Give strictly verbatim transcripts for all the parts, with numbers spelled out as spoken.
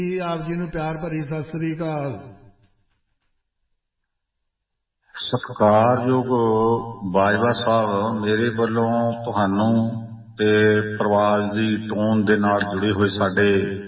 ਆਪ ਜੀ ਨੂੰ ਪਿਆਰ ਭਰੀ ਸਤਿ ਸ੍ਰੀ ਅਕਾਲ। ਸਤਿਕਾਰਯੋਗ ਬਾਜਵਾ ਸਾਹਿਬ, ਮੇਰੇ ਵੱਲੋਂ ਤੁਹਾਨੂੰ ਤੇ ਪ੍ਰਵਾਸ ਦੀ ਟੋਨ ਦੇ ਨਾਲ ਜੁੜੇ ਹੋਏ ਸਾਡੇ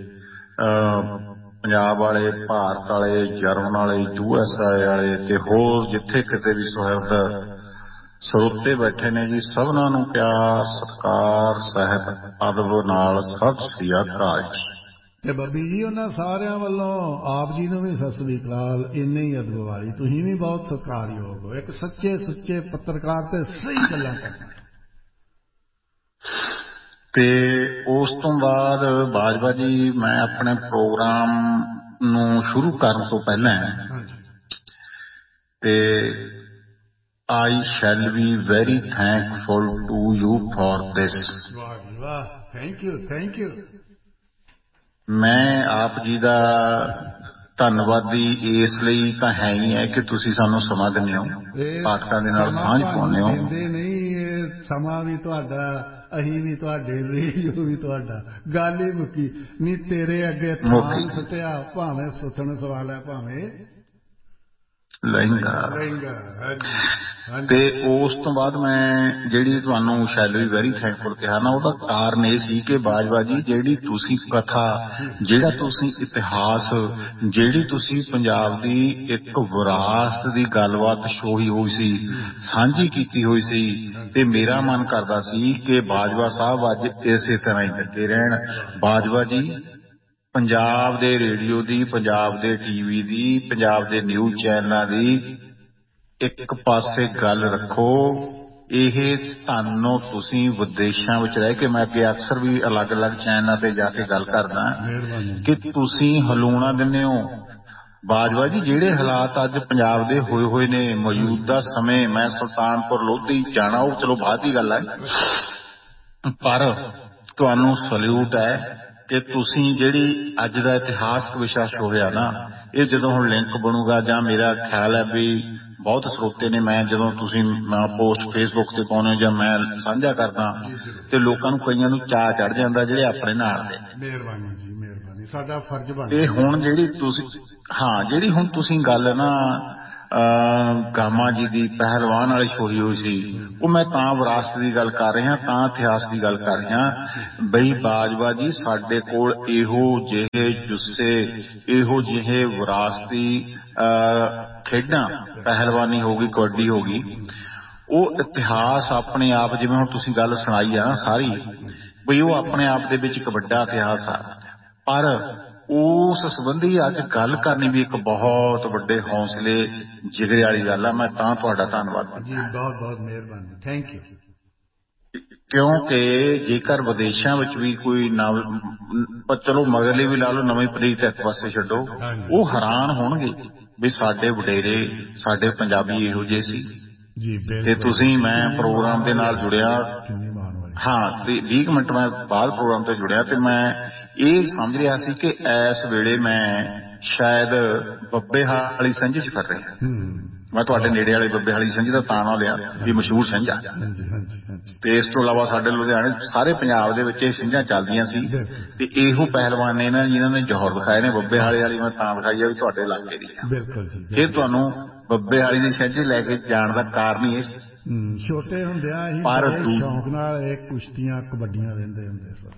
ਪੰਜਾਬ ਵਾਲੇ, ਭਾਰਤ ਵਾਲੇ, ਜਰਮਨ ਵਾਲੇ, ਯੂ ਐਸ ਏ ਵਾਲੇ ਤੇ ਹੋਰ ਜਿੱਥੇ ਕਿਤੇ ਵੀ ਸੁਹਿਰਦ ਸਰੋਤੇ ਬੈਠੇ ਨੇ ਜੀ, ਸਭਨਾਂ ਨੂੰ ਪਿਆਰ, ਸਤਿਕਾਰ, ਸਹਿਤ ਅਦਬ ਨਾਲ ਸਤਿ ਸ੍ਰੀ ਅਕਾਲ ਜੀ। ਤੇ ਬੱਬੀ ਜੀ ਉਹਨਾਂ ਸਾਰਿਆਂ ਵੱਲੋਂ ਆਪ ਜੀ ਨੂੰ ਵੀ ਸਤਿ ਸ੍ਰੀ ਅਕਾਲ। ਇੰਨੇ ਹੀ ਅਦਬ ਵਾਲੀ ਤੁਸੀਂ ਵੀ ਬਹੁਤ ਸਤਿਕਾਰਯੋਗ ਹੋ, ਇੱਕ ਸੱਚੇ ਸੁੱਚੇ ਪੱਤਰਕਾਰ ਤੇ ਸਹੀ ਗੱਲਾਂ ਕਰਨਾ। ਤੇ ਉਸ ਤੋਂ ਬਾਅਦ ਬਾਜਵਾ ਜੀ, ਮੈਂ ਆਪਣੇ ਪ੍ਰੋਗਰਾਮ ਨੂੰ ਸ਼ੁਰੂ ਕਰਨ ਤੋਂ ਪਹਿਲਾਂ ਤੇ I shall be very thankful to you for this. ਵਾਹ ਜੀ ਵਾਹ, ਥੈਂਕ ਯੂ ਥੈਂਕ ਯੂ। ਮੈਂ ਆਪ ਜੀ ਦਾ ਧੰਨਵਾਦੀ ਇਸ ਲਈ ਤਾਂ ਹੈ ਹੀ ਹੈ ਕਿ ਤੁਸੀਂ ਸਾਨੂੰ ਸਮਾਂ ਦਿੰਦੇ ਹੋ, ਪਾਠਕਾਂ ਦੇ ਨਾਲ ਸਾਂਝ ਪਾਉਂਦੇ ਹੋ। ਦਿੰਦੇ ਨਹੀਂ, ਇਹ ਸਮਾਂ ਵੀ ਤੁਹਾਡਾ, ਅਸੀਂ ਵੀ ਤੁਹਾਡੇ, ਰੇਡੀਓ ਵੀ ਤੁਹਾਡਾ, ਗੱਲ ਹੀ ਮੁੱਕੀ ਨਹੀਂ। ਤੇਰੇ ਅੱਗੇ ਥਾਨ ਸੁੱਟਿਆ, ਭਾਵੇਂ ਸੁੱਟਣ ਸਵਾਲ ਹੈ, ਭਾਵੇਂ ਲਹਿੰਗਾ। ਤੇ ਉਸ ਤੋਂ ਬਾਅਦ ਮੈਂ ਜਿਹੜੀ ਤੁਹਾਨੂੰ ਸ਼ੈਲ ਵੀ ਵੈਰੀ ਥੈਂਕਫੁਲ ਕਿਹਾ ਨਾ, ਉਹਦਾ ਕਾਰਨ ਇਹ ਸੀ ਕਿ ਬਾਜਵਾ ਜੀ, ਜਿਹੜੀ ਤੁਸੀਂ ਕਥਾ, ਜਿਹੜਾ ਤੁਸੀਂ ਇਤਿਹਾਸ, ਜਿਹੜੀ ਤੁਸੀਂ ਪੰਜਾਬ ਦੀ ਇੱਕ ਵਿਰਾਸਤ ਦੀ ਗੱਲਬਾਤ ਛੋਈ ਹੋਈ ਸੀ, ਸਾਂਝੀ ਕੀਤੀ ਹੋਈ ਸੀ, ਤੇ ਮੇਰਾ ਮਨ ਕਰਦਾ ਸੀ ਕਿ ਬਾਜਵਾ ਸਾਹਿਬ ਅੱਜ ਇਸੇ ਤਰ੍ਹਾਂ ਹੀ ਲੱਗੇ ਰਹਿਣ। ਬਾਜਵਾ ਜੀ, ਪੰਜਾਬ ਦੇ ਰੇਡੀਓ ਦੀ, ਪੰਜਾਬ ਦੇ ਟੀਵੀ ਦੀ, ਪੰਜਾਬ ਦੇ ਨਿਊਜ਼ ਚੈਨਲਾਂ ਦੀ ਇੱਕ ਪਾਸੇ ਗੱਲ ਰੱਖੋ। ਇਹ ਤੁਹਾਨੂੰ, ਤੁਸੀਂ ਵਿਦੇਸ਼ਾਂ ਵਿੱਚ ਰਹਿ ਕੇ, ਮੈਂ ਅੱਗੇ ਅਕਸਰ ਵੀ ਅਲੱਗ-ਅਲੱਗ ਚੈਨਲਾਂ ਤੇ ਜਾ ਕੇ ਗੱਲ ਕਰਦਾ ਕਿ ਤੁਸੀਂ ਹਲੂਣਾ ਦਿੰਦੇ ਹੋ। ਬਾਜਵਾ ਜੀ, ਜਿਹੜੇ ਹਾਲਾਤ ਅੱਜ ਪੰਜਾਬ ਦੇ ਹੋਏ ਹੋਏ ਨੇ ਮੌਜੂਦਾ ਸਮੇਂ, ਮੈਂ ਸੁਲਤਾਨਪੁਰ ਲੋਧੀ ਜਾਣਾ, ਉਹ ਚਲੋ ਬਾਅਦ ਦੀ ਗੱਲ ਹੈ, ਪਰ ਤੁਹਾਨੂੰ ਸਲੂਟ ਹੈ ਕਿ ਤੁਸੀਂ ਜਿਹੜੀ ਅੱਜ ਦਾ ਇਤਿਹਾਸਕ ਵਿਸ਼ਾ ਛੋੜਿਆ ਨਾ, ਇਹ ਜਦੋਂ ਹੁਣ ਲਿੰਕ ਬਣੂਗਾ, ਜਾਂ ਮੇਰਾ ਖਿਆਲ ਹੈ ਵੀ ਬਹੁਤ ਸਰੋਤੇ ਨੇ, ਮੈਂ ਜਦੋਂ ਤੁਸੀਂ ਪੋਸਟ ਫੇਸਬੁੱਕ ਤੇ ਪਾਉਂਦੇ ਹੋ ਜਾਂ ਮੈਂ ਸਾਂਝਾ ਕਰਦਾ, ਤੇ ਲੋਕਾਂ ਨੂੰ ਕਈਆਂ ਨੂੰ ਚਾਅ ਚੜ ਜਾਂਦਾ ਜਿਹੜੇ ਆਪਣੇ ਨਾਲ ਦੇ। ਮਿਹਰਬਾਨੀ ਜੀ, ਮਿਹਰਬਾਨੀ, ਸਾਡਾ ਫਰਜ਼ ਬਣਦਾ। ਤੇ ਹੁਣ ਜਿਹੜੀ ਤੁਸੀਂ, ਹਾਂ, ਜਿਹੜੀ ਹੁਣ ਤੁਸੀਂ ਗੱਲ ਨਾ ਗਾਮਾ ਜੀ ਦੀ ਪਹਿਲਵਾਨ ਵਾਲੀ ਛੋਈ ਹੋਈ ਸੀ, ਉਹ ਮੈਂ ਤਾਂ ਵਿਰਾਸਤ ਦੀ ਗੱਲ ਕਰ ਰਿਹਾ, ਤਾਂ ਇਤਿਹਾਸ ਦੀ ਗੱਲ ਕਰ ਰਿਹਾ ਬਈ ਬਾਜਵਾ ਜੀ, ਸਾਡੇ ਕੋਲ ਇਹੋ ਜਿਹੇ ਜੁੱਸੇ, ਇਹੋ ਜਿਹੇ ਵਿਰਾਸਤੀ ਖੇਡਾਂ, ਪਹਿਲਵਾਨੀ ਹੋ ਗਈ, ਕਬੱਡੀ ਹੋ ਗਈ, ਉਹ ਇਤਿਹਾਸ ਆਪਣੇ ਆਪ, ਜਿਵੇਂ ਹੁਣ ਤੁਸੀਂ ਗੱਲ ਸੁਣਾਈ ਆ ਨਾ ਸਾਰੀ, ਬਈ ਉਹ ਆਪਣੇ ਆਪ ਦੇ ਵਿੱਚ ਇੱਕ ਵੱਡਾ ਇਤਿਹਾਸ ਆ, ਪਰ ਉਸ ਸੰਬੰਧੀ ਅੱਜ ਗੱਲ ਕਰਨੀ ਵੀ ਇੱਕ ਬਹੁਤ ਵੱਡੇ ਹੌਸਲੇ ਜਿਗਰੇ ਵਾਲੀ ਗੱਲ ਆ। ਮੈਂ ਤਾਂ ਤੁਹਾਡਾ ਧੰਨਵਾਦ ਜੀ, ਬਹੁਤ ਬਹੁਤ ਮਿਹਰਬਾਨੀ, ਥੈਂਕ ਯੂ। ਕਿਉਂਕਿ ਜੇਕਰ ਵਿਦੇਸ਼ਾਂ ਵਿੱਚ ਵੀ ਕੋਈ ਨਵ, ਚਲੋ ਮਗਰਲੀ ਵੀ ਲਾ ਲਓ, ਨਵੀਂ ਪ੍ਰੀਤ ਇੱਕ ਪਾਸੇ ਛੱਡੋ, ਉਹ ਹੈਰਾਨ ਹੋਣਗੇ ਵੀ ਸਾਡੇ ਵਡੇਰੇ, ਸਾਡੇ ਪੰਜਾਬੀ ਇਹੋ ਜਿਹੇ ਸੀ। ਤੇ ਤੁਸੀਂ, ਮੈਂ ਪ੍ਰੋਗਰਾਮ ਦੇ ਨਾਲ ਜੁੜਿਆ, ਹਾਂ, ਤੇ ਵੀਹ ਮਿੰਟ ਮੈਂ ਬਾਅਦ ਪ੍ਰੋਗਰਾਮ ਤੇ ਜੁੜਿਆ, ਤੇ ਮੈਂ ਇਹ ਸਮਝ ਰਿਹਾ ਸੀ ਕਿ ਇਸ ਵੇਲੇ ਮੈਂ ਸ਼ਾਇਦ ਬੱਬੇ ਵਾਲੀ ਸੰਝ ਚ ਕਰ ਰਿਹਾ। ਮੈਂ ਤੁਹਾਡੇ ਨੇੜੇ ਵਾਲੇ ਬੱਬੇ ਵਾਲੀ ਸੰਝ ਦਾ ਤਾਂ ਨਾਂ ਲਿਆ ਵੀ ਮਸ਼ਹੂਰ ਸੰਝ ਆ, ਤੇ ਇਸ ਤੋਂ ਇਲਾਵਾ ਸਾਡੇ ਲੁਧਿਆਣੇ, ਸਾਰੇ ਪੰਜਾਬ ਦੇ ਵਿੱਚ ਇਹ ਸੰਝਾਂ ਚੱਲਦੀਆਂ ਸੀ। ਤੇ ਇਹੋ ਪਹਿਲਵਾਨ ਨੇ ਨਾ ਜਿਨ੍ਹਾਂ ਨੇ ਜੌਹਰ ਦਿਖਾਏ ਨੇ। ਬੱਬੇ ਵਾਲੇ ਵਾਲੀ ਮੈਂ ਤਾਂ ਦਿਖਾਈ ਆ ਵੀ ਤੁਹਾਡੇ ਇਲਾਕੇ ਦੀ ਆ। ਫਿਰ ਤੁਹਾਨੂੰ ਬੱਬੇ ਵਾਲੀ ਦੀ ਸੰਝ ਲੈ ਕੇ ਜਾਣ ਦਾ ਕਾਰਨ ਹੀ ਇਹ, ਛੋਟੇ ਹੁੰਦਿਆਂ ਅਸੀਂ ਬੜੇ ਸ਼ੌਂਕ ਨਾਲ ਇਹ ਕੁਸ਼ਤੀਆਂ, ਕਬੱਡੀਆਂ ਵੇਖਦੇ ਹੁੰਦੇ ਸੀ।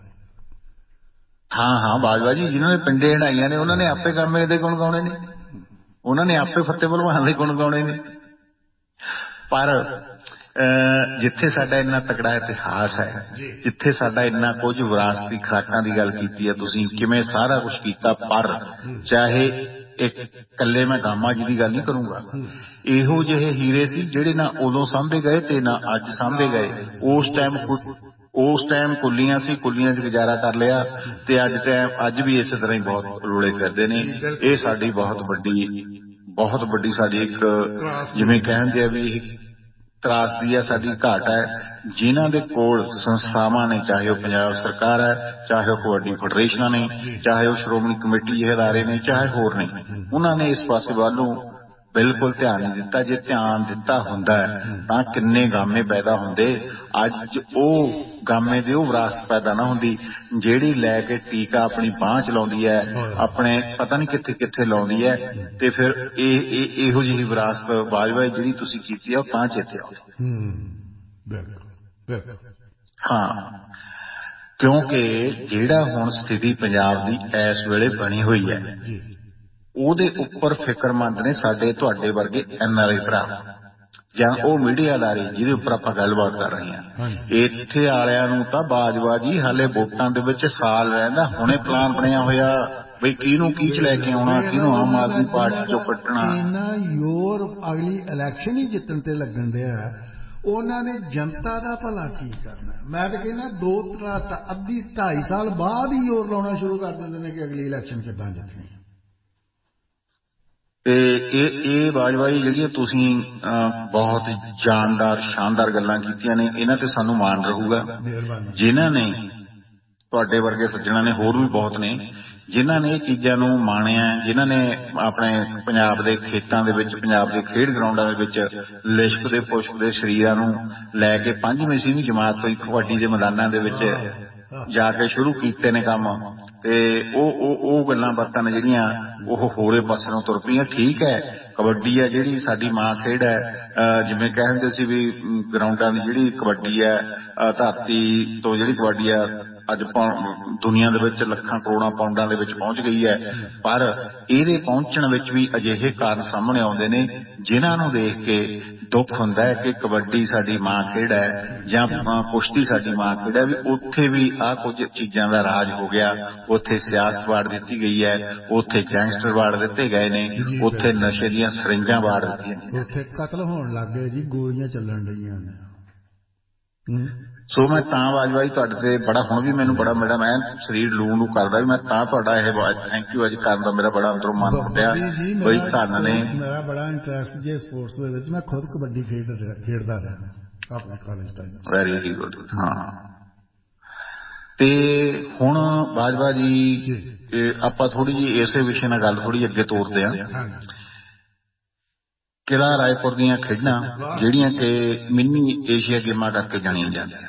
ਹਾਂ ਹਾਂ ਬਾਜਵਾ ਜੀ, ਜਿਨ੍ਹਾਂ ਨੇ ਪਿੰਡੇ ਹੰਢਾਈਆਂ ਨੇ, ਉਹਨਾਂ ਨੇ ਆਪੇ ਕਾਮੇ ਦੇ ਗੁਣ ਗਾਉਣੇ ਨੇ, ਉਹਨਾਂ ਨੇ ਆਪੇ ਫੱਤੇ ਭਲਵਾਨ ਦੇ ਗੁਣ ਗਾਉਣੇ ਨੇ। ਪਰ ਜਿੱਥੇ ਸਾਡਾ ਇੰਨਾ ਤਕੜਾ ਇਤਿਹਾਸ ਹੈ, ਜਿੱਥੇ ਸਾਡਾ ਇੰਨਾ ਕੁਝ ਵਿਰਾਸਤੀ ਖੁਰਾਕਾਂ ਦੀ ਗੱਲ ਕੀਤੀ ਹੈ ਤੁਸੀਂ, ਕਿਵੇਂ ਸਾਰਾ ਕੁਛ ਕੀਤਾ, ਪਰ ਚਾਹੇ ਇੱਕ ਇਕੱਲੇ ਮੈਂ ਗਾਮਾ ਜੀ ਦੀ ਗੱਲ ਨਹੀਂ ਕਰੂੰਗਾ, ਇਹੋ ਜਿਹੇ ਹੀਰੇ ਸੀ ਜਿਹੜੇ ਨਾ ਉਦੋਂ ਸਾਂਭੇ ਗਏ ਤੇ ਨਾ ਅੱਜ ਸਾਂਭੇ ਗਏ। ਉਸ ਟਾਈਮ ਉਸ ਟਾਈਮ ਕੁੱਲੀਆਂ ਸੀ, ਕੁੱਲੀਆਂ 'ਚ ਗੁਜ਼ਾਰਾ ਕਰ ਲਿਆ, ਤੇ ਅੱਜ ਟਾਈਮ ਅੱਜ ਵੀ ਇਸੇ ਤਰ੍ਹਾਂ ਹੀ ਬਹੁਤ ਰੋਲੇ ਫਿਰਦੇ ਨੇ। ਇਹ ਸਾਡੀ ਬਹੁਤ ਵੱਡੀ ਬਹੁਤ ਵੱਡੀ ਸਾਡੀ ਇੱਕ, ਜਿਵੇਂ ਕਹਿੰਦੇ ਆ ਵੀ ਤਰਾਸਦੀ ਹੈ, ਸਾਡੀ ਘਾਟ ਹੈ। ਜਿਨ੍ਹਾਂ ਦੇ ਕੋਲ ਸੰਸਥਾਵਾਂ ਨੇ, ਚਾਹੇ ਉਹ ਪੰਜਾਬ ਸਰਕਾਰ ਹੈ, ਚਾਹੇ ਉਹ ਕਬੱਡੀ ਫੈਡਰੇਸ਼ਨਾਂ ਨੇ, ਚਾਹੇ ਉਹ ਸ਼੍ਰੋਮਣੀ ਕਮੇਟੀ ਜਿਹੇ ਅਦਾਰੇ ਨੇ, ਚਾਹੇ ਹੋਰ ਨੇ, ਉਹਨਾਂ ਨੇ ਇਸ ਪਾਸੇ ਵੱਲੋਂ ਬਿਲਕੁਲ ਧਿਆਨ ਨਹੀਂ ਦਿੱਤਾ। ਜੇ ਧਿਆਨ ਦਿੱਤਾ ਹੁੰਦਾ ਤਾਂ ਕਿੰਨੇ ਗਾਮੇ ਪੈਦਾ ਹੁੰਦੇ। ਅੱਜ ਉਹ ਗਾਮੇ ਦੀ ਉਹ ਵਿਰਾਸਤ ਪੈਦਾ ਨਾ ਹੁੰਦੀ ਜਿਹੜੀ ਲੈ ਕੇ ਟੀਕਾ ਆਪਣੀ ਬਾਂਹ ਚ ਲਾਉਂਦੀ ਹੈ, ਆਪਣੇ ਪਤਾ ਨਹੀਂ ਕਿੱਥੇ ਕਿੱਥੇ ਲਾਉਂਦੀ ਹੈ, ਤੇ ਫਿਰ ਇਹ ਇਹੋ ਜਿਹੀ ਵਿਰਾਸਤ ਬਾਜਵਾ ਜਿਹੜੀ ਤੁਸੀਂ ਕੀਤੀ ਹੈ ਉਹ ਤਾਂ ਚੇਤੇ ਆਉਂਦੀ। ਹਾਂ, ਕਿਉਂਕਿ ਜਿਹੜਾ ਹੁਣ ਸਥਿਤੀ ਪੰਜਾਬ ਦੀ ਇਸ ਵੇਲੇ ਬਣੀ ਹੋਈ ਹੈ ਉਹਦੇ ਉੱਪਰ ਫਿਕਰਮੰਦ ਨੇ ਸਾਡੇ ਤੁਹਾਡੇ ਵਰਗੇ ਐਨ ਆਰ ਆਈ ਭਰਾ ਜਾਂ ਉਹ ਮੀਡੀਆ ਅਦਾਰੇ ਜਿਹਦੇ ਉੱਪਰ ਆਪਾਂ ਗੱਲਬਾਤ ਕਰ ਰਹੇ ਹਾਂ। ਇੱਥੇ ਵਾਲਿਆਂ ਨੂੰ ਤਾਂ ਬਾਜਵਾ ਜੀ ਹਾਲੇ ਵੋਟਾਂ ਦੇ ਵਿੱਚ ਸਾਲ ਰਹਿੰਦਾ, ਹੁਣੇ ਪਲਾਨ ਬਣਿਆ ਹੋਇਆ ਬਈ ਕਿਹਨੂੰ ਕੀ ਚ ਲੈ ਕੇ ਆਉਣਾ, ਕਿਹਨੂੰ ਆਮ ਆਦਮੀ ਪਾਰਟੀ ਚੋਂ ਕੱਢਣਾ। ਇੰਨਾ ਜ਼ੋਰ ਅਗਲੀ ਇਲੈਕਸ਼ਨ ਹੀ ਜਿੱਤਣ ਤੇ ਲੱਗਣ ਦਿਆ, ਉਹਨਾਂ ਨੇ ਜਨਤਾ ਦਾ ਭਲਾ ਕੀ ਕਰਨਾ। ਮੈਂ ਤਾਂ ਕਹਿੰਦਾ ਦੋ ਅੱਧੀ ਢਾਈ ਸਾਲ ਬਾਅਦ ਹੀ ਜ਼ੋਰ ਲਾਉਣਾ ਸ਼ੁਰੂ ਕਰ ਦਿੰਦੇ ਨੇ ਕਿ ਅਗਲੀ ਇਲੈਕਸ਼ਨ ਕਿੱਦਾਂ ਜਿੱਤਣੀ। ਤੇ ਇਹ ਇਹ ਬਾਜਵਾਈ ਜਿਹੜੀਆਂ ਤੁਸੀਂ ਬਹੁਤ ਜਾਨਦਾਰ ਸ਼ਾਨਦਾਰ ਗੱਲਾਂ ਕੀਤੀਆਂ ਨੇ, ਇਹਨਾਂ ਤੇ ਸਾਨੂੰ ਮਾਣ ਰਹੂਗਾ। ਜਿਨ੍ਹਾਂ ਨੇ ਤੁਹਾਡੇ ਵਰਗੇ ਸੱਜਣਾਂ ਨੇ, ਹੋਰ ਵੀ ਬਹੁਤ ਨੇ ਜਿਨ੍ਹਾਂ ਨੇ ਇਹ ਚੀਜ਼ਾਂ ਨੂੰ ਮਾਣਿਆ, ਜਿਨ੍ਹਾਂ ਨੇ ਆਪਣੇ ਪੰਜਾਬ ਦੇ ਖੇਤਾਂ ਦੇ ਵਿੱਚ, ਪੰਜਾਬ ਦੇ ਖੇਡ ਗਰਾਊਂਡਾਂ ਦੇ ਵਿੱਚ ਲਿਸ਼ਕਦੇ ਪੁਸ਼ਕਦੇ ਸਰੀਰਾਂ ਨੂੰ ਲੈ ਕੇ ਪੰਜਵੀਂ ਛੇਵੀਂ ਜਮਾਤ ਤੋਂ ਕਬੱਡੀ ਦੇ ਮੈਦਾਨਾਂ ਦੇ ਵਿੱਚ ਜਾ ਕੇ ਸ਼ੁਰੂ ਕੀਤੇ ਨੇ ਕੰਮ। ਤੇ ਉਹ ਉਹ ਉਹ ਗੱਲਾਂ ਬਾਤਾਂ ਨੇ ਜਿਹੜੀਆਂ ਉਹ ਹੋਰੇ ਪਾਸੇ ਨੂੰ ਤੁਰ ਪਈਆਂ। ਠੀਕ ਹੈ, ਕਬੱਡੀ ਹੈ ਜਿਹੜੀ ਸਾਡੀ ਮਾਂ ਖੇਡ ਹੈ, ਜਿਵੇਂ ਕਹਿੰਦੇ ਸੀ ਵੀ ਗਰਾਊਂਡਾਂ ਦੀ ਜਿਹੜੀ ਕਬੱਡੀ ਹੈ, ਧਰਤੀ ਤੋਂ ਜਿਹੜੀ ਕਬੱਡੀ ਹੈ ਅੱਜ ਦੁਨੀਆ ਦੇ ਵਿੱਚ ਲੱਖਾਂ ਕਰੋੜਾਂ ਪਾਉਂਡਾਂ ਦੇ ਵਿੱਚ ਪਹੁੰਚ ਗਈ ਹੈ। ਪਰ ਇਹਦੇ ਪਹੁੰਚਣ ਵਿੱਚ ਵੀ ਅਜਿਹੇ ਕਾਰਨ ਸਾਹਮਣੇ ਆਉਂਦੇ ਨੇ ਜਿਨ੍ਹਾਂ ਨੂੰ ਦੇਖ ਕੇ ਦੁੱਖ ਹੁੰਦਾ ਹੈ ਕਿ ਕਬੱਡੀ ਸਾਡੀ ਮਾਂ ਖੇਡ ਹੈ ਜਾਂ ਕੁਸ਼ਤੀ ਸਾਡੀ ਮਾਂ ਖੇਡ ਹੈ, ਵੀ ਉੱਥੇ ਵੀ ਆਹ ਕੁਝ ਚੀਜ਼ਾਂ ਦਾ ਰਾਜ ਹੋ ਗਿਆ। ਉੱਥੇ ਸਿਆਸਤ ਵਾੜ ਦਿੱਤੀ ਗਈ ਹੈ, ਉੱਥੇ ਗੈਂਗਸਟਰ ਵਾੜ ਦਿੱਤੇ ਗਏ ਨੇ, ਉੱਥੇ ਨਸ਼ੇ ਦੀਆਂ ਸਰਿੰਜਾਂ ਵਾੜ ਦਿੱਤੀਆਂ ਗਈਆਂ, ਉੱਥੇ ਕਤਲ ਹੋਣ ਲੱਗ ਗਏ ਜੀ, ਗੋਲੀਆਂ ਚੱਲਣ ਰਹੀਆਂ ਨੇ। ਸੋ ਮੈਂ ਤਾਂ ਬਾਜਵਾਈ ਤੁਹਾਡੇ ਤੇ ਬੜਾ, ਹੁਣ ਵੀ ਮੈਨੂੰ ਬੜਾ ਮੇਰਾ ਮੈਂ ਸਰੀਰ ਲੂ ਲੂ ਕਰਦਾ ਵੀ ਮੈਂ ਤਾਂ ਤੁਹਾਡਾ ਇਹ ਥੈਂਕ ਯੂ ਅੱਜ ਕਰਨ ਦਾ ਮੇਰਾ ਬੜਾ ਅੰਦਰੋਂ ਮਨ ਫੁੱਟਿਆ ਬਈ ਧੰਨ ਨੇ। ਮੇਰਾ ਬੜਾ ਇੰਟਰਸਟ ਜੇ ਸਪੋਰਟਸ ਦੇ ਵਿੱਚ, ਮੈਂ ਖੁਦ ਕਬੱਡੀ ਖੇਡ ਖੇਡਦਾ ਰਿਹਾ ਆਪਣੇ ਕਾਲਜ ਟਾਈਮ। Very good. ਹਾਂ, ਤੇ ਹੁਣ ਬਾਜਵਾ ਜੀ ਆਪਾਂ ਥੋੜੀ ਜਿਹੀ ਇਸੇ ਵਿਸ਼ੇ ਨਾਲ ਗੱਲ ਥੋੜੀ ਅੱਗੇ ਤੋਰਦੇ ਹਾਂ। ਕਿਲ੍ਹਾ ਰਾਏਪੁਰ ਦੀਆਂ ਖੇਡਾਂ ਜਿਹੜੀਆਂ ਕਿ ਮਿੰਨੀ ਏਸ਼ੀਆ ਗੇਮਾਂ ਕਰਕੇ ਜਾਣੀਆਂ ਜਾਂਦੀਆਂ,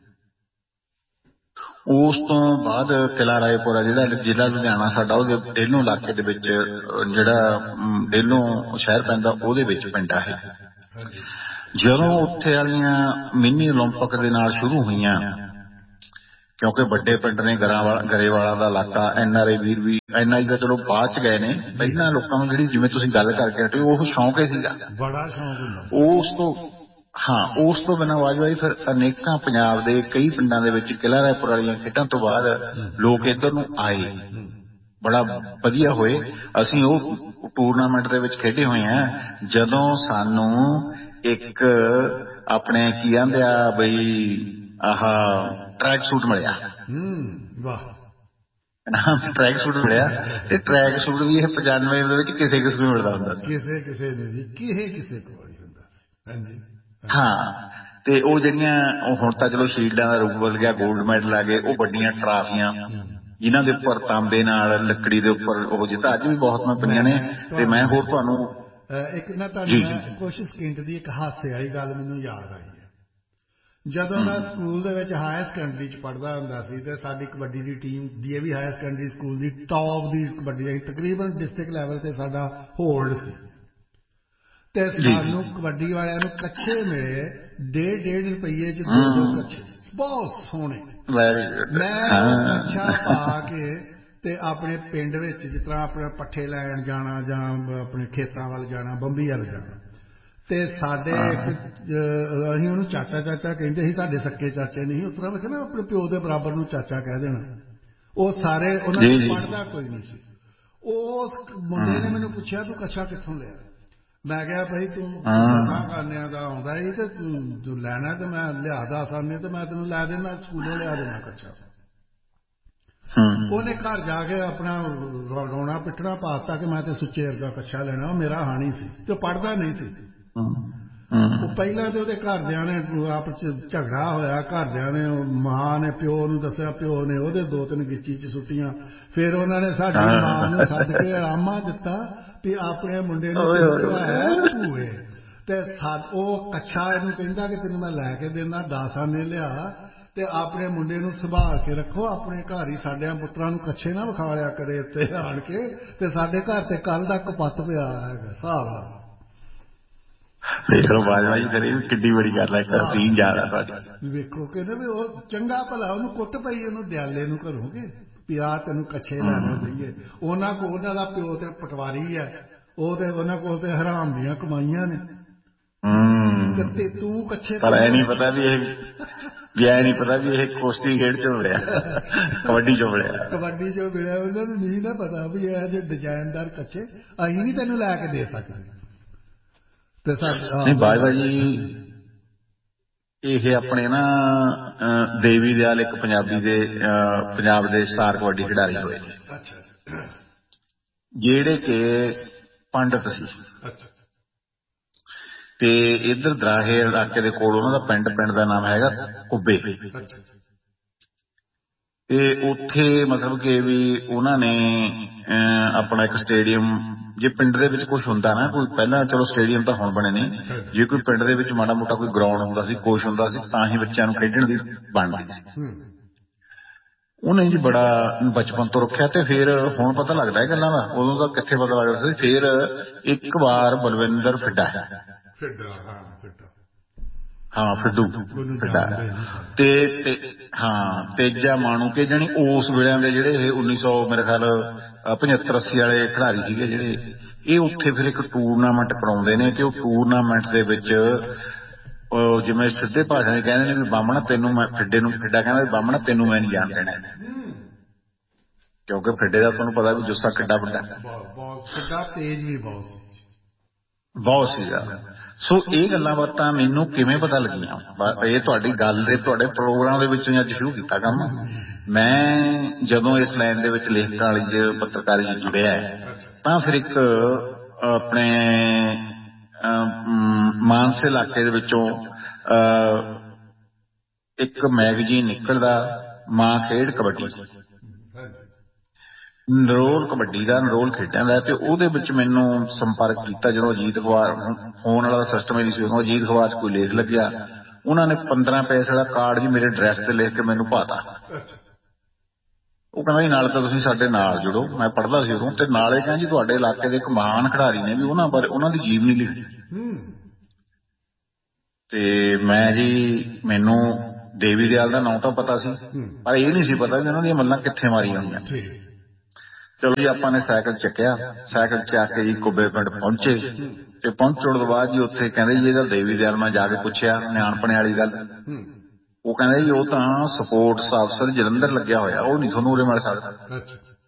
ਉਸ ਤੋਂ ਬਾਅਦ ਕਿਲ੍ਹਾ ਰਾਏਪੁਰ ਆ ਜਿਹੜਾ ਜ਼ਿਲ੍ਹਾ ਲੁਧਿਆਣਾ ਸਾਡਾ, ਉਹਦੇ ਡੇਲੋਂ ਇਲਾਕੇ ਦੇ ਵਿੱਚ ਜਿਹੜਾ ਡੇਲੋਂ ਸ਼ਹਿਰ ਪੈਂਦਾ ਉਹਦੇ ਵਿੱਚ ਪਿੰਡ ਆ ਇਹ। ਜਦੋਂ ਉੱਥੇ ਵਾਲੀਆਂ ਮਿੰਨੀ ਓਲੰਪਿਕ ਦੇ ਨਾਲ ਸ਼ੁਰੂ ਹੋਈਆਂ, ਕਿਉਂਕਿ ਵੱਡੇ ਪਿੰਡ ਨੇ, ਗਰਾਂਵਾਲਾ ਗਰੇਵਾਲਾ ਦਾ ਇਲਾਕਾ, ਐਨ ਆਰ ਆਈ ਵੀਰ ਵੀ, ਐਨ ਆਈ ਤਾਂ ਚਲੋ ਬਾਅਦ ਚ ਗਏ ਨੇ, ਪਹਿਲਾਂ ਲੋਕਾਂ ਨੂੰ ਜਿਹੜੀ ਜਿਵੇਂ ਤੁਸੀਂ ਗੱਲ ਕਰਕੇ ਹਟੇ ਉਹ ਸ਼ੌਂਕ ਹੀ ਸੀਗਾ, ਬੜਾ ਸ਼ੌਂਕ ਹੁੰਦਾ। ਉਸ ਤੋਂ ਹਾਂ ਉਸ ਤੋਂ ਬਿਨਾਂ ਬਾਜਵਾਈ ਫਿਰ ਅਨੇਕਾਂ ਪੰਜਾਬ ਦੇ ਕਈ ਪਿੰਡਾਂ ਦੇ ਵਿੱਚ ਕਿਲ੍ਹਾ ਰਾਏਪੁਰ ਵਾਲੀਆਂ ਖੇਡਾਂ ਤੋਂ ਬਾਅਦ ਲੋਕ ਇੱਧਰ ਨੂੰ ਆਏ, ਬੜਾ ਵਧੀਆ ਹੋਏ। ਅਸੀਂ ਉਹ ਟੂਰਨਾਮੈਂਟ ਦੇ ਵਿੱਚ ਖੇਡੇ ਹੋਏ ਹਾਂ ਜਦੋਂ ਸਾਨੂੰ ਇੱਕ ਆਪਣੇ ਕੀ ਕਹਿੰਦੇ ਆ ਬਈ ਆਹ ਟਰੈਕ ਸੂਟ ਮਿਲਿਆ। ਵਾਹ, ਟਰੈਕ ਸੂਟ ਮਿਲਿਆ, ਤੇ ਟਰੈਕ ਸੂਟ ਵੀ ਇਹ ਪਚਾਨਵੇਂ ਦੇ ਵਿੱਚ ਕਿਸੇ ਕਿਸੇ ਨੂੰ ਮਿਲਦਾ ਹੁੰਦਾ ਸੀ, ਕਿਸੇ ਕਿਸੇ ਨੂੰ ਜੀ, ਕਿਸੇ ਕਿਸੇ ਕੋਲ ਹੀ ਹੁੰਦਾ ਸੀ। ਹਾਂਜੀ ਹਾਂ, ਤੇ ਉਹ ਜਿਹੜੀਆਂ ਹੁਣ ਤਾਂ ਚਲੋ ਸ਼ੀਲਡਾਂ ਦਾ ਰੂਪ ਬਦਲ ਗਿਆ, ਗੋਲਡ ਮੈਡਲ ਆ ਗਏ, ਉਹ ਵੱਡੀਆਂ ਟਰਾਫੀਆਂ ਜਿਨ੍ਹਾਂ ਦੇ ਉੱਪਰ ਤਾਂਬੇ ਨਾਲ ਲੱਕੜੀ ਦੇ ਉੱਪਰ ਉਹ ਜਿੱਤ ਅੱਜ ਵੀ ਬਹੁਤ ਮੈਂ ਪਈਆਂ ਨੇ। ਤੇ ਮੈਂ ਹੋਰ ਤੁਹਾਨੂੰ ਇੱਕ ਨਾ ਤੁਹਾਨੂੰ ਕੁਛ ਸਕਿੰਟ ਦੀ ਇੱਕ ਹਾਸੇ ਵਾਲੀ ਗੱਲ ਮੈਨੂੰ ਯਾਦ ਆਈ ਹੈ। ਜਦੋਂ ਮੈਂ ਸਕੂਲ ਦੇ ਵਿੱਚ ਹਾਇਰ ਸੈਕੰਡਰੀ ਚ ਪੜ੍ਹਦਾ ਹੁੰਦਾ ਸੀ ਤੇ ਸਾਡੀ ਕਬੱਡੀ ਦੀ team D A we higher secondary school the top ਦੀ ਕਬੱਡੀ, ਤਕਰੀਬਨ ਡਿਸਟ੍ਰਿਕਟ ਲੈਵਲ ਤੇ ਸਾਡਾ ਹੋਲਡ ਸੀ, ਤੇ ਸਾਨੂੰ ਕਬੱਡੀ ਵਾਲਿਆਂ ਨੂੰ ਕੱਛੇ ਮਿਲੇ ਡੇਢ ਡੇਢ ਰੁਪਈਏ ਚ ਦੋ ਦੋ ਕੱਛੇ ਬਹੁਤ ਸੋਹਣੇ। ਮੈਂ ਉਹ ਕੱਛਾ ਪਾ ਕੇ ਤੇ ਆਪਣੇ ਪਿੰਡ ਵਿੱਚ ਜਿਸ ਤਰ੍ਹਾਂ ਆਪਣੇ ਪੱਠੇ ਲੈਣ ਜਾਣਾ ਜਾਂ ਆਪਣੇ ਖੇਤਾਂ ਵੱਲ ਜਾਣਾ, ਬੰਬੀ ਵੱਲ ਜਾਣਾ, ਤੇ ਸਾਡੇ ਇੱਕ ਅਸੀਂ ਉਹਨੂੰ ਚਾਚਾ ਚਾਚਾ ਕਹਿੰਦੇ ਸੀ, ਸਾਡੇ ਸੱਕੇ ਚਾਚੇ ਨਹੀਂ ਸੀ, ਉਸ ਤਰ੍ਹਾਂ ਵੇਖਿਆ ਨਾ ਆਪਣੇ ਪਿਓ ਦੇ ਬਰਾਬਰ ਨੂੰ ਚਾਚਾ ਕਹਿ ਦੇਣਾ। ਉਹ ਸਾਰੇ ਉਹਨਾਂ ਨੂੰ ਪੜ੍ਹਦਾ ਕੋਈ ਨਹੀਂ ਸੀ। ਉਸ ਮੁੰਡੇ ਨੇ ਮੈਨੂੰ ਪੁੱਛਿਆ ਤੂੰ ਕੱਛਾ ਕਿੱਥੋਂ ਲਿਆ? ਮੈਂ ਕਿਹਾ ਭਾਈ ਤੂੰ ਦਸਾਂ ਖਾਨਿਆਂ ਦਾ ਆਉਂਦਾ ਸੀ ਤੇ ਤੂੰ ਲੈਣਾ ਤੇ ਮੈਂ ਲਿਆ ਦਸ ਆਨੇ ਤੇ ਮੈਂ ਤੈਨੂੰ ਲੈ ਦੇਣਾ, ਸਕੂਲੋਂ ਲਿਆ ਦੇਣਾ ਕੱਛਾ। ਉਹਨੇ ਘਰ ਜਾ ਕੇ ਆਪਣਾ ਰੋਣਾ ਪਿੱਟਣਾ ਪਾਤਾ ਕਿ ਮੈਂ ਤੇ ਸੁੱਚੇ ਵਰਗਾ ਕੱਛਾ ਲੈਣਾ, ਉਹ ਮੇਰਾ ਹਾਣੀ ਸੀ ਤੇ ਪੜ੍ਹਦਾ ਨਹੀਂ ਸੀ। ਉਹ ਪਹਿਲਾਂ ਤੇ ਉਹਦੇ ਘਰਦਿਆਂ ਨੇ ਆਪਸ ਚ ਝਗੜਾ ਹੋਇਆ, ਘਰਦਿਆਂ ਨੇ ਮਾਂ ਨੇ ਪਿਓ ਨੂੰ ਦੱਸਿਆ, ਪਿਓ ਨੇ ਉਹਦੇ ਦੋ ਤਿੰਨ ਗਿੱਚੀ ਚ ਸੁੱਟੀਆਂ, ਫਿਰ ਉਹਨਾਂ ਨੇ ਸਾਡੀ ਮਾਂ ਨੂੰ ਸੱਦ ਕੇ ਆਰਾਮਾ ਦਿੱਤਾ ਵੀ ਆਪਣੇ ਮੁੰਡੇ ਨੂੰ ਹੈ ਭੂਏ ਤੇ ਉਹ ਕੱਛਾ ਇਹਨੂੰ ਕਹਿੰਦਾ ਕਿ ਤੈਨੂੰ ਮੈਂ ਲੈ ਕੇ ਦੇਣਾ, ਦਸ ਆਨੇ ਲਿਆ ਤੇ ਆਪਣੇ ਮੁੰਡੇ ਨੂੰ ਸੰਭਾਲ ਕੇ ਰੱਖੋ, ਆਪਣੇ ਘਰ ਹੀ ਸਾਡਿਆਂ ਪੁੱਤਰਾਂ ਨੂੰ ਕੱਛੇ ਨਾ ਵਿਖਾ ਲਿਆ ਕਰੇ ਇੱਥੇ ਆਣ ਕੇ, ਤੇ ਸਾਡੇ ਘਰ ਤੇ ਕੱਲ ਦਾ ਕਪੱਤ ਪਿਆ ਹੈਗਾ ਹਿਸਾਬ ਨਾਲ। ਵੇਖੋ ਬਾਜਵਾ ਜੀ ਕਰੇ ਕਿੱਡੀ ਬੜੀ ਗੱਲ ਹੈ, ਇੱਕ ਸੀਨ ਯਾਦ ਆ ਤੁਹਾਡੀ। ਵੇਖੋ ਕਹਿੰਦੇ ਵੀ ਉਹ ਚੰਗਾ ਭਲਾ ਉਹਨੂੰ ਕੁੱਟ ਪਈ, ਉਹਨੂੰ ਦਿਆਲੇ ਨੂੰ ਘਰੋਂਗੇ ਵੀ ਆ ਤੈਨੂੰ ਕੱਛੇ ਲੈਣੇ ਦਈਏ। ਉਹਨਾਂ ਕੋਲ ਉਹਨਾਂ ਦਾ ਪਿਓ ਤੇ ਪਟਵਾਰੀ ਹੈ, ਉਹ ਤੇ ਉਹਨਾਂ ਕੋਲ ਤੇ ਹਰਾਮ ਦੀਆਂ ਕਮਾਈਆਂ ਨੇ, ਤੇ ਤੂੰ ਕੱਛੇ ਪਰ ਇਹ ਨੀ ਪਤਾ ਵੀ ਇਹ ਵੀ ਇਹ ਨੀ ਪਤਾ ਵੀ ਇਹ ਕੁਸ਼ਤੀ ਖੇਡ ਚੋਂ ਮਿਲਿਆ, ਕਬੱਡੀ ਚੋਂ ਮਿਲਿਆ, ਕਬੱਡੀ ਚੋਂ ਮਿਲਿਆ। ਉਹਨਾਂ ਨੂੰ ਨਹੀਂ ਨਾ ਪਤਾ ਵੀ ਇਹ ਜਿਹੇ ਡਿਜ਼ਾਈਨਦਾਰ ਕੱਛੇ ਅਸੀਂ ਨੀ ਤੈਨੂੰ ਲੈ ਕੇ ਦੇ ਸਕਦੇ। ਨਹੀਂ ਬਾਜਵਾ ਜੀ ਇਹ ਆਪਣੇ ਨਾ ਦੇਵੀ ਦਿਆਲ ਇੱਕ ਪੰਜਾਬੀ ਦੇ ਪੰਜਾਬ ਦੇ ਸਟਾਰ ਕਬੱਡੀ ਖਿਡਾਰੀ ਹੋਏ ਨੇ, ਜਿਹੜੇ ਕਿ ਪੰਡਤ ਸੀ, ਤੇ ਇੱਧਰ ਦਰਾਹੇ ਇਲਾਕੇ ਦੇ ਕੋਲ ਉਹਨਾਂ ਦਾ ਪਿੰਡ ਪਿੰਡ ਦਾ ਨਾਮ ਹੈਗਾ ਕੁੱਬੇ, ਤੇ ਉੱਥੇ ਮਤਲਬ ਕਿ ਵੀ ਉਹਨਾਂ ਨੇ ਆਪਣਾ ਇੱਕ ਸਟੇਡੀਅਮ, ਜੇ ਪਿੰਡ ਦੇ ਵਿੱਚ ਕੁਛ ਹੁੰਦਾ ਨਾ ਕੋਈ, ਪਹਿਲਾਂ ਚਲੋ ਸਟੇਡੀਅਮ ਤਾਂ ਹੁਣ ਬਣੇ ਨੇ, ਜੇ ਕੋਈ ਪਿੰਡ ਦੇ ਵਿੱਚ ਮਾੜਾ ਮੋਟਾ ਕੋਈ ਗਰਾਊਂਡ ਹੁੰਦਾ ਸੀ, ਕੁਛ ਹੁੰਦਾ ਸੀ, ਤਾਂ ਹੀ ਬੱਚਿਆਂ ਨੂੰ ਖੇਡਣ ਦੀ ਬਣਦੀ ਸੀ। ਉਹਨੇ ਜੀ ਬੜਾ ਬਚਪਨ ਤੋਂ ਰੱਖਿਆ, ਤੇ ਫਿਰ ਹੁਣ ਪਤਾ ਲੱਗਦਾ ਇਹ ਗੱਲਾਂ ਦਾ, ਉਦੋਂ ਤਾਂ ਕਿੱਥੇ ਪਤਾ ਲੱਗਦਾ ਸੀ। ਫਿਰ ਇੱਕ ਵਾਰ ਬਲਵਿੰਦਰ ਫਿੱਡਾ ਹਾਂ ਫਿੱਡੂ ਫਿੱਡਾ ਤੇ ਹਾਂ ਤੇਜਾ ਮਾਣੂ ਕੇ ਜਾਣੀ ਉਸ ਵੇਲੇ ਦੇ ਜਿਹੜੇ ਇਹ ਉੱਨੀ ਸੌ ਮੇਰੇ ਖਿਆਲ ਪਝੱਤਰ ਅੱਸੀ ਵਾਲੇ ਖਿਡਾਰੀ ਸੀਗੇ ਜਿਹੜੇ, ਇਹ ਉੱਥੇ ਫਿਰ ਇੱਕ ਟੂਰਨਾਮੈਂਟ ਕਰਾਉਂਦੇ ਨੇ, ਤੇ ਉਹ ਟੂਰਨਾਮੈਂਟ ਦੇ ਵਿੱਚ ਜਿਵੇਂ ਸਿੱਧੇ ਭਾਸ਼ਾ ਚ ਕਹਿੰਦੇ ਨੇ ਵੀ ਬਾਹਮਣਾ ਤੈਨੂੰ ਮੈਂ, ਫਿੱਡੇ ਨੂੰ ਫਿੱਡਾ ਕਹਿੰਦਾ ਵੀ ਬਾਹਮਣਾ ਤੈਨੂੰ ਮੈਂ ਨਹੀਂ ਜਾਣ ਦੇਣਾ, ਕਿਉਂਕਿ ਫਿੱਡੇ ਦਾ ਤੁਹਾਨੂੰ ਪਤਾ ਵੀ ਜੁੱਸਾ ਕਿੱਡਾ ਵੱਡਾ, ਤੇਜ਼ ਵੀ ਬਹੁਤ ਬਹੁਤ ਸੀਗਾ। ਸੋ ਇਹ ਗੱਲਾਂ ਬਾਤਾਂ ਮੈਨੂੰ ਕਿਵੇਂ ਪਤਾ ਲੱਗੀਆਂ, ਇਹ ਤੁਹਾਡੀ ਗੱਲ ਦੇ ਤੁਹਾਡੇ ਪ੍ਰੋਗਰਾਮ ਦੇ ਵਿੱਚੋਂ ਅੱਜ ਸ਼ੁਰੂ ਕੀਤਾ ਕੰਮ। ਮੈਂ ਜਦੋਂ ਇਸ ਲਾਈਨ ਦੇ ਵਿੱਚ ਲੇਖਕਾਂ ਵਾਲੀ ਚ ਪੱਤਰਕਾਰੀ ਚ ਜੁੜਿਆ ਤਾਂ ਫਿਰ ਇੱਕ ਆਪਣੇ ਮਾਨਸੇ ਇਲਾਕੇ ਦੇ ਵਿੱਚੋਂ ਇੱਕ ਮੈਗਜ਼ੀਨ ਨਿਕਲਦਾ, ਮਾਂ ਖੇਡ ਕਬੱਡੀ, ਨਰੋਲ ਕਬੱਡੀ ਦਾ, ਨਰੋਲ ਖੇਡਾਂ ਦਾ, ਤੇ ਉਹਦੇ ਵਿੱਚ ਮੈਨੂੰ ਸੰਪਰਕ ਕੀਤਾ ਜਦੋਂ ਅਜੀਤ ਅਖਬਾਰ, ਫੋਨ ਵਾਲਾ ਸਿਸਟਮ ਹੀ ਨਹੀਂ ਸੀ ਉਦੋਂ, ਅਜੀਤ ਅਖਬਾਰ 'ਚ ਕੋਈ ਲੇਖ ਲੱਗਿਆ, ਉਹਨਾਂ ਨੇ ਪੰਦਰਾਂ ਪੈਸੇ ਦਾ ਕਾਰਡ ਜੀ ਮੇਰੇ ਐਡਰੈਸ ਤੇ ਲਿਖ ਕੇ ਮੈਨੂੰ ਪਾਤਾ। ਉਹ ਕਹਿੰਦਾ ਜੀ ਨਾਲ ਤਾਂ ਤੁਸੀਂ ਸਾਡੇ ਨਾਲ ਜੁੜੋ, ਮੈਂ ਪੜ੍ਹਦਾ ਸੀ ਉਦੋਂ, ਤੇ ਨਾਲੇ ਕਹਿੰਦਾ ਜੀ ਤੁਹਾਡੇ ਇਲਾਕੇ ਦੇ ਇੱਕ ਮਹਾਨ ਖਿਡਾਰੀ ਨੇ ਵੀ ਉਹਨਾਂ ਬਾਰੇ, ਉਹਨਾਂ ਦੀ ਜੀਵਨੀ ਲਿਖੀ। ਤੇ ਮੈਂ ਜੀ ਮੈਨੂੰ ਦੇਵੀ ਦਿਆਲ ਦਾ ਨਾਂ ਤਾਂ ਪਤਾ ਸੀ, ਪਰ ਇਹ ਨਹੀਂ ਸੀ ਪਤਾ ਵੀ ਉਹਨਾਂ ਦੀਆਂ ਮੱਲਾਂ ਕਿੱਥੇ ਮਾਰੀਆਂ ਹੋਈਆਂ। ਚਲੋ ਜੀ ਆਪਾਂ ਨੇ ਸਾਈਕਲ ਚੱਕਿਆ, ਸਾਈਕਲ ਚੱਕ ਕੇ ਜੀ ਕੁੱਬੇ ਪਿੰਡ ਪਹੁੰਚੇ, ਤੇ ਪਹੁੰਚਣ ਤੋਂ ਬਾਅਦ ਜੀ ਉੱਥੇ ਕਹਿੰਦੇ ਜੀ ਇਹਦਾ ਦੇਵੀ ਦਿਆਲ, ਮੈਂ ਜਾ ਕੇ ਪੁੱਛਿਆ ਨਿਆਣਪਣੇ ਵਾਲੀ ਗੱਲ, ਉਹ ਕਹਿੰਦੇ ਜੀ ਉਹ ਤਾਂ ਸਪੋਰਟਸ ਅਫਸਰ ਜਲੰਧਰ ਲੱਗਿਆ ਹੋਇਆ, ਉਹ ਨਹੀਂ ਤੁਹਾਨੂੰ ਉਰੇ ਮਿਲ ਸਕਦਾ।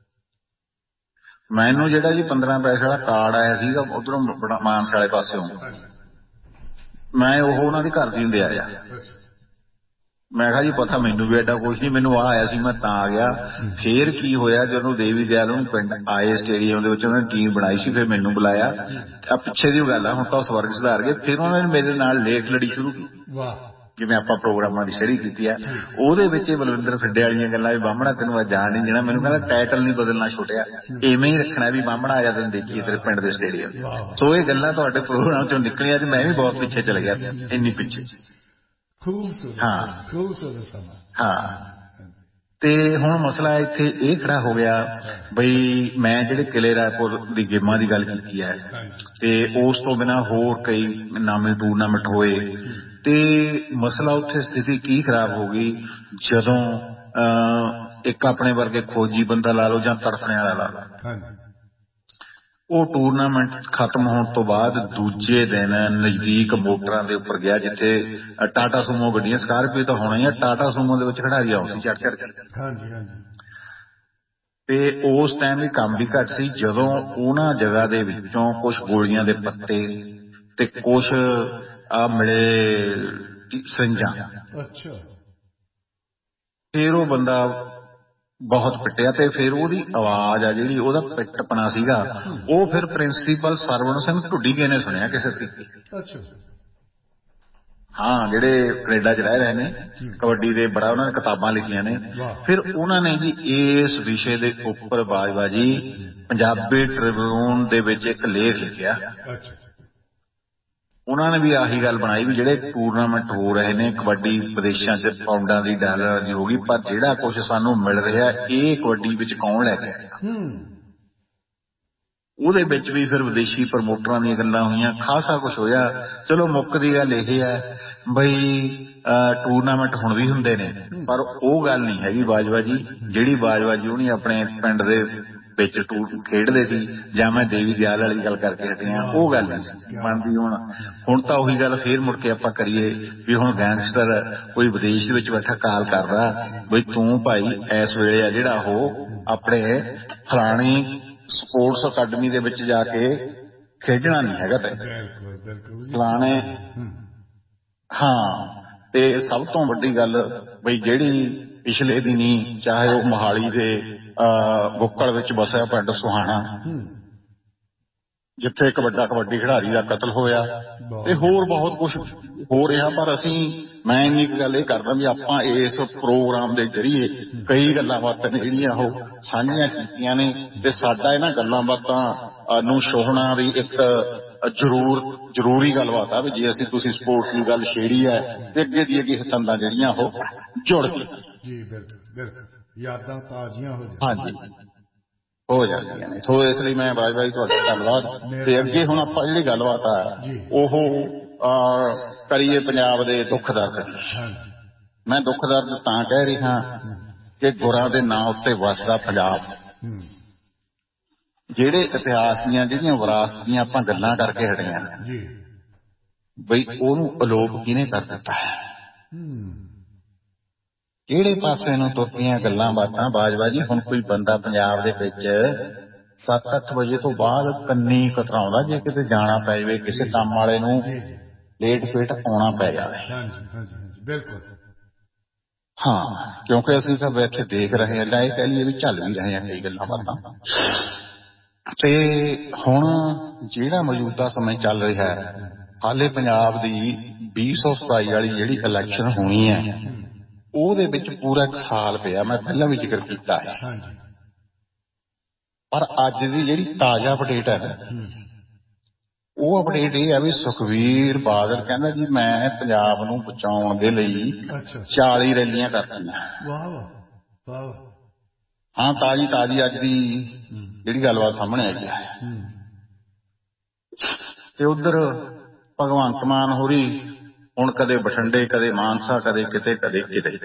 ਮੈਨੂੰ ਜਿਹੜਾ ਜੀ ਪੰਦਰਾਂ ਪੈਸੇ ਵਾਲਾ ਕਾਰਡ ਆਇਆ ਸੀਗਾ ਉਧਰੋਂ ਮਾਨਸੇ ਵਾਲੇ ਪਾਸਿਓਂ, ਮੈਂ ਉਹ ਉਹਨਾਂ ਦੇ ਘਰ ਦੀ ਹੁੰਦੇ ਆਇਆ। ਮੈਂ ਕਿਹਾ ਜੀ ਪਤਾ ਮੈਨੂੰ ਵੀ ਐਡਾ ਕੁਛ ਨਹੀਂ, ਮੈਨੂੰ ਆਹ ਆਇਆ ਸੀ ਮੈਂ ਤਾਂ ਆ ਗਿਆ। ਫੇਰ ਕੀ ਹੋਇਆ, ਜਦੋਂ ਦੇਵੀ ਦਿਆਲ ਨੂੰ ਪਿੰਡ ਆਏ ਸਟੇਡੀਅਮ ਦੇ ਵਿੱਚ, ਉਹਨਾਂ ਨੇ ਟੀਮ ਬਣਾਈ ਸੀ, ਫਿਰ ਮੈਨੂੰ ਬੁਲਾਇਆ, ਆ ਪਿੱਛੇ ਦੀ ਗੱਲ ਆ, ਹੁਣ ਤਾਂ ਸਵਰਗ ਸੁਧਾਰ ਗਏ। ਫਿਰ ਉਹਨਾਂ ਨੇ ਮੇਰੇ ਨਾਲ ਲੇਖ ਲੜੀ ਸ਼ੁਰੂ ਕੀਤੀ, ਜਿਵੇਂ ਆਪਾਂ ਪ੍ਰੋਗਰਾਮਾਂ ਦੀ ਸ਼ੜੀ ਕੀਤੀ ਆ, ਉਹਦੇ ਵਿੱਚ ਇਹ ਬਲਵਿੰਦਰ ਫਿੱਡੇ ਵਾਲੀਆਂ ਗੱਲਾਂ ਵੀ ਬਾਹਮਣਾ ਤੈਨੂੰ ਅੱਜ ਜਾਣ ਨਹੀਂ ਦੇਣਾ, ਮੈਨੂੰ ਕਹਿੰਦਾ ਟਾਈਟਲ ਨਹੀਂ ਬਦਲਣਾ ਛੋਟਿਆ, ਇਵੇਂ ਹੀ ਰੱਖਣਾ ਵੀ ਬਾਹਮਣਾ ਆ ਜਾ ਤੈਨੂੰ ਦੇਖੀਏ ਤੇਰੇ ਪਿੰਡ ਦੇ ਸਟੇਡੀਅਮ। ਸੋ ਇਹ ਗੱਲਾਂ ਤੁਹਾਡੇ ਪ੍ਰੋਗਰਾਮ ਚੋਂ ਨਿਕਲੀਆਂ, ਤੇ ਮੈਂ ਵੀ ਬਹੁਤ ਪਿੱਛੇ ਚਲੇ ਗਿਆ, ਇੰਨੀ ਪਿੱਛੇ। ਹਾਂ ਹਾਂ ਤੇ ਹੁਣ ਮਸਲਾ ਇੱਥੇ ਇਹ ਖੜਾ ਹੋ ਗਿਆ ਬਈ, ਮੈਂ ਜਿਹੜੇ ਕਿਲੇ ਰਾਏਪੁਰ ਦੀ ਗੇਮਾਂ ਦੀ ਗੱਲ ਕੀਤੀ ਹੈ, ਤੇ ਉਸ ਤੋਂ ਬਿਨਾਂ ਹੋਰ ਕਈ ਨਾਮੀ ਟੂਰਨਾਮੈਂਟ ਹੋਏ, ਤੇ ਮਸਲਾ ਉੱਥੇ ਸਥਿਤੀ ਕੀ ਖਰਾਬ ਹੋ ਗਈ, ਜਦੋਂ ਅਹ ਇੱਕ ਆਪਣੇ ਵਰਗੇ ਖੋਜੀ ਬੰਦਾ ਲਾ ਲਓ ਜਾਂ ਤੜਫਣੇ ਵਾਲਾ ਲਾ ਲਓ, ਉਹ ਟੂਰਨਾਮੈਂਟ ਖਤਮ ਹੋਣ ਤੋਂ ਬਾਅਦ ਦੂਜੇ ਦਿਨ ਨਜ਼ਦੀਕ ਮੋਟਰਾਂ ਦੇ ਉੱਪਰ ਗਿਆ, ਜਿੱਥੇ ਟਾਟਾ ਸੂਮੋ ਗੱਡੀਆਂ, ਸਕਾਰਪੀਓ ਤਾਂ ਹੋਣਾ ਹੀ ਆ, ਟਾਟਾ ਸੂਮੋ ਦੇ ਵਿੱਚ ਖਿਡਾਰੀ ਆਉਂ ਸੀ ਚੜ ਚੜ ਕੇ, ਤੇ ਉਸ ਟਾਈਮ ਵੀ ਕੰਮ ਵੀ ਘੱਟ ਸੀ, ਜਦੋਂ ਉਹਨਾਂ ਜਗ੍ਹਾ ਦੇ ਵਿੱਚੋਂ ਕੁਛ ਗੋਲੀਆਂ ਦੇ ਪੱਤੇ ਤੇ ਕੁਛ ਆ ਮਿਲੇ ਸਰਿੰਜਾਂ, ਫਿਰ ਉਹ ਬੰਦਾ ਬਹੁਤ ਪਿੱਟਿਆ, ਤੇ ਫਿਰ ਉਹਦੀ ਆਵਾਜ਼ ਆ ਜਿਹੜੀ, ਉਹਦਾ ਪਿੱਟਪਣਾ ਸੀਗਾ, ਉਹ ਫਿਰ ਪ੍ਰਿੰਸੀਪਲ ਸਰਵਣ ਸਿੰਘ ਢੁੱਡੀਕੇ ਨੇ ਸੁਣਿਆ ਕਿਸੇ ਤਰੀਕੇ, ਹਾਂ ਜਿਹੜੇ ਕੈਨੇਡਾ ਚ ਰਹਿ ਰਹੇ ਨੇ, ਕਬੱਡੀ ਦੇ ਬੜਾ ਉਹਨਾਂ ਨੇ ਕਿਤਾਬਾਂ ਲਿਖੀਆਂ ਨੇ। ਫਿਰ ਉਹਨਾਂ ਨੇ ਜੀ ਇਸ ਵਿਸ਼ੇ ਦੇ ਉੱਪਰ ਬਾਜਵਾ ਜੀ ਪੰਜਾਬੀ ਟ੍ਰਿਬਿਊਨ ਦੇ ਵਿੱਚ ਇੱਕ ਲੇਖ ਲਿਖਿਆ। ਉਹਨਾਂ ਨੇ ਵੀ ਆਹੀ ਗੱਲ ਬਣਾਈ ਵੀ ਜਿਹੜੇ ਟੂਰਨਾਮੈਂਟ ਹੋ ਰਹੇ ਨੇ ਕਬੱਡੀ ਵਿਦੇਸ਼ਾਂ ਚ ਪਾਉਂਡਾਂ ਦੀ ਡਾਲਰਾਂ ਦੀ ਹੋ ਗਈ, ਪਰ ਜਿਹੜਾ ਕੁਛ ਸਾਨੂੰ ਮਿਲ ਰਿਹਾ ਇਹ ਕਬੱਡੀ ਵਿੱਚ ਕੌਣ ਲੈ ਕੇ ਆਏਗਾ। ਉਹਦੇ ਵਿੱਚ ਵੀ ਫਿਰ ਵਿਦੇਸ਼ੀ ਪ੍ਰਮੋਟਰਾਂ ਦੀਆਂ ਗੱਲਾਂ ਹੋਈਆਂ, ਖਾਸਾ ਕੁਛ ਹੋਇਆ। ਚਲੋ ਮੁੱਖ ਦੀ ਗੱਲ ਇਹ ਹੈ ਬਈ ਟੂਰਨਾਮੈਂਟ ਹੁਣ ਵੀ ਹੁੰਦੇ ਨੇ, ਪਰ ਉਹ ਗੱਲ ਨਹੀਂ ਹੈਗੀ ਬਾਜਵਾ ਜੀ ਜਿਹੜੀ ਬਾਜਵਾ ਜੀ ਉਹਨੇ ਆਪਣੇ ਪਿੰਡ ਦੇ ਵਿੱਚ ਟੂਰ ਖੇਡਦੇ ਸੀ, ਜਾਂ ਮੈਂ ਦੇਵੀ ਦਿਆਲ ਵਾਲੀ ਗੱਲ ਕਰਕੇ ਹਟੀਆਂ, ਉਹ ਗੱਲ ਨਹੀਂ ਸੀ ਬਣਦੀ। ਹੁਣ ਹੁਣ ਤਾਂ ਉਹੀ ਗੱਲ ਫੇਰ ਮੁੜ ਕੇ ਆਪਾਂ ਕਰੀਏ ਵੀ ਹੁਣ ਗੈਂਗਸਟਰ ਕੋਈ ਵਿਦੇਸ਼ ਵਿੱਚ ਬੈਠਾ ਕਾਲ ਕਰਦਾ ਬਈ ਤੂੰ ਭਾਈ ਇਸ ਵੇਲੇ ਆ ਜਿਹੜਾ ਉਹ ਆਪਣੇ ਫਲਾਣੀ ਸਪੋਰਟਸ ਅਕੈਡਮੀ ਦੇ ਵਿੱਚ ਜਾ ਕੇ ਖੇਡਣਾ ਨਹੀਂ ਹੈਗਾ ਤੇ ਫਲਾਣੇ। ਹਾਂ, ਤੇ ਸਭ ਤੋਂ ਵੱਡੀ ਗੱਲ ਬਈ ਜਿਹੜੀ ਪਿਛਲੇ ਦਿਨੀ ਚਾਹੇ ਉਹ ਮੋਹਾਲੀ ਦੇ ਅਹ ਬੁੱਕਲ ਵਿੱਚ ਵਸਿਆ ਪਿੰਡ ਸੁਹਾਣਾ, ਜਿੱਥੇ ਇੱਕ ਵੱਡਾ ਕਬੱਡੀ ਖਿਡਾਰੀ ਦਾ ਕਤਲ ਹੋਇਆ, ਤੇ ਹੋਰ ਬਹੁਤ ਕੁਛ ਹੋ ਰਿਹਾ। ਪਰ ਅਸੀਂ ਮੈਂ ਇੰਨੀ ਕੁ ਗੱਲ ਇਹ ਕਰਦਾ ਵੀ ਆਪਾਂ ਇਸ ਪ੍ਰੋਗਰਾਮ ਦੇ ਜ਼ਰੀਏ ਕਈ ਗੱਲਾਂ ਬਾਤਾਂ ਨੇ ਜਿਹੜੀਆਂ ਉਹ ਸਾਂਝੀਆਂ ਕੀਤੀਆਂ ਨੇ, ਤੇ ਸਾਡਾ ਇਹਨਾਂ ਗੱਲਾਂ ਬਾਤਾਂ ਨੂੰ ਛੋਹਣਾ ਵੀ ਇੱਕ ਜ਼ਰੂਰ ਜ਼ਰੂਰੀ ਗੱਲਬਾਤ ਆ ਵੀ ਜੇ ਅਸੀਂ ਤੁਸੀਂ ਸਪੋਰਟਸ ਦੀ ਗੱਲ ਛੇੜੀ ਹੈ ਤੇ ਅੱਗੇ ਦੀ ਅੱਗੇ ਤੰਦਾਂ ਜਿਹੜੀਆਂ ਉਹ ਜੁੜ ਗਈਆਂ ਜੀ। ਬਿਲਕੁਲ ਬਿਲਕੁਲ, ਯਾਦਾਂ ਤਾਜ਼ੀਆਂ ਹੋ ਜਾਂਦੀਆਂ। ਹਾਂਜੀ ਹੋ ਜਾਂਦੀਆਂ ਨੇ। ਸੋ ਇਸ ਲਈ ਮੈਂ ਬਾਜਵਾ ਜੀ ਤੁਹਾਡਾ ਧੰਨਵਾਦ। ਤੇ ਅੱਗੇ ਹੁਣ ਆਪਾਂ ਜਿਹੜੀ ਗੱਲਬਾਤ ਆ ਉਹ ਕਰੀਏ ਪੰਜਾਬ ਦੇ ਦੁੱਖ ਦਰਦ। ਮੈਂ ਦੁੱਖ ਦਰਦ ਤਾਂ ਕਹਿ ਰਿਹਾ ਕਿ ਗੁਰਾਂ ਦੇ ਨਾਂ ਉੱਤੇ ਵਸਦਾ ਪੰਜਾਬ, ਜਿਹੜੇ ਇਤਿਹਾਸ ਦੀਆਂ ਜਿਹੜੀਆਂ ਵਿਰਾਸਤ ਦੀਆਂ ਆਪਾਂ ਗੱਲਾਂ ਕਰਕੇ ਹਟੇ ਹਾਂ ਬਈ ਉਹਨੂੰ ਅਲੋਪ ਕਿਹਨੇ ਕਰ ਦਿੱਤਾ ਹੈ, ਕਿਹੜੇ ਪਾਸੇ ਨੂੰ ਤੁਰਦੀਆਂ ਗੱਲਾਂ ਬਾਤਾਂ ਬਾਜਵਾ ਜੀ। ਹੁਣ ਕੋਈ ਬੰਦਾ ਪੰਜਾਬ ਦੇ ਵਿੱਚ ਸੱਤ ਅੱਠ ਵਜੇ ਤੋਂ ਬਾਅਦ ਕੰਨੀ ਕਤਰਾਉਂਦਾ ਜੇ ਕਿਤੇ ਜਾਣਾ ਪੈ ਜਾਵੇ, ਕਿਸੇ ਕੰਮ ਵਾਲੇ ਨੂੰ ਲੇਟ ਫੇਟ ਆਉਣਾ ਪੈ ਜਾਵੇ। ਬਿਲਕੁਲ ਹਾਂ, ਕਿਉਂਕਿ ਅਸੀਂ ਤਾਂ ਇੱਥੇ ਦੇਖ ਰਹੇ ਹਾਂ, ਜਾਂ ਇਹ ਕਹਿ ਲਈਏ ਵੀ ਝੱਲ ਵੀ ਰਹੇ ਹਾਂ ਕਈ ਗੱਲਾਂ ਬਾਤਾਂ। ਤੇ ਹੁਣ ਜਿਹੜਾ ਮੌਜੂਦਾ ਸਮੇਂ ਚੱਲ ਰਿਹਾ ਹੈ, ਹਾਲੇ ਪੰਜਾਬ ਦੀ ਵੀਹ ਸੌ ਸਤਾਈ ਵਾਲੀ ਜਿਹੜੀ ਇਲੈਕਸ਼ਨ ਹੋਣੀ ਹੈ ਉਹਦੇ ਵਿੱਚ ਪੂਰਾ ਇੱਕ ਸਾਲ ਪਿਆ। ਮੈਂ ਪਹਿਲਾਂ ਵੀ ਜ਼ਿਕਰ ਕੀਤਾ ਹੈ, ਪਰ ਅੱਜ ਦੀ ਜਿਹੜੀ ਤਾਜ਼ਾ ਅਪਡੇਟ ਹੈ ਉਹ ਅਪਡੇਟ ਇਹ ਹੈ ਵੀ ਸੁਖਬੀਰ ਬਾਦਲ ਕਹਿੰਦਾ ਜੀ ਮੈਂ ਪੰਜਾਬ ਨੂੰ ਬਚਾਉਣ ਦੇ ਲਈ ਚਾਲੀ ਰੈਲੀਆਂ ਕਰਤੀਆਂ। ਹਾਂ, ਤਾਜ਼ੀ ਤਾਜ਼ੀ ਅੱਜ ਦੀ ਜਿਹੜੀ ਗੱਲਬਾਤ ਸਾਹਮਣੇ ਆਈ ਹੈ। ਤੇ ਉਧਰ ਭਗਵੰਤ ਮਾਨ ਹੋਰੀ ਹੁਣ ਕਦੇ ਬਠਿੰਡੇ, ਕਦੇ ਮਾਨਸਾ, ਕਦੇ ਕਿਤੇ ਕਦੇ ਕਿਤੇ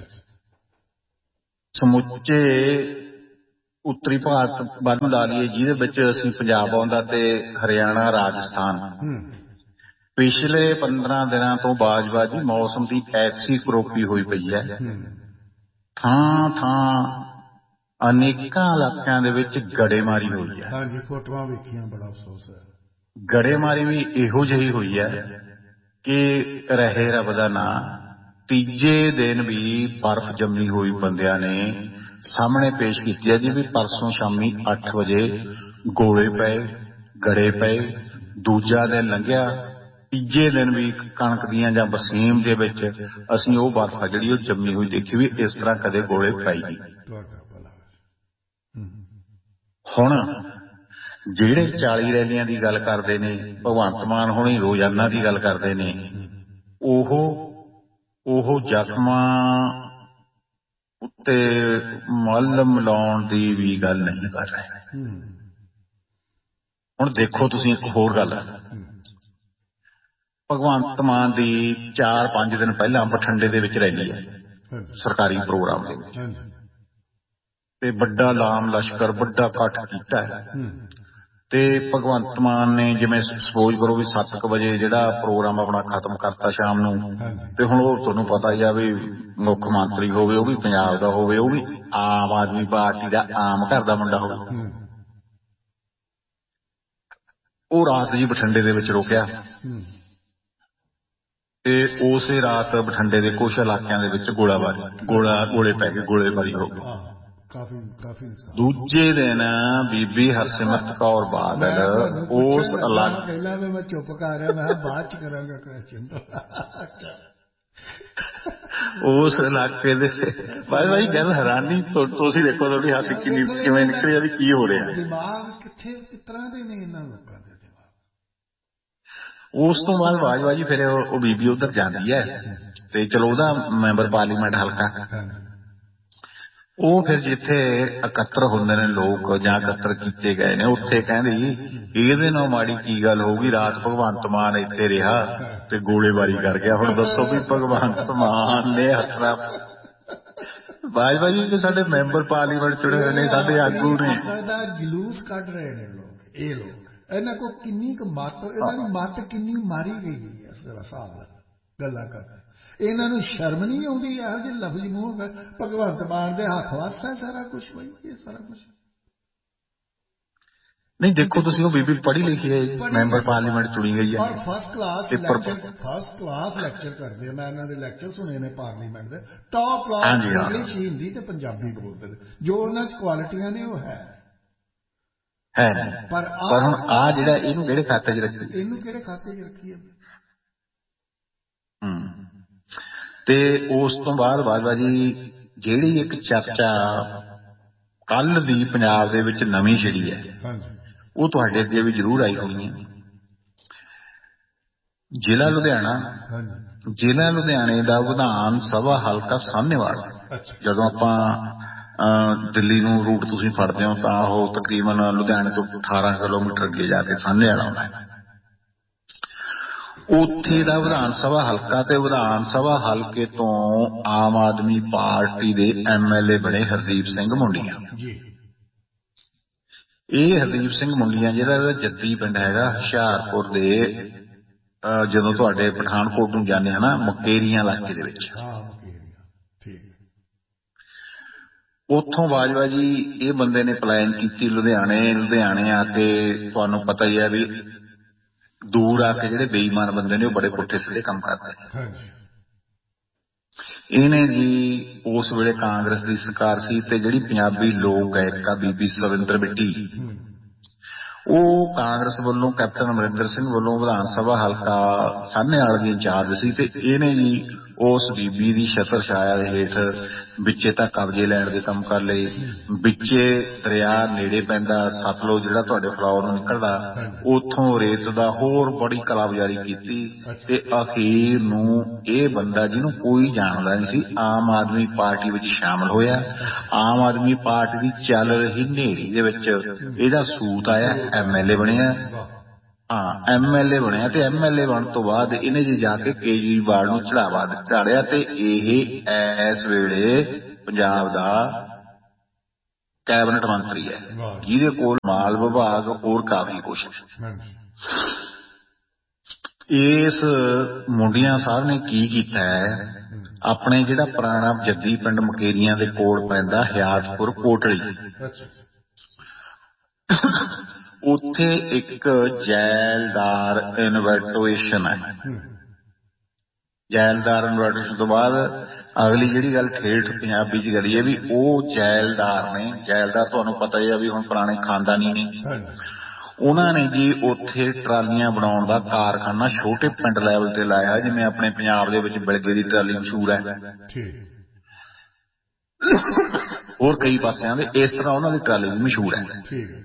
ਸਮੁੱਚੇ ਉੱਤਰੀ ਭਾਰਤ ਵੱਲ ਲਾ ਲਈਏ, ਜਿਹਦੇ ਵਿੱਚ ਅਸੀਂ ਪੰਜਾਬ ਆਉਂਦਾ ਤੇ ਹਰਿਆਣਾ, ਰਾਜਸਥਾਨ। ਪਿਛਲੇ ਪੰਦਰਾਂ ਦਿਨਾਂ ਤੋਂ ਬਾਜਵਾ ਜੀ ਮੌਸਮ ਦੀ ਐਸੀ ਕਰੋਪੀ ਹੋਈ ਪਈ ਹੈ, ਥਾਂ ਥਾਂ ਅਨੇਕਾਂ ਇਲਾਕਿਆਂ ਦੇ ਵਿੱਚ ਗੜੇਮਾਰੀ ਹੋਈ ਹੈ। ਹਾਂਜੀ, ਫੋਟੋਆਂ ਵੇਖੀਆਂ, ਬੜਾ ਅਫਸੋਸ ਹੈ। ਗੜੇਮਾਰੀ ਵੀ ਇਹੋ ਜਿਹੀ ਹੋਈ ਹੈ ਕਿ ਰਹੇ ਰੱਬ ਦਾ ਨਾਂ, ਤੀਜੇ ਦਿਨ ਵੀ ਬਰਫ਼ ਜੰਮੀ ਹੋਈ ਬੰਦਿਆਂ ਨੇ ਸਾਹਮਣੇ ਪੇਸ਼ ਕੀਤੀ ਹੈ ਜੀ ਵੀ ਪਰਸੋਂ ਸ਼ਾਮੀ ਅੱਠ ਵਜੇ ਗੋਲੇ ਪਏ, ਗੜੇ ਪਏ। ਦੂਜਾ ਦਿਨ ਲੰਘਿਆ, ਤੀਜੇ ਦਿਨ ਵੀ ਕਣਕ ਦੀਆਂ ਜਾਂ ਵਸੀਮ ਦੇ ਵਿੱਚ ਅਸੀਂ ਉਹ ਬਰਫ਼ ਆ ਜਿਹੜੀ ਉਹ ਜੰਮੀ ਹੋਈ ਦੇਖੀ ਵੀ ਇਸ ਤਰ੍ਹਾਂ ਕਦੇ ਗੋਲੇ ਪਏ ਨਹੀਂ। ਹੁਣ ਜਿਹੜੇ ਚਾਲੀ ਰੈਲੀਆਂ ਦੀ ਗੱਲ ਕਰਦੇ ਨੇ ਭਗਵੰਤ ਮਾਨ ਹੁਣੀ, ਰੋਜ਼ਾਨਾ ਦੀ ਗੱਲ ਕਰਦੇ ਨੇ, ਉਹ ਉਹ ਜ਼ਖਮਾਂ ਉੱਤੇ ਮੱਲਮ ਲਾਉਣ ਦੀ ਵੀ ਗੱਲ ਨਹੀਂ ਕਰ ਰਹੇ। ਹੁਣ ਦੇਖੋ ਤੁਸੀਂ ਇੱਕ ਹੋਰ ਗੱਲ, ਭਗਵੰਤ ਮਾਨ ਦੀ ਚਾਰ ਪੰਜ ਦਿਨ ਪਹਿਲਾਂ ਬਠਿੰਡੇ ਦੇ ਵਿੱਚ ਰੈਲੀ ਹੈ ਸਰਕਾਰੀ ਪ੍ਰੋਗਰਾਮ ਦੇ ਵਿੱਚ, ਤੇ ਵੱਡਾ ਲਾਮ ਲਸ਼ਕਰ, ਵੱਡਾ ਇਕੱਠ ਕੀਤਾ ਹੈ। ਤੇ ਭਗਵੰਤ ਮਾਨ ਨੇ ਜਿਵੇਂ ਸਪੋਜ਼ ਕਰੋ ਵੀ ਸੱਤ ਕੁ ਵਜੇ ਜਿਹੜਾ ਪ੍ਰੋਗਰਾਮ ਆਪਣਾ ਖਤਮ ਕਰਤਾ ਸ਼ਾਮ ਨੂੰ, ਤੇ ਹੁਣ ਉਹ ਤੁਹਾਨੂੰ ਪਤਾ ਹੀ ਆ ਵੀ ਮੁੱਖ ਮੰਤਰੀ ਹੋਵੇ, ਉਹ ਵੀ ਪੰਜਾਬ ਦਾ ਹੋਵੇ, ਉਹ ਵੀ ਆਮ ਆਦਮੀ ਪਾਰਟੀ ਦਾ ਆਮ ਘਰ ਦਾ ਮੁੰਡਾ ਹੋਵੇ, ਉਹ ਰਾਤ ਜੀ ਬਠਿੰਡੇ ਦੇ ਵਿੱਚ ਰੁਕਿਆ। ਤੇ ਉਸੇ ਰਾਤ ਬਠਿੰਡੇ ਦੇ ਕੁਛ ਇਲਾਕਿਆਂ ਦੇ ਵਿੱਚ ਗੋਲਾਬਾਰੀ ਗੋਲਾ ਗੋਲੇ ਪੈ ਗਏ, ਗੋਲੇਬਾਰੀ ਹੋ ਗਈ। ਕਾਫੀ ਕਾਫੀ ਨੁਕਸਾਨ। ਦੂਜੇ ਦਿਨ ਬੀਬੀ ਹਰਸਿਮਰਤ ਕੌਰ ਬਾਦਲ ਉਸ ਇਲਾਕੇ, ਪਹਿਲਾਂ ਵੀ ਮੈਂ ਚੁੱਪ ਕਰ ਰਿਹਾ, ਮੈਂ ਬਾਅਦ ਚ ਕਰਾਂਗਾ ਕੁਐਸਚਨ। ਉਸ ਇਲਾਕੇ ਦੇ ਬਾਈ ਬਾਈ ਗੱਲ ਹੈਰਾਨੀ, ਤੁਸੀਂ ਦੇਖੋ ਤੁਹਾਡੀ ਹਾਸੀ ਕਿੰਨੀ ਕਿਵੇਂ ਨਿਕਲੀ ਵੀ ਕੀ ਹੋ ਰਿਹਾ। ਦਿਮਾਗ ਕਿੱਥੇ ਕਿਸ ਤਰ੍ਹਾਂ ਦੇ ਨੇ ਇਹਨਾਂ ਲੋਕਾਂ ਦੇ ਦਿਮਾਗ। ਉਸ ਤੋਂ ਬਾਅਦ ਬਾਜਵਾ ਜੀ ਫਿਰ ਉਹ ਬੀਬੀ ਉੱਧਰ ਜਾਂਦੀ ਹੈ ਤੇ ਚਲੋ ਉਹਦਾ ਮੈਂਬਰ ਪਾਰਲੀਮੈਂਟ ਹਲਕਾ, ਉਹ ਫਿਰ ਜਿੱਥੇ ਇਕੱਤਰ ਹੁੰਦੇ ਨੇ ਲੋਕ ਜਾਂ ਇਕੱਤਰ ਕੀਤੇ ਗਏ ਨੇ, ਉੱਥੇ ਕਹਿੰਦੀ ਇਹਦੇ ਨਾਲ ਮਾੜੀ ਕੀ ਗੱਲ ਹੋਊਗੀ, ਰਾਤ ਭਗਵੰਤ ਮਾਨ ਇੱਥੇ ਰਿਹਾ ਤੇ ਗੋਲੇਬਾਰੀ ਕਰ ਗਿਆ। ਹੁਣ ਦੱਸੋ ਵੀ ਭਗਵੰਤ ਮਾਨ ਨੇ ਹੱਥਾਂ ਬਾਜਵਾ ਜੀ ਜੋ ਸਾਡੇ ਮੈਂਬਰ ਪਾਰਲੀਮੈਂਟ ਚੁਣੇ ਹੋਏ ਨੇ, ਸਾਡੇ ਆਗੂ ਨੇ, ਦਾ ਜਲੂਸ ਕੱਢ ਰਹੇ ਨੇ ਲੋਕ। ਇਹ ਲੋਕ ਇਹਨਾਂ ਕੋਲ ਕਿੰਨੀ ਕੁ ਮੱਤ, ਇਹਨਾਂ ਦੀ ਮੱਤ ਕਿੰਨੀ ਮਾਰੀ ਗਈ ਹੈ ਇਸ ਹਿਸਾਬ ਨਾਲ ਗੱਲਾਂ ਕਰਦੇ। ਇਹਨਾਂ ਨੂੰ ਸ਼ਰਮ ਨਹੀਂ ਆਉਂਦੀ ਇਹੋ ਜਿਹੇ ਲਫ਼ਜ਼ ਮੂੰਹ। ਭਗਵੰਤ ਮਾਨ ਦੇ ਹੱਥ ਵੱਸ ਹੈ ਸਾਰਾ ਕੁਛ ਬਈ, ਇਹ ਸਾਰਾ ਕੁਛ ਨਹੀਂ। ਦੇਖੋ ਤੁਸੀਂ ਉਹ ਬੀਬੀ ਪੜ੍ਹੀ ਲਿਖੀ ਹੈ, ਮੈਂਬਰ ਪਾਰਲੀਮੈਂਟ ਚੁਣੀ ਗਈ ਹੈ ਔਰ first class lecture, first class lecture ਕਰਦੇ। ਮੈਂ ਇਹਨਾਂ ਦੇ ਲੈਕਚਰ ਸੁਣੇ ਨੇ ਪਾਰਲੀਮੈਂਟ ਦੇ, ਟੌਪ ਕਲਾਸ ਇੰਗਲਿਸ਼, ਹਿੰਦੀ ਤੇ ਪੰਜਾਬੀ ਬੋਲਦੇ ਨੇ। ਜੋ ਉਹਨਾਂ 'ਚ ਕੁਆਲਿਟੀਆਂ ਨੇ ਉਹ ਹੈ ਹੈ ਪਰ ਹੁਣ ਆ ਜਿਹੜਾ ਇਹਨੂੰ ਕਿਹੜੇ ਖਾਤੇ 'ਚ ਰੱਖੀ, ਇਹਨੂੰ ਕਿਹੜੇ ਖਾਤੇ 'ਚ ਰੱਖੀ ਹੈ। ਹੂੰ। ਤੇ ਉਸ ਤੋਂ ਬਾਅਦ ਬਾਜਵਾ ਜੀ ਜਿਹੜੀ ਇੱਕ ਚਰਚਾ ਕੱਲ ਦੀ ਪੰਜਾਬ ਦੇ ਵਿੱਚ ਨਵੀਂ ਛਿੜੀ ਹੈ, ਉਹ ਤੁਹਾਡੇ ਅੱਗੇ ਵੀ ਜ਼ਰੂਰ ਆਈ ਹੋਣੀ ਹੈ। ਜ਼ਿਲ੍ਹਾ ਲੁਧਿਆਣਾ, ਜ਼ਿਲ੍ਹਾ ਲੁਧਿਆਣੇ ਦਾ ਵਿਧਾਨ ਸਭਾ ਹਲਕਾ ਸਾਹਨੇਵਾਲ, ਜਦੋਂ ਆਪਾਂ ਦਿੱਲੀ ਨੂੰ ਰੂਟ ਤੁਸੀਂ ਫੜਦੇ ਹੋ ਤਾਂ ਉਹ ਤਕਰੀਬਨ ਲੁਧਿਆਣੇ ਤੋਂ ਅਠਾਰਾਂ ਕਿਲੋਮੀਟਰ ਅੱਗੇ ਜਾ ਕੇ ਸਾਹਨੇਵਾਲ ਆਉਂਦਾ ਹੈ। ਉੱਥੇ ਦਾ ਵਿਧਾਨ ਸਭਾ ਹਲਕਾ ਤੇ ਵਿਧਾਨ ਸਭਾ ਹਲਕੇ ਤੋਂ ਆਮ ਆਦਮੀ ਪਾਰਟੀ ਦੇ ਐਮ ਐਲ ਏ ਬਣੇ ਹਰਦੀਪ ਸਿੰਘ ਮੁੰਡੀਆਂ। ਇਹ ਹਰਦੀਪ ਸਿੰਘ ਮੁੰਡੀਆਂ ਜਿਹੜਾ ਇਹਦਾ ਜੱਦੀ ਪਿੰਡ ਹੈਗਾ ਹੁਸ਼ਿਆਰਪੁਰ ਦੇ, ਜਦੋਂ ਤੁਹਾਡੇ ਪਠਾਨਕੋਟ ਨੂੰ ਜਾਂਦੇ ਹਨਾ, ਮੁਕੇਰੀਆਂ ਇਲਾਕੇ ਦੇ ਵਿੱਚ। ਉੱਥੋਂ ਬਾਜਵਾ ਜੀ ਇਹ ਬੰਦੇ ਨੇ ਪਲਾਨ ਕੀਤੀ ਲੁਧਿਆਣੇ। ਲੁਧਿਆਣੇ ਆ ਕੇ ਤੁਹਾਨੂੰ ਪਤਾ ਹੀ ਹੈ ਵੀ ਦੂਰ ਆ ਕੇ ਜਿਹੜੇ ਬੇਈਮਾਨ ਬੰਦੇ ਨੇ ਉਹ ਬੜੇ ਪੁੱਠੇ ਸਿੱਧੇ ਕੰਮ ਕਰਦੇ ਨੇ। ਇਹਨੇ ਜੀ ਉਸ ਵੇਲੇ ਕਾਂਗਰਸ ਦੀ ਸਰਕਾਰ ਸੀ ਤੇ ਜਿਹੜੀ ਪੰਜਾਬੀ ਲੋਕ ਗਾਇਕਾ ਬੀਬੀ ਸਵਿੰਦਰ ਬਿੱਟੀ, ਉਹ ਕਾਂਗਰਸ ਵੱਲੋਂ ਕੈਪਟਨ ਅਮਰਿੰਦਰ ਸਿੰਘ ਵੱਲੋਂ ਵਿਧਾਨ ਸਭਾ ਹਲਕਾ ਸਾਹਨੇਵਾਲ ਦੀ ਇੰਚਾਰਜ ਸੀ। ਤੇ ਇਹਨੇ ਜੀ ਉਸ ਬੀਬੀ ਦੀ ਛਤਰ ਛਾਇਆ ਦੇ ਹੇਠ ਵਿੱਚੇ ਤਾਂ ਕਬਜ਼ੇ ਲੈਣ ਦੇ ਕੰਮ ਕਰ ਲਏ। ਵਿੱਚੇ ਦਰਿਆ ਨੇੜੇ ਪੈਂਦਾ ਸਤਲੁਜ ਜਿਹੜਾ ਤੁਹਾਡੇ ਫਲੌਰ ਨੂੰ ਨਿਕਲਦਾ, ਉੱਥੋਂ ਰੇਤ ਦਾ ਹੋਰ ਬੜੀ ਕਾਰਗੁਜ਼ਾਰੀ ਕੀਤੀ। ਤੇ ਅਖੀਰ ਨੂੰ ਇਹ ਬੰਦਾ ਜਿਹਨੂੰ ਕੋਈ ਜਾਣਦਾ ਨਹੀਂ ਸੀ, ਆਮ ਆਦਮੀ ਪਾਰਟੀ ਵਿੱਚ ਸ਼ਾਮਲ ਹੋਇਆ। ਆਮ ਆਦਮੀ ਪਾਰਟੀ ਦੀ ਚੱਲ ਰਹੀ ਹਨੇਰੀ ਦੇ ਵਿੱਚ ਇਹਦਾ ਸੂਤ ਆਇਆ, ਐਮ ਐਲ ਏ ਬਣਿਆ। ਹਾਂ, ਐਮ ਐਲ ਏ ਬਣਿਆ ਤੇ ਐਮ ਐਲ ਏ ਬਣਨ ਤੋਂ ਬਾਅਦ ਇਹਨੇ ਜੀ ਜਾ ਕੇ ਕੇਜਰੀਵਾਲ ਨੂੰ ਚੜਾਵਾ ਚਾੜਿਆ। ਤੇ ਇਹ ਇਸ ਵੇਲੇ ਪੰਜਾਬ ਦਾ ਕੈਬਨਿਟ ਮੰਤਰੀ ਹੈ, ਜਿਹਦੇ ਕੋਲ ਮਾਲ ਵਿਭਾਗ ਹੋਰ ਕਾਫੀ ਕੁਛ ਹੈ। ਇਸ ਮੁੰਡੀਆਂ ਸਾਹਿਬ ਨੇ ਕੀ ਕੀਤਾ ਹੈ, ਆਪਣੇ ਜਿਹੜਾ ਪੁਰਾਣਾ ਜੱਦੀ ਪਿੰਡ ਮੁਕੇਰੀਆਂ ਦੇ ਕੋਲ ਪੈਂਦਾ ਹਿਆਤਪੁਰ ਕੋਟਲੀ, ਉੱਥੇ ਇੱਕ ਜੈਲਦਾਰ ਇਨਵੈਟੋਏਸ਼ਨ ਹੈ। ਜੈਲਦਾਰ ਇਨਵੈਟੋਏਸ਼ਨ ਤੋਂ ਬਾਅਦ ਅਗਲੀ ਜਿਹੜੀ ਗੱਲ ਠੇਠ ਪੰਜਾਬੀ ਚ ਕਰੀਏ ਵੀ ਉਹ ਜੈਲਦਾਰ ਨੇ, ਜੈਲਦਾਰ ਤੁਹਾਨੂੰ ਪਤਾ ਹੀ ਆ ਵੀ ਹੁਣ ਪੁਰਾਣੇ ਖਾਨਦਾਨੀ ਨੇ। ਉਹਨਾਂ ਨੇ ਜੀ ਉੱਥੇ ਟਰਾਲੀਆਂ ਬਣਾਉਣ ਦਾ ਕਾਰਖਾਨਾ ਛੋਟੇ ਪਿੰਡ ਲੈਵਲ ਤੇ ਲਾਇਆ, ਜਿਵੇਂ ਆਪਣੇ ਪੰਜਾਬ ਦੇ ਵਿੱਚ ਬਿਲਗੇ ਦੀ ਟਰਾਲੀ ਮਸ਼ਹੂਰ ਹੈ, ਹੋਰ ਕਈ ਪਾਸਿਆਂ ਦੇ ਇਸ ਤਰ੍ਹਾਂ ਉਹਨਾਂ ਦੀ ਟਰਾਲੀ ਵੀ ਮਸ਼ਹੂਰ ਹੈ।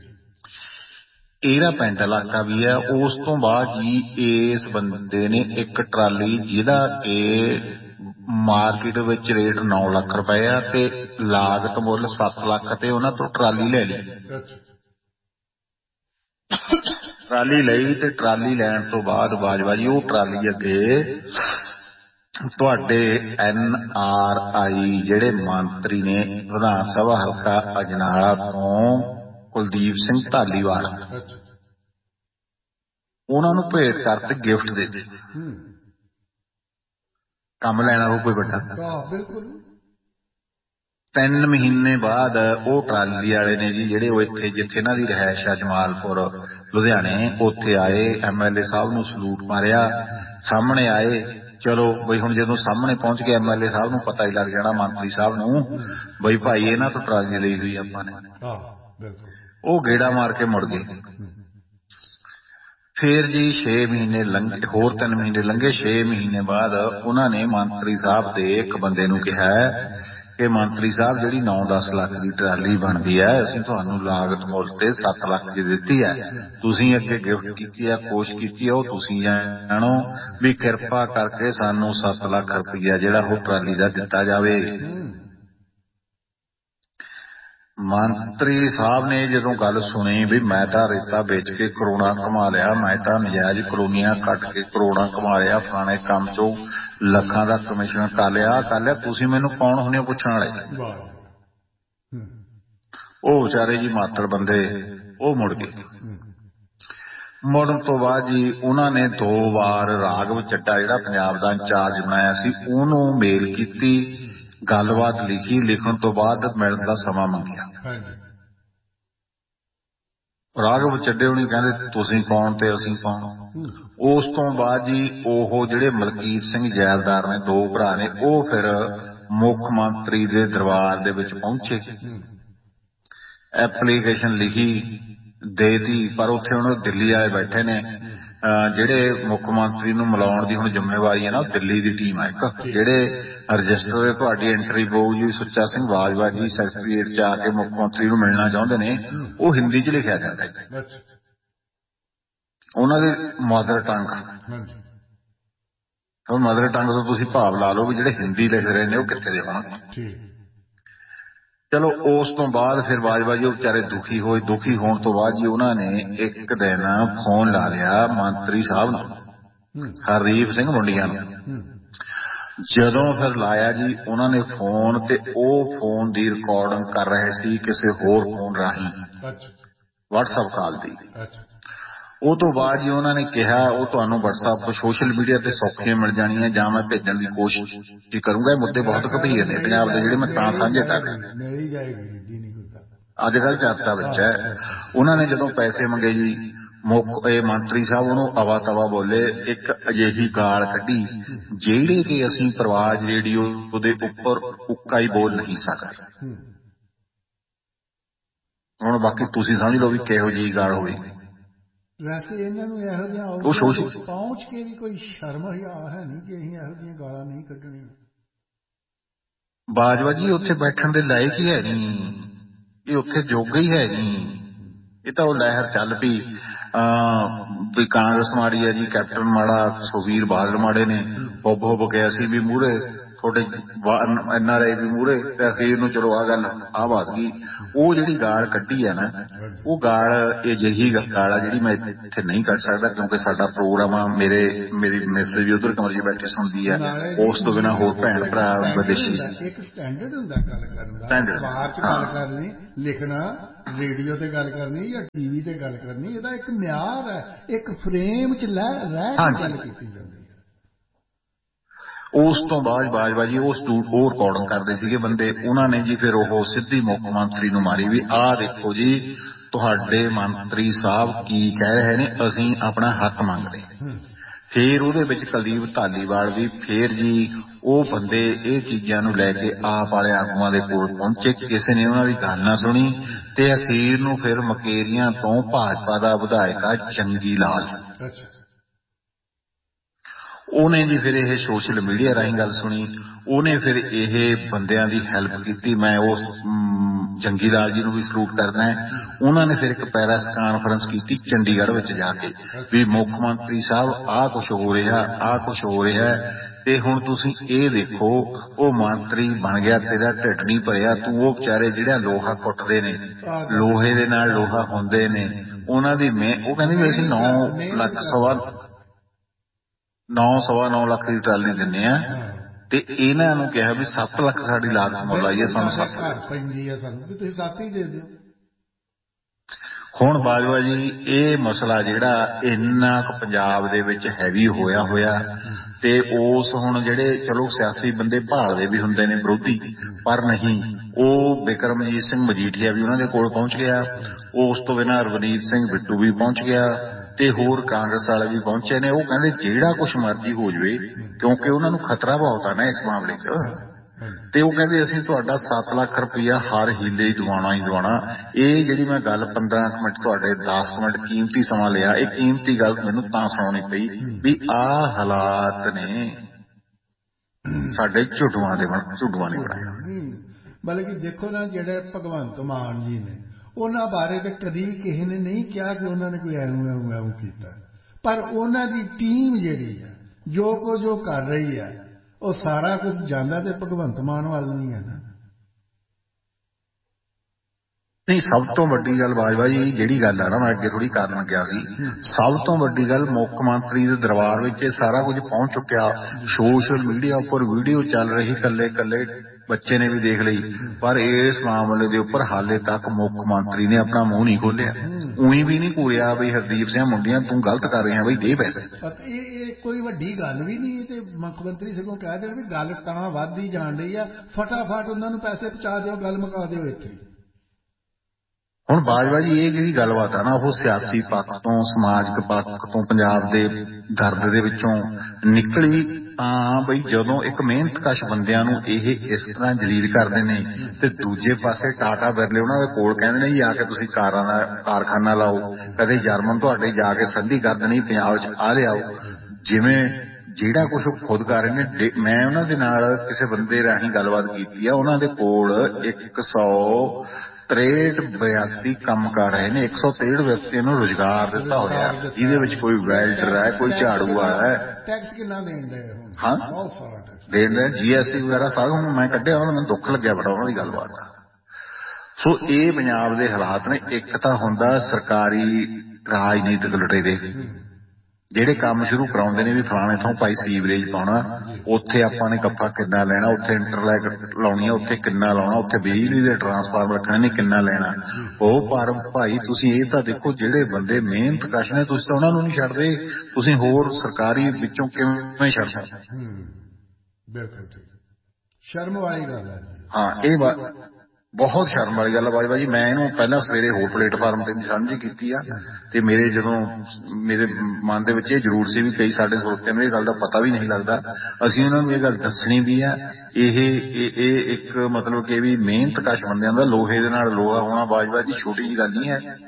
ਇਹਦਾ ਪਿੰਡ ਇਲਾਕਾ ਵੀ ਹੈ। ਉਸ ਤੋਂ ਬਾਅਦ ਜੀ ਇਸ ਬੰਦੇ ਨੇ ਇੱਕ ਟਰਾਲੀ ਜਿਹਦਾ ਕਿ ਮਾਰਕੀਟ ਵਿੱਚ ਰੇਟ ਨੌ ਲੱਖ ਰੁਪਏ ਆ ਤੇ ਲਾਗਤ ਮੁੱਲ ਸੱਤ ਲੱਖ ਤੇ ਉਹਨਾਂ ਤੋਂ ਟਰਾਲੀ ਲੈ ਲਈ। ਟਰਾਲੀ ਲਈ ਤੇ ਟਰਾਲੀ ਲੈਣ ਤੋਂ ਬਾਅਦ ਬਾਜਵਾ ਜੀ ਉਹ ਟਰਾਲੀ ਅੱਗੇ ਤੁਹਾਡੇ ਐਨ ਆਰ ਆਈ ਜਿਹੜੇ ਮੰਤਰੀ ਨੇ ਵਿਧਾਨ ਸਭਾ ਹਲਕਾ ਅਜਨਾਲਾ ਤੋਂ ਕੁਲਦੀਪ ਸਿੰਘ ਧਾਲੀਵਾਲ, ਉਹਨਾਂ ਨੂੰ ਭੇਟ ਕਰਤੇ, ਗਿਫਟ ਦੇ ਦਿੱਤੇ। ਕੰਮ ਲੈਣਾ ਉਹ ਕੋਈ ਵੱਡਾ। ਤਿੰਨ ਮਹੀਨੇ ਬਾਅਦ ਉਹ ਟਰਾਲੀ ਵਾਲੇ ਨੇ ਜੀ ਜਿਹੜੇ ਉਹ ਇੱਥੇ ਜਿੱਥੇ ਇਹਨਾਂ ਦੀ ਰਿਹਾਇਸ਼ ਆ ਜਮਾਲਪੁਰ ਲੁਧਿਆਣੇ, ਉੱਥੇ ਆਏ, ਐਮ ਐਲ ਏ ਸਾਹਿਬ ਨੂੰ ਸਲੂਟ ਮਾਰਿਆ, ਸਾਹਮਣੇ ਆਏ ਚਲੋ ਬਈ ਹੁਣ ਜਦੋਂ ਸਾਹਮਣੇ ਪਹੁੰਚ ਕੇ ਐਮ ਐਲ ਏ ਸਾਹਿਬ ਨੂੰ ਪਤਾ ਹੀ ਲੱਗ ਜਾਣਾ, ਮੰਤਰੀ ਸਾਹਿਬ ਨੂੰ, ਬਈ ਭਾਈ ਇਹਨਾਂ ਤੋਂ ਟਰਾਲੀ ਲਈ ਹੋਈ ਆਪਾਂ ਨੇ। ਉਹ ਗੇੜਾ ਮਾਰ ਕੇ ਮੁੜ ਗਏ। ਫੇਰ ਜੀ ਛੇ ਮਹੀਨੇ ਲੰਘੇ, ਹੋਰ ਤਿੰਨ ਮਹੀਨੇ ਲੰਘੇ। ਛੇ ਮਹੀਨੇ ਬਾਅਦ ਉਹਨਾਂ ਨੇ ਮੰਤਰੀ ਸਾਹਿਬ ਦੇ ਇੱਕ ਬੰਦੇ ਨੂੰ ਕਿਹਾ ਕਿ ਮੰਤਰੀ ਸਾਹਿਬ ਜਿਹੜੀ ਨੌ ਦਸ ਲੱਖ ਦੀ ਟਰਾਲੀ ਬਣਦੀ ਹੈ, ਅਸੀਂ ਤੁਹਾਨੂੰ ਲਾਗਤ ਮੁੱਲ ਤੇ ਸੱਤ ਲੱਖ ਦੀ ਦਿੱਤੀ ਹੈ, ਤੁਸੀਂ ਅੱਗੇ ਗਿਫਟ ਕੀਤੀ ਹੈ, ਕੋਸ਼ਿਸ਼ ਕੀਤੀ ਹੈ, ਉਹ ਤੁਸੀਂ ਜਾਣੋ ਵੀ ਕਿਰਪਾ ਕਰਕੇ ਸਾਨੂੰ ਸੱਤ ਲੱਖ ਰੁਪਈਆ ਜਿਹੜਾ ਉਹ ਟਰਾਲੀ ਦਾ ਦਿੱਤਾ ਜਾਵੇ। ਮੰਤਰੀ ਸਾਹਿਬ ਨੇ ਜਦੋਂ ਗੱਲ ਸੁਣੀ ਵੀ ਮੈਂ ਤਾਂ ਰੇਤਾ ਵੇਚ ਕੇ ਕਰੋੜਾਂ ਕਮਾ ਲਿਆ, ਮੈਂ ਤਾਂ ਨਜਾਇਜ਼ ਕਲੋਨੀਆਂ ਕੱਟ ਕੇ ਕਰੋੜਾਂ ਕਮਾ ਲਿਆ, ਫਲਾਣੇ ਕੰਮ ਚੋਂ ਲੱਖਾਂ ਦਾ ਕਮਿਸ਼ਨ ਕਰ ਲਿਆ ਕਰ ਲਿਆ ਤੁਸੀਂ ਮੈਨੂੰ ਕੌਣ ਹੁੰਦੇ ਹੋ ਪੁੱਛਣ ਵਾਲੇ? ਉਹ ਵਿਚਾਰੇ ਜੀ ਮਾਤੜ ਬੰਦੇ ਉਹ ਮੁੜ ਗਏ। ਮੁੜਨ ਤੋਂ ਬਾਅਦ ਜੀ ਉਹਨਾਂ ਨੇ ਦੋ ਵਾਰ ਰਾਘਵ ਚੱਡਾ ਜਿਹੜਾ ਪੰਜਾਬ ਦਾ ਇੰਚਾਰਜ ਬਣਾਇਆ ਸੀ ਉਹਨੂੰ ਮੇਲ ਕੀਤੀ, ਗੱਲਬਾਤ ਲਿਖੀ, ਲਿਖਣ ਤੋਂ ਬਾਅਦ ਮਿਲਣ ਦਾ ਸਮਾਂ ਮੰਗਿਆ। ਰਾਘਵ ਚੱਡੇ ਹੋਣੀ ਕਹਿੰਦੇ ਤੁਸੀਂ ਕੌਣ ਤੇ ਅਸੀਂ ਕੌਣ। ਉਸ ਤੋਂ ਬਾਅਦ ਜੀ ਉਹ ਜਿਹੜੇ ਮਲਕੀਤ ਸਿੰਘ ਜੈਲਦਾਰ ਨੇ, ਦੋ ਭਰਾ ਨੇ, ਉਹ ਫਿਰ ਮੁੱਖ ਮੰਤਰੀ ਦੇ ਦਰਬਾਰ ਦੇ ਵਿੱਚ ਪਹੁੰਚੇ, ਐਪਲੀਕੇਸ਼ਨ ਲਿਖੀ, ਦੇਤੀ, ਪਰ ਉੱਥੇ ਹੁਣ ਦਿੱਲੀ ਵਾਲੇ ਬੈਠੇ ਨੇ ਜਿਹੜੇ ਮੁੱਖ ਮੰਤਰੀ ਨੂੰ ਮਿਲਾਉਣ ਦੀ ਹੁਣ ਜ਼ਿੰਮੇਵਾਰੀ ਹੈ ਨਾ, ਦਿੱਲੀ ਦੀ ਟੀਮ ਹੈ ਇੱਕ, ਜਿਹੜੇ ਰਜਿਸਟਰ ਦੇ ਤੁਹਾਡੀ ਐਂਟਰੀ ਪਊ ਜੀ ਸੁੱਚਾ ਸਿੰਘ ਬਾਜਵਾ ਜੀ ਸੈਕਟਰੀਏਟ ਚ ਆ ਕੇ ਮੁੱਖ ਮੰਤਰੀ ਨੂੰ ਮਿਲਣਾ ਚਾਹੁੰਦੇ ਨੇ, ਉਹ ਹਿੰਦੀ ਚ ਲਿਖਿਆ ਜਾਂਦਾ ਹੈ, ਉਹਨਾਂ ਦੀ ਮਦਰ ਟੰਗ। ਹੁਣ ਮਦਰ ਟੰਗ ਤੋਂ ਤੁਸੀਂ ਭਾਵ ਲਾ ਲਓ ਵੀ ਜਿਹੜੇ ਹਿੰਦੀ ਲਿਖ ਰਹੇ ਨੇ ਉਹ ਕਿੱਥੇ ਦੇ ਹੋਣਗੇ। ਚਲੋ ਉਸ ਤੋਂ ਬਾਅਦ ਫਿਰ ਬਾਜਵਾ ਜੀ ਉਹ ਵਿਚਾਰੇ ਦੁਖੀ ਹੋਏ। ਦੁਖੀ ਹੋਣ ਤੋਂ ਬਾਅਦ ਜੀ ਉਹਨਾਂ ਨੇ ਇੱਕ ਦਿਨ ਫੋਨ ਲਾ ਲਿਆ ਮੰਤਰੀ ਸਾਹਿਬ ਨੂੰ, ਹਰਦੀਪ ਸਿੰਘ ਮੁੰਡੀਆਂ ਨੂੰ। ਜਦੋਂ ਫਿਰ ਲਾਇਆ ਜੀ ਉਹਨਾਂ ਨੇ ਫੋਨ, ਤੇ ਉਹ ਫੋਨ ਦੀ ਰਿਕਾਰਡਿੰਗ ਕਰ ਰਹੇ ਸੀ ਕਿਸੇ ਹੋਰ ਫੋਨ ਰਾਹੀਂ, ਵਟਸਐਪ ਕਾਲ ਦੀ। ਉਹ ਤੋਂ ਬਾਅਦ ਜੀ ਉਹਨਾਂ ਨੇ ਕਿਹਾ ਉਹ ਤੁਹਾਨੂੰ ਵਟਸਐਪ ਸੋਸ਼ਲ ਮੀਡੀਆ ਤੇ ਸੌਖੀਆਂ ਮਿਲ ਜਾਣੀਆਂ, ਜਾਂ ਮੈਂ ਭੇਜਣ ਦੀ ਕੋਸ਼ਿਸ਼ ਕਰੂੰਗਾ। ਇਹ ਮੁੱਦੇ ਬਹੁਤ ਗੰਭੀਰ ਨੇ ਪੰਜਾਬ ਦੇ ਜਿਹੜੇ ਮੈਂ ਤਾਂ ਸਾਂਝੇ ਕਰ ਰਿਹਾ, ਅੱਜ ਕੱਲ੍ਹ ਚਰਚਾ ਵਿੱਚ ਹੈ। ਉਹਨਾਂ ਨੇ ਜਦੋਂ ਪੈਸੇ ਮੰਗੇ ਜੀ, ਮੁੱਖ ਇਹ ਮੰਤਰੀ ਸਾਹਿਬ ਉਹਨੂੰ ਅਵਾ ਤਵਾ ਬੋਲੇ, ਇੱਕ ਅਜਿਹੀ ਗਾਲ ਕੱਢੀ ਜਿਹੜੀ ਕਿ ਅਸੀਂ ਪ੍ਰਵਾਜ ਰੇਡੀਓ ਦੇ ਉੱਪਰ ਉੱਕਾ ਹੀ ਬੋਲ ਨਹੀਂ ਸਕਦੇ। ਹੁਣ ਬਾਕੀ ਤੁਸੀਂ ਸਮਝ ਲਓ ਵੀ ਕਿਹੋ ਜਿਹੀ ਗਾਲ ਹੋਈ। ਵੈਸੇ ਇਹਨਾਂ ਨੂੰ ਇਹੋ ਜਿਹੀਆਂ ਪਹੁੰਚ ਕੇ ਵੀ ਕੋਈ ਸ਼ਰਮ ਹਿਆ ਹੈ ਨਹੀਂ ਕਿ ਅਸੀਂ ਇਹੋ ਜਿਹੀਆਂ ਗਾਲਾਂ ਨਹੀਂ ਕੱਢਣੀਆਂ। ਬਾਜਵਾ ਜੀ ਉੱਥੇ ਬੈਠਣ ਦੇ ਲਾਇਕ ਹੀ ਹੈ ਨਹੀਂ, ਇਹ ਉੱਥੇ ਜੋਗਾ ਹੀ ਹੈ ਨਹੀਂ। ਇਹ ਤਾਂ ਉਹ ਲਹਿਰ ਚੱਲ ਪਈ ਵੀ ਕਾਂਗਰਸ ਮਾੜੀ ਹੈ ਜੀ, ਕੈਪਟਨ ਮਾੜਾ, ਸੁਖਬੀਰ ਬਾਦਲ ਮਾੜੇ ਨੇ, ਹੁੱਬ ਹੁੱਬ ਕੇ ਅਸੀਂ ਵੀ ਮੂਹਰੇ, ਤੁਹਾਡੇ ਐਨ ਆਰ ਆਈ ਵੀ ਮੂਹਰੇ, ਤੇ ਅਖੀਰ ਨੂੰ ਚਲੋ ਆਹ ਗੱਲ ਆਹ ਬਾਤ ਗਈ। ਉਹ ਜਿਹੜੀ ਗਾਲ ਕੱਢੀ ਹੈ ਨਾ, ਉਹ ਗਾਲ ਇਹ ਜਿਹੀ ਗਾਲ ਆ ਜਿਹੜੀ ਮੈਂ ਇੱਥੇ ਨਹੀਂ ਕੱਢ ਸਕਦਾ ਕਿਉਂਕਿ ਸਾਡਾ ਪ੍ਰੋਗਰਾਮ ਆ, ਮੇਰੇ ਮੇਰੀ ਮੈਸੇਜ ਵੀ ਉਧਰ ਕਮਰੇ 'ਚ ਬੈਠੇ ਸੁਣਦੀ ਹੈ, ਉਸ ਤੋਂ ਬਿਨਾਂ ਹੋਰ ਭੈਣ ਭਰਾ ਵਿਦੇਸ਼ੀ। ਇੱਕ ਸਟੈਂਡਰਡ ਹੁੰਦਾ ਗੱਲ ਕਰਨ ਦਾ, ਅਖਬਾਰ 'ਚ ਗੱਲ ਕਰਨੀ, ਲਿਖਣਾ, ਰੇਡੀਓ ਤੇ ਗੱਲ ਕਰਨੀ ਜਾਂ ਟੀਵੀ ਤੇ ਗੱਲ ਕਰਨੀ, ਇਹਦਾ ਇੱਕ ਮਿਆਰ ਹੈ, ਇੱਕ ਫਰੇਮ 'ਚ ਰਹਿ ਕੇ ਗੱਲ ਕੀਤੀ ਜਾਂਦੀ ਹੈ। ਉਸ ਤੋਂ ਬਾਅਦ ਬਾਜਵਾ ਜੀ ਉਹ ਉਹ ਰਿਕਾਰਡਿੰਗ ਕਰਦੇ ਸੀਗੇ ਬੰਦੇ, ਉਹਨਾਂ ਨੇ ਜੀ ਫਿਰ ਉਹ ਸਿੱਧੀ ਮੁੱਖ ਮੰਤਰੀ ਨੂੰ ਮਾਰੀ ਵੀ ਆਹ ਦੇਖੋ ਜੀ ਤੁਹਾਡੇ ਮੰਤਰੀ ਸਾਹਿਬ ਕੀ ਕਹਿ ਰਹੇ ਨੇ, ਅਸੀਂ ਆਪਣਾ ਹੱਕ ਮੰਗਦੇ। ਫੇਰ ਉਹਦੇ ਵਿੱਚ ਕੁਲਦੀਪ ਧਾਲੀਵਾਲ ਵੀ ਫੇਰ ਜੀ ਉਹ ਬੰਦੇ ਇਹ ਚੀਜ਼ਾਂ ਨੂੰ ਲੈ ਕੇ ਆਪ ਵਾਲੇ ਆਗੂਆਂ ਦੇ ਕੋਲ ਪਹੁੰਚੇ, ਕਿਸੇ ਨੇ ਉਹਨਾਂ ਦੀ ਗੱਲ ਨਾ ਸੁਣੀ, ਤੇ ਅਖੀਰ ਨੂੰ ਫਿਰ ਮਕੇਰੀਆਂ ਤੋਂ ਭਾਜਪਾ ਦਾ ਵਿਧਾਇਕ ਆ ਜੰਗੀ ਲਾਲ, ਉਹਨੇ ਜੀ ਫਿਰ ਇਹ ਸੋਸ਼ਲ ਮੀਡੀਆ ਰਾਹੀਂ ਗੱਲ ਸੁਣੀ, ਉਹਨੇ ਫਿਰ ਇਹ ਬੰਦਿਆਂ ਦੀ ਹੈਲਪ ਕੀਤੀ। ਮੈਂ ਉਸ ਜੰਗੀ ਲਾਲ ਜੀ ਨੂੰ ਵੀ ਸਲੂਟ ਕਰਦਾ। ਉਹਨਾਂ ਨੇ ਫਿਰ ਇੱਕ ਪੈਰੈਸ ਕਾਨਫਰੰਸ ਕੀਤੀ ਚੰਡੀਗੜ੍ਹ ਵਿੱਚ ਜਾ ਕੇ ਵੀ ਮੁੱਖ ਮੰਤਰੀ ਸਾਹਿਬ ਆਹ ਕੁਛ ਹੋ ਰਿਹਾ, ਆਹ ਕੁਛ ਹੋ ਰਿਹਾ, ਤੇ ਹੁਣ ਤੁਸੀਂ ਇਹ ਦੇਖੋ ਉਹ ਮੰਤਰੀ ਬਣ ਗਿਆ, ਤੇਰਾ ਢਿੱਡ ਨਹੀਂ ਭਰਿਆ, ਤੂੰ ਉਹ ਵਿਚਾਰੇ ਜਿਹੜਾ ਲੋਹਾ ਕੁੱਟਦੇ ਨੇ, ਲੋਹੇ ਦੇ ਨਾਲ ਲੋਹਾ ਹੁੰਦੇ ਨੇ, ਉਹਨਾਂ ਦੀ ਮੈਂ ਉਹ ਕਹਿੰਦੇ ਵੀ ਅਸੀਂ ਨੌ ਲੱਖ ਸਵਾ ਨੌ ਸਵਾ ਨੌ ਲੱਖ ਦੀ ਟਰਾਲੀ ਦਿੰਦੇ ਆ, ਤੇ ਇਹਨਾਂ ਨੂੰ ਕਿਹਾ ਵੀ ਸੱਤ ਲੱਖ ਸਾਡੀ ਲਾਗਤ ਮੁੱਲ ਆਈ ਹੈ, ਸਾਨੂੰ ਸੱਤ ਸੱਤ ਹੀ ਦੇ ਦਿਓ। ਹੁਣ ਬਾਜਵਾ ਜੀ ਇਹ ਮਸਲਾ ਜਿਹੜਾ ਇੰਨਾ ਕੁ ਪੰਜਾਬ ਦੇ ਵਿੱਚ ਹੈਵੀ ਹੋਇਆ ਹੋਇਆ, ਤੇ ਉਸ ਹੁਣ ਜਿਹੜੇ ਚਲੋ ਸਿਆਸੀ ਬੰਦੇ ਭਾਲਦੇ ਵੀ ਹੁੰਦੇ ਨੇ ਵਿਰੋਧੀ, ਪਰ ਨਹੀਂ, ਉਹ ਬਿਕਰਮਜੀਤ ਸਿੰਘ ਮਜੀਠੀਆ ਵੀ ਉਹਨਾਂ ਦੇ ਕੋਲ ਪਹੁੰਚ ਗਿਆ, ਉਸ ਤੋਂ ਬਿਨਾਂ ਰਵਨੀਤ ਸਿੰਘ ਬਿੱਟੂ ਵੀ ਪਹੁੰਚ ਗਿਆ, ਤੇ ਹੋਰ ਕਾਂਗਰਸ ਵਾਲੇ ਵੀ ਪਹੁੰਚੇ ਨੇ। ਉਹ ਕਹਿੰਦੇ ਜਿਹੜਾ ਕੁਛ ਮਰਜ਼ੀ ਹੋ ਜਾਵੇ, ਕਿਉਂਕਿ ਉਹਨਾਂ ਨੂੰ ਖਤਰਾ ਬਹੁਤ ਆ ਨਾ ਇਸ ਮਾਮਲੇ 'ਚ, ਤੇ ਉਹ ਕਹਿੰਦੇ ਅਸੀਂ ਤੁਹਾਡਾ ਸੱਤ ਲੱਖ ਰੁਪਈਆ ਹਰ ਹੀਲੇ ਹੀ ਦਵਾਉਣਾ ਹੀ ਦਵਾਉਣਾ। ਇਹ ਜਿਹੜੀ ਮੈਂ ਗੱਲ ਪੰਦਰਾਂ ਕੁ ਮਿੰਟ ਤੁਹਾਡੇ ਦਸ ਕੁ ਮਿੰਟ ਕੀਮਤੀ ਸਮਾਂ ਲਿਆ, ਇਹ ਕੀਮਤੀ ਗੱਲ ਮੈਨੂੰ ਤਾਂ ਸੁਣਾਉਣੀ ਪਈ ਵੀ ਆਹ ਹਾਲਾਤ ਨੇ ਸਾਡੇ ਝੁੱਡੂਆਂ ਦੇ ਝੁੱਡੂਆਂ ਨੇ ਬਣਾਏ। ਬਲਕਿ ਦੇਖੋ ਨਾ, ਜਿਹੜੇ ਭਗਵੰਤ ਮਾਨ ਜੀ ਨੇ, ਉਹਨਾਂ ਬਾਰੇ ਤਾਂ ਕਦੀ ਕਿਸੇ ਨੇ ਨਹੀਂ ਕਿਹਾ ਕਿ ਉਹਨਾਂ ਨੇ ਕੋਈ ਐਵੇਂ ਐਵੇਂ ਐਵੇਂ ਕੀਤਾ, ਪਰ ਉਹਨਾਂ ਦੀ ਟੀਮ ਜਿਹੜੀ ਹੈ ਜੋ ਕੁਝ ਉਹ ਕਰ ਰਹੀ ਹੈ, ਉਹ ਸਾਰਾ ਕੁਝ ਜਾਂਦਾ ਤੇ ਭਗਵੰਤ ਮਾਨ ਵੱਲ ਨਹੀਂ ਹੈ ਨਾ। ਨਹੀਂ, ਸਭ ਤੋਂ ਵੱਡੀ ਗੱਲ ਬਾਜਵਾ ਜੀ ਜਿਹੜੀ ਗੱਲ ਹੈ ਨਾ, ਮੈਂ ਅੱਗੇ ਥੋੜ੍ਹੀ ਕਰਨ ਲੱਗਿਆ ਸੀ, ਸਭ ਤੋਂ ਵੱਡੀ ਗੱਲ ਮੁੱਖ ਮੰਤਰੀ ਦੇ ਦਰਬਾਰ ਵਿੱਚ ਇਹ ਸਾਰਾ ਕੁਝ ਪਹੁੰਚ ਚੁੱਕਿਆ। ਸੋਸ਼ਲ ਮੀਡੀਆ ਉੱਪਰ ਵੀਡੀਓ ਚੱਲ ਰਹੀ, ਇਕੱਲੇ ਇਕੱਲੇ ਬੱਚੇ ਨੇ ਵੀ ਦੇਖ ਲਈ, ਪਰ ਇਸ ਮਾਮਲੇ ਦੇ ਉੱਪਰ ਹਾਲੇ ਤੱਕ ਮੁੱਖ ਮੰਤਰੀ ਨੇ ਆਪਣਾ ਮੂੰਹ ਨਹੀਂ ਖੋਲਿਆ। ਉਹੀ ਵੀ ਨਹੀਂ ਘੂਰਿਆ ਬਈ ਹਰਦੀਪ ਸਿੰਘ ਮੁੰਡਿਆਂ ਤੂੰ ਗਲਤ ਕਰ ਰਿਹਾ ਬਈ ਦੇ ਪੈਸੇ। ਇਹ ਇਹ ਕੋਈ ਵੱਡੀ ਗੱਲ ਵੀ ਨਹੀਂ, ਤੇ ਮੁੱਖ ਮੰਤਰੀ ਸਗੋਂ ਕਹਿ ਦੇਣ ਵੀ ਗੱਲ ਤਾਂ ਵੱਧਦੀ ਜਾਣ ਰਹੀ ਆ, ਫਟਾਫਟ ਉਹਨਾਂ ਨੂੰ ਪੈਸੇ ਪਹੁੰਚਾ ਦਿਓ, ਗੱਲ ਮੁਕਾ ਦਿਓ ਇੱਥੇ। ਹੁਣ ਬਾਜਵਾ ਜੀ ਇਹ ਜਿਹੜੀ ਗੱਲਬਾਤ ਆ ਨਾ, ਉਹ ਸਿਆਸੀ ਪੱਖ ਤੋਂ, ਸਮਾਜਿਕ ਪੱਖ ਤੋਂ, ਪੰਜਾਬ ਦੇ ਦਰਦ ਦੇ ਵਿੱਚੋਂ ਨਿਕਲੀ ਤਾਂ ਬਈ ਜਦੋਂ ਇੱਕ ਮਿਹਨਤਕਸ਼ ਬੰਦਿਆਂ ਨੂੰ ਇਹ ਇਸ ਤਰ੍ਹਾਂ ਜਲੀਲ ਕਰਦੇ ਨੇ, ਤੇ ਦੂਜੇ ਪਾਸੇ ਟਾਟਾ ਬਿਰਲੇ ਉਹਨਾਂ ਦੇ ਕੋਲ ਕਹਿੰਦੇ ਨੇ ਜੀ ਆ ਕੇ ਤੁਸੀਂ ਕਾਰਾਂ ਦਾ ਕਾਰਖਾਨਾ ਲਾਓ, ਕਦੇ ਜਰਮਨ ਤੁਹਾਡੇ ਜਾ ਕੇ ਸੰਧੀ ਕਰ ਦੇਣੀ, ਪੰਜਾਬ 'ਚ ਆ ਲਿਆਓ। ਜਿਵੇਂ ਜਿਹੜਾ ਕੁਛ ਖੁਦ ਕਰ ਰਹੇ ਨੇ, ਮੈਂ ਉਹਨਾਂ ਦੇ ਨਾਲ ਕਿਸੇ ਬੰਦੇ ਰਾਹੀਂ ਗੱਲਬਾਤ ਕੀਤੀ ਆ, ਉਹਨਾਂ ਦੇ ਕੋਲ ਇੱਕ ਸੌ ਤਰੇਹਠ ਵਿਅਕਤੀ ਕੰਮ ਕਰ ਰਹੇ ਨੇ, ਇੱਕ ਸੌ ਤਰੇਹਠ ਵਿਅਕਤੀਆਂ ਨੂੰ ਰੁਜ਼ਗਾਰ ਦਿੱਤਾ ਹੋਇਆ, ਜਿਹਦੇ ਵਿੱਚ ਕੋਈ ਵੈਲਡਰ ਹੈ, ਕੋਈ ਝਾੜੂ ਵਾਲਾ ਹੈ। ਟੈਕਸ ਕਿੰਨਾ ਦੇਣ ਦੇ? ਹਾਂ ਦੇਣ ਦੇ, ਜੀ ਐਸ ਟੀ ਵਗੈਰਾ ਸਾਰਾ। ਹੁਣ ਮੈਂ ਕੱਢਿਆ, ਉਹਨਾਂ ਮੈਨੂੰ ਦੁੱਖ ਲੱਗਿਆ ਬੜਾ ਉਹਨਾਂ ਦੀ ਗੱਲਬਾਤ ਦਾ। ਸੋ ਇਹ ਪੰਜਾਬ ਦੇ ਹਾਲਾਤ ਨੇ। ਇੱਕ ਤਾਂ ਹੁੰਦਾ ਸਰਕਾਰੀ ਰਾਜਨੀਤਿਕ ਲੁਟੇਰੇ ਜਿਹੜੇ ਕੰਮ ਸ਼ੁਰੂ ਕਰਾਉਂਦੇ ਨੇ ਵੀ ਫਲਾਣੇ ਥਾਂ ਭਾਈ ਸੀਵਰੇਜ ਪਾਉਣਾ, ਉੱਥੇ ਆਪਾਂ ਨੇ ਕੱਪਾ ਕਿੰਨਾ ਲੈਣਾ, ਉੱਥੇ ਇੰਟਰਲੈਕ ਲਾਉਣੀ ਆ, ਉੱਥੇ ਕਿੰਨਾ ਲਾਉਣਾ, ਉੱਥੇ ਬਿਜਲੀ ਦੇ ਟਰਾਂਸਫਾਰਮਰ ਰੱਖਣੇ ਨੇ, ਕਿੰਨਾ ਲੈਣਾ। ਉਹ ਪਰ ਭਾਈ ਤੁਸੀਂ ਇਹ ਤਾਂ ਦੇਖੋ, ਜਿਹੜੇ ਬੰਦੇ ਮਿਹਨਤਕਸ਼ ਨੇ ਤੁਸੀਂ ਤਾਂ ਉਹਨਾਂ ਨੂੰ ਨਹੀਂ ਛੱਡਦੇ, ਤੁਸੀਂ ਹੋਰ ਸਰਕਾਰੀ ਵਿੱਚੋਂ ਕਿਵੇਂ ਛੱਡ ਸਕਦੇ? ਬਿਲਕੁਲ ਠੀਕ, ਸ਼ਰਮ ਵਾਲੀ ਗੱਲ ਹੈ। ਹਾਂ, ਇਹ ਬਹੁਤ ਸ਼ਰਮ ਵਾਲੀ ਗੱਲ ਆ ਬਾਜਵਾ ਜੀ। ਮੈਂ ਇਹਨੂੰ ਪਹਿਲਾਂ ਸਵੇਰੇ ਹੋਰ ਪਲੇਟਫਾਰਮ ਤੇ ਵੀ ਸਾਂਝੀ ਕੀਤੀ ਆ, ਤੇ ਮੇਰੇ ਜਦੋਂ ਮੇਰੇ ਮਨ ਦੇ ਵਿੱਚ ਇਹ ਜ਼ਰੂਰ ਸੀ ਵੀ ਕਈ ਸਾਡੇ ਸਰੋਤਿਆਂ ਨੂੰ ਇਹ ਗੱਲ ਦਾ ਪਤਾ ਵੀ ਨਹੀਂ ਲੱਗਦਾ, ਅਸੀਂ ਉਹਨਾਂ ਨੂੰ ਇਹ ਗੱਲ ਦੱਸਣੀ ਵੀ ਆ। ਇਹ ਇਹ ਇੱਕ ਮਤਲਬ ਕਿ ਵੀ ਮਿਹਨਤਕਸ਼ ਬੰਦਿਆਂ ਦਾ ਲੋਹੇ ਦੇ ਨਾਲ ਲੋਹਾ ਹੋਣਾ ਬਾਜਵਾ ਜੀ ਛੋਟੀ ਜਿਹੀ ਗੱਲ ਨਹੀਂ ਹੈ।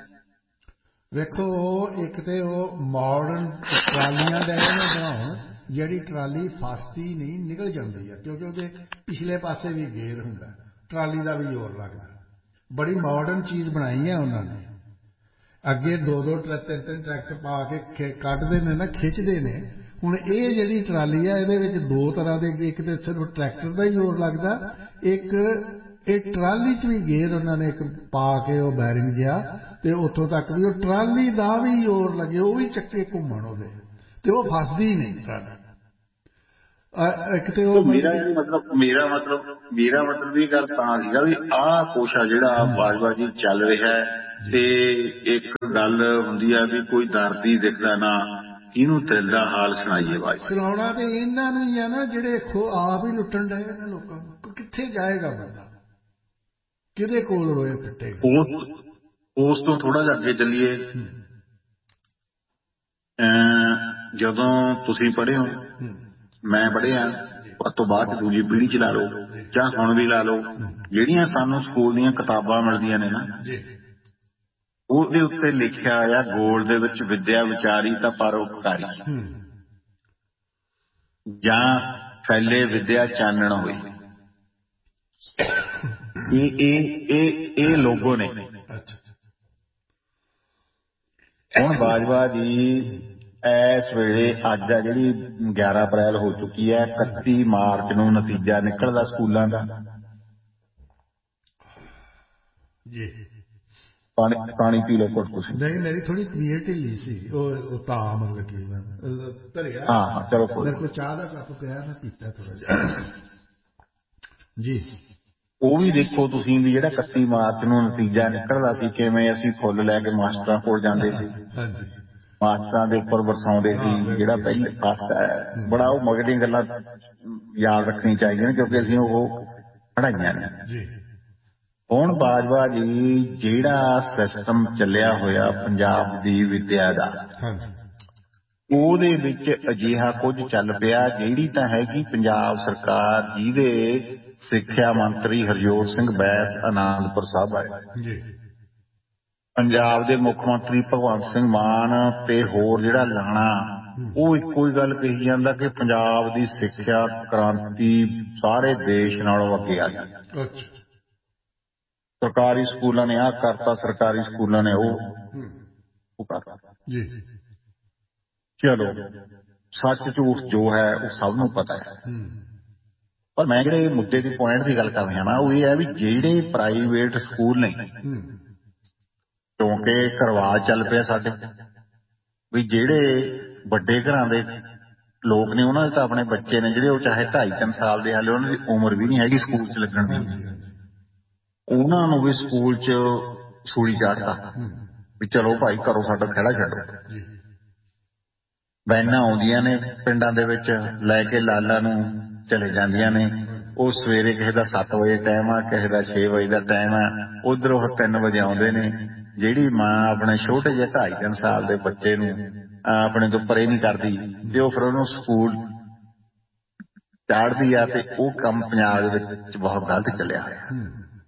ਵੇਖੋ, ਇੱਕ ਤੇ ਉਹ ਮਾਡਰਨ ਟਰਾਲੀਆਂ ਦੇ ਬਣਾਉਣ, ਜਿਹੜੀ ਟਰਾਲੀ ਫਸਦੀ ਨਹੀਂ, ਨਿਕਲ ਜਾਂਦੀ ਹੈ, ਕਿਉਂਕਿ ਉਹਦੇ ਪਿਛਲੇ ਪਾਸੇ ਵੀ ਗੇਅਰ ਹੁੰਦਾ, ਟਰਾਲੀ ਦਾ ਵੀ ਜ਼ੋਰ ਲੱਗਦਾ। ਬੜੀ ਮਾਡਰਨ ਚੀਜ਼ ਬਣਾਈ ਹੈ ਉਹਨਾਂ ਨੇ। ਅੱਗੇ ਦੋ ਦੋ ਤਿੰਨ ਤਿੰਨ ਟਰੈਕਟਰ ਪਾ ਕੇ ਕੱਢਦੇ ਨੇ ਨਾ, ਖਿੱਚਦੇ ਨੇ। ਹੁਣ ਇਹ ਜਿਹੜੀ ਟਰਾਲੀ ਆ, ਇਹਦੇ ਵਿੱਚ ਦੋ ਤਰ੍ਹਾਂ ਦੇ, ਇੱਕ ਤੇ ਸਿਰਫ ਟਰੈਕਟਰ ਦਾ ਹੀ ਜ਼ੋਰ ਲੱਗਦਾ, ਇੱਕ ਇਹ ਟਰਾਲੀ 'ਚ ਵੀ ਗੇਅਰ ਉਹਨਾਂ ਨੇ ਇੱਕ ਪਾ ਕੇ ਉਹ ਬੈਰਿੰਗ ਜਿਹਾ, ਤੇ ਉੱਥੋਂ ਤੱਕ ਵੀ ਉਹ ਟਰਾਲੀ ਦਾ ਵੀ ਜ਼ੋਰ ਲੱਗੇ, ਉਹ ਵੀ ਚੱਕੇ ਘੁੰਮਣ ਉਹਦੇ, ਤੇ ਉਹ ਫਸਦੀ ਨਹੀਂ ਟਰਾਲੀ। ਇੱਕ ਤੇ ਉਹ ਮੇਰਾ ਮਤਲਬ ਮੇਰਾ ਮਤਲਬ ਮੇਰਾ ਮਤਲਬ ਇਹ ਗੱਲ ਤਾਂ ਸੀਗਾ ਵੀ ਆਹ ਕੁਛ ਆ ਜਿਹੜਾ ਬਾਜਵਾ ਜੀ ਚੱਲ ਰਿਹਾ ਹੈ, ਤੇ ਇੱਕ ਗੱਲ ਹੁੰਦੀ ਆ ਵੀ ਕੋਈ ਦਰਦੀ ਦਿਖਦਾ ਨਾ, ਇਹਨੂੰ ਦਿਲ ਦਾ ਹਾਲ ਸੁਣਾਈਏ। ਬਾਜ ਸੁਣਾਉਣਾ ਤੇ ਇਹਨਾਂ ਨੂੰ ਹੀ ਆ ਨਾ, ਜਿਹੜੇ ਖੋ ਆਪ ਹੀ ਲੁੱਟਣ ਡਏ ਨੇ ਲੋਕਾਂ ਨੂੰ। ਕਿੱਥੇ ਜਾਏਗਾ ਬੰਦਾ, ਕਿਹਦੇ ਕੋਲ ਰੋਏ ਪਿੱਟੇ? ਉਸ ਉਸ ਤੋਂ ਥੋੜਾ ਜਿਹਾ ਅੱਗੇ ਚੱਲੀਏ। ਜਦੋਂ ਤੁਸੀਂ ਪੜ੍ਹੇ ਹੋ, ਮੈਂ ਪੜ੍ਹਿਆ, ਉਸ ਤੋਂ ਬਾਅਦ ਦੂਜੀ ਪੀੜ੍ਹੀ ਚ ਲਾ ਲਓ ਜਾਂ ਹੁਣ ਵੀ ਲਾ ਲਓ, ਜਿਹੜੀਆਂ ਸਾਨੂੰ ਸਕੂਲ ਦੀਆਂ ਕਿਤਾਬਾਂ ਮਿਲਦੀਆਂ ਨੇ ਨਾ, ਉਹਦੇ ਉੱਤੇ ਲਿਖਿਆ ਆ ਗੋਲ ਦੇ ਵਿੱਚ ਵਿਦਿਆ ਵਿਚਾਰੀ ਤਾਂ ਪਰਉਪਕਾਰੀ, ਜਾਂ ਫੈਲੇ ਵਿਦਿਆ ਚਾਨਣ ਹੋਈ। ਇਹ ਇਹ ਇਹ ਇਹ ਲੋਗੋ ਨੇ। ਹੁਣ ਬਾਜਵਾ ਜੀ ਇਸ ਵੇਲੇ ਅੱਜ ਆ ਜਿਹੜੀ ਗਿਆਰਾਂ ਅਪ੍ਰੈਲ ਹੋ ਚੁੱਕੀ ਹੈ, ਇਕੱਤੀ ਮਾਰਚ ਨੂੰ ਨਤੀਜਾ ਨਿਕਲਦਾ ਸਕੂਲਾਂ ਦਾ। ਜੀ ਪਾਣੀ ਪਾਣੀ ਪੀ ਲਓ ਕੁਝ ਤੁਸੀਂ। ਨਹੀਂ, ਮੇਰੀ ਥੋੜੀ ਤਬੀਅਤ ਢਿੱਲੀ ਸੀ, ਉਹ ਤਾਂ ਮਤਲਬ ਕਿ ਮੈਂ ਧਰਿਆ। ਹਾਂ ਚਲੋ, ਮੇਰੇ ਕੋਲ ਚਾਹ ਦਾ ਕੱਪ ਪਿਆ, ਮੈਂ ਪੀਤਾ ਥੋੜਾ ਜਿਹਾ ਜੀ। ਉਹ ਵੀ ਦੇਖੋ ਤੁਸੀਂ ਵੀ ਜਿਹੜਾ ਇਕੱਤੀ ਮਾਰਚ ਨੂੰ ਨਤੀਜਾ ਨਿਕਲਦਾ ਸੀ, ਕਿਵੇਂ ਅਸੀਂ ਫੁੱਲ ਲੈ ਕੇ ਮਾਸਟਰਾਂ ਕੋਲ ਜਾਂਦੇ ਸੀ, ਮਾਸਟਰਾਂ ਦੇ ਉੱਪਰ ਵਰਸਾਉਂਦੇ ਸੀ ਜਿਹੜਾ ਪਹਿਲੇ ਫਸਟ ਹੈ। ਬੜਾ ਉਹ ਮਗਰ ਗੱਲਾਂ ਯਾਦ ਰੱਖਣੀ ਚਾਹੀਦੀਆਂ ਨੇ, ਕਿਉਂਕਿ ਅਸੀਂ ਉਹ ਪੜ੍ਹਾਈਆਂ ਨੇ। ਹੁਣ ਬਾਜਵਾ ਜੀ ਜਿਹੜਾ ਸਿਸਟਮ ਚੱਲਿਆ ਹੋਇਆ ਪੰਜਾਬ ਦੀ ਵਿੱਦਿਆ ਦਾ, ਉਹਦੇ ਵਿੱਚ ਅਜਿਹਾ ਕੁਝ ਚੱਲ ਪਿਆ ਜਿਹੜੀ ਤਾਂ ਹੈਗੀ ਪੰਜਾਬ ਸਰਕਾਰ ਜਿਹਦੇ ਸਿੱਖਿਆ ਮੰਤਰੀ ਹਰਜੋਤ ਸਿੰਘ ਬੈਂਸ ਅਨੰਦਪੁਰ ਸਾਹਿਬ ਆਏ, ਪੰਜਾਬ ਦੇ ਮੁੱਖ ਮੰਤਰੀ ਭਗਵੰਤ ਸਿੰਘ ਮਾਨ ਤੇ ਹੋਰ ਜਿਹੜਾ ਲਾਣਾ ਉਹ ਇੱਕੋ ਹੀ ਗੱਲ ਕਹੀ ਜਾਂਦਾ ਕਿ ਪੰਜਾਬ ਦੀ ਸਿੱਖਿਆ ਕ੍ਰਾਂਤੀ ਸਾਰੇ ਦੇਸ਼ ਨਾਲੋਂ ਅੱਗੇ ਆ ਗਈ। ਸਰਕਾਰੀ ਸਕੂਲਾਂ ਨੇ ਆਹ ਕਰਤਾ, ਸਰਕਾਰੀ ਸਕੂਲਾਂ ਨੇ ਉਹ ਕਰਤਾ। ਚਲੋ ਸੱਚ ਝੂਠ ਜੋ ਹੈ ਉਹ ਸਭ ਨੂੰ ਪਤਾ ਹੈ, ਪਰ ਮੈਂ ਜਿਹੜੇ ਮੁੱਦੇ ਦੀ ਪੁਆਇੰਟ ਦੀ ਗੱਲ ਕਰ ਰਿਹਾ ਨਾ ਉਹ ਇਹ ਹੈ ਵੀ ਜਿਹੜੇ ਪ੍ਰਾਈਵੇਟ ਸਕੂਲ ਨੇ, ਕਿਉਂਕਿ ਰਿਵਾਜ ਚੱਲ ਪਿਆ ਸਾਡੇ ਵੀ ਜਿਹੜੇ ਵੱਡੇ ਘਰਾਂ ਦੇ ਲੋਕ ਨੇ ਉਹਨਾਂ ਦੇ ਤਾਂ ਆਪਣੇ ਬੱਚੇ ਨੇ ਜਿਹੜੇ ਉਹ ਚਾਹੇ ਢਾਈ ਤਿੰਨ ਸਾਲ ਦੇ ਹਾਲੇ ਉਹਨਾਂ ਦੀ ਉਮਰ ਵੀ ਨਹੀਂ ਹੈਗੀ ਸਕੂਲ ਚ ਲੱਗਣ ਦੀ, ਉਹਨਾਂ ਨੂੰ ਵੀ ਸਕੂਲ ਚ ਸੂਲੀ ਚਾੜਤਾ ਵੀ ਚਲੋ ਭਾਈ ਕਰੋ ਸਾਡਾ ਖਹਿੜਾ ਛੱਡੋ। ਵੈਨਾਂ ਆਉਂਦੀਆਂ ਨੇ ਪਿੰਡਾਂ ਦੇ ਵਿੱਚ ਲੈ ਕੇ ਲਾਲਾ ਨੂੰ ਚਲੇ ਜਾਂਦੀਆਂ ਨੇ, ਉਹ ਸਵੇਰੇ ਕਿਸੇ ਦਾ ਸੱਤ ਵਜੇ ਟਾਈਮ ਆ, ਕਿਸੇ ਦਾ ਛੇ ਵਜੇ ਦਾ ਟਾਈਮ ਆ, ਉਧਰੋਂ ਉਹ ਤਿੰਨ ਵਜੇ ਆਉਂਦੇ ਨੇ। ਜਿਹੜੀ ਮਾਂ ਆਪਣੇ ਛੋਟੇ ਜਿਹੇ ਢਾਈ ਤਿੰਨ ਸਾਲ ਦੇ ਬੱਚੇ ਨੂੰ ਆਪਣੇ ਤੋਂ ਪਰੇ ਨਹੀਂ ਕਰਦੀ ਤੇ ਉਹ ਫਿਰ ਉਹਨੂੰ ਸਕੂਲ ਚਾੜਦੀ ਆ, ਤੇ ਉਹ ਕੰਮ ਪੰਜਾਬ ਦੇ ਵਿੱਚ ਬਹੁਤ ਗਲਤ ਚੱਲਿਆ ਹੋਇਆ।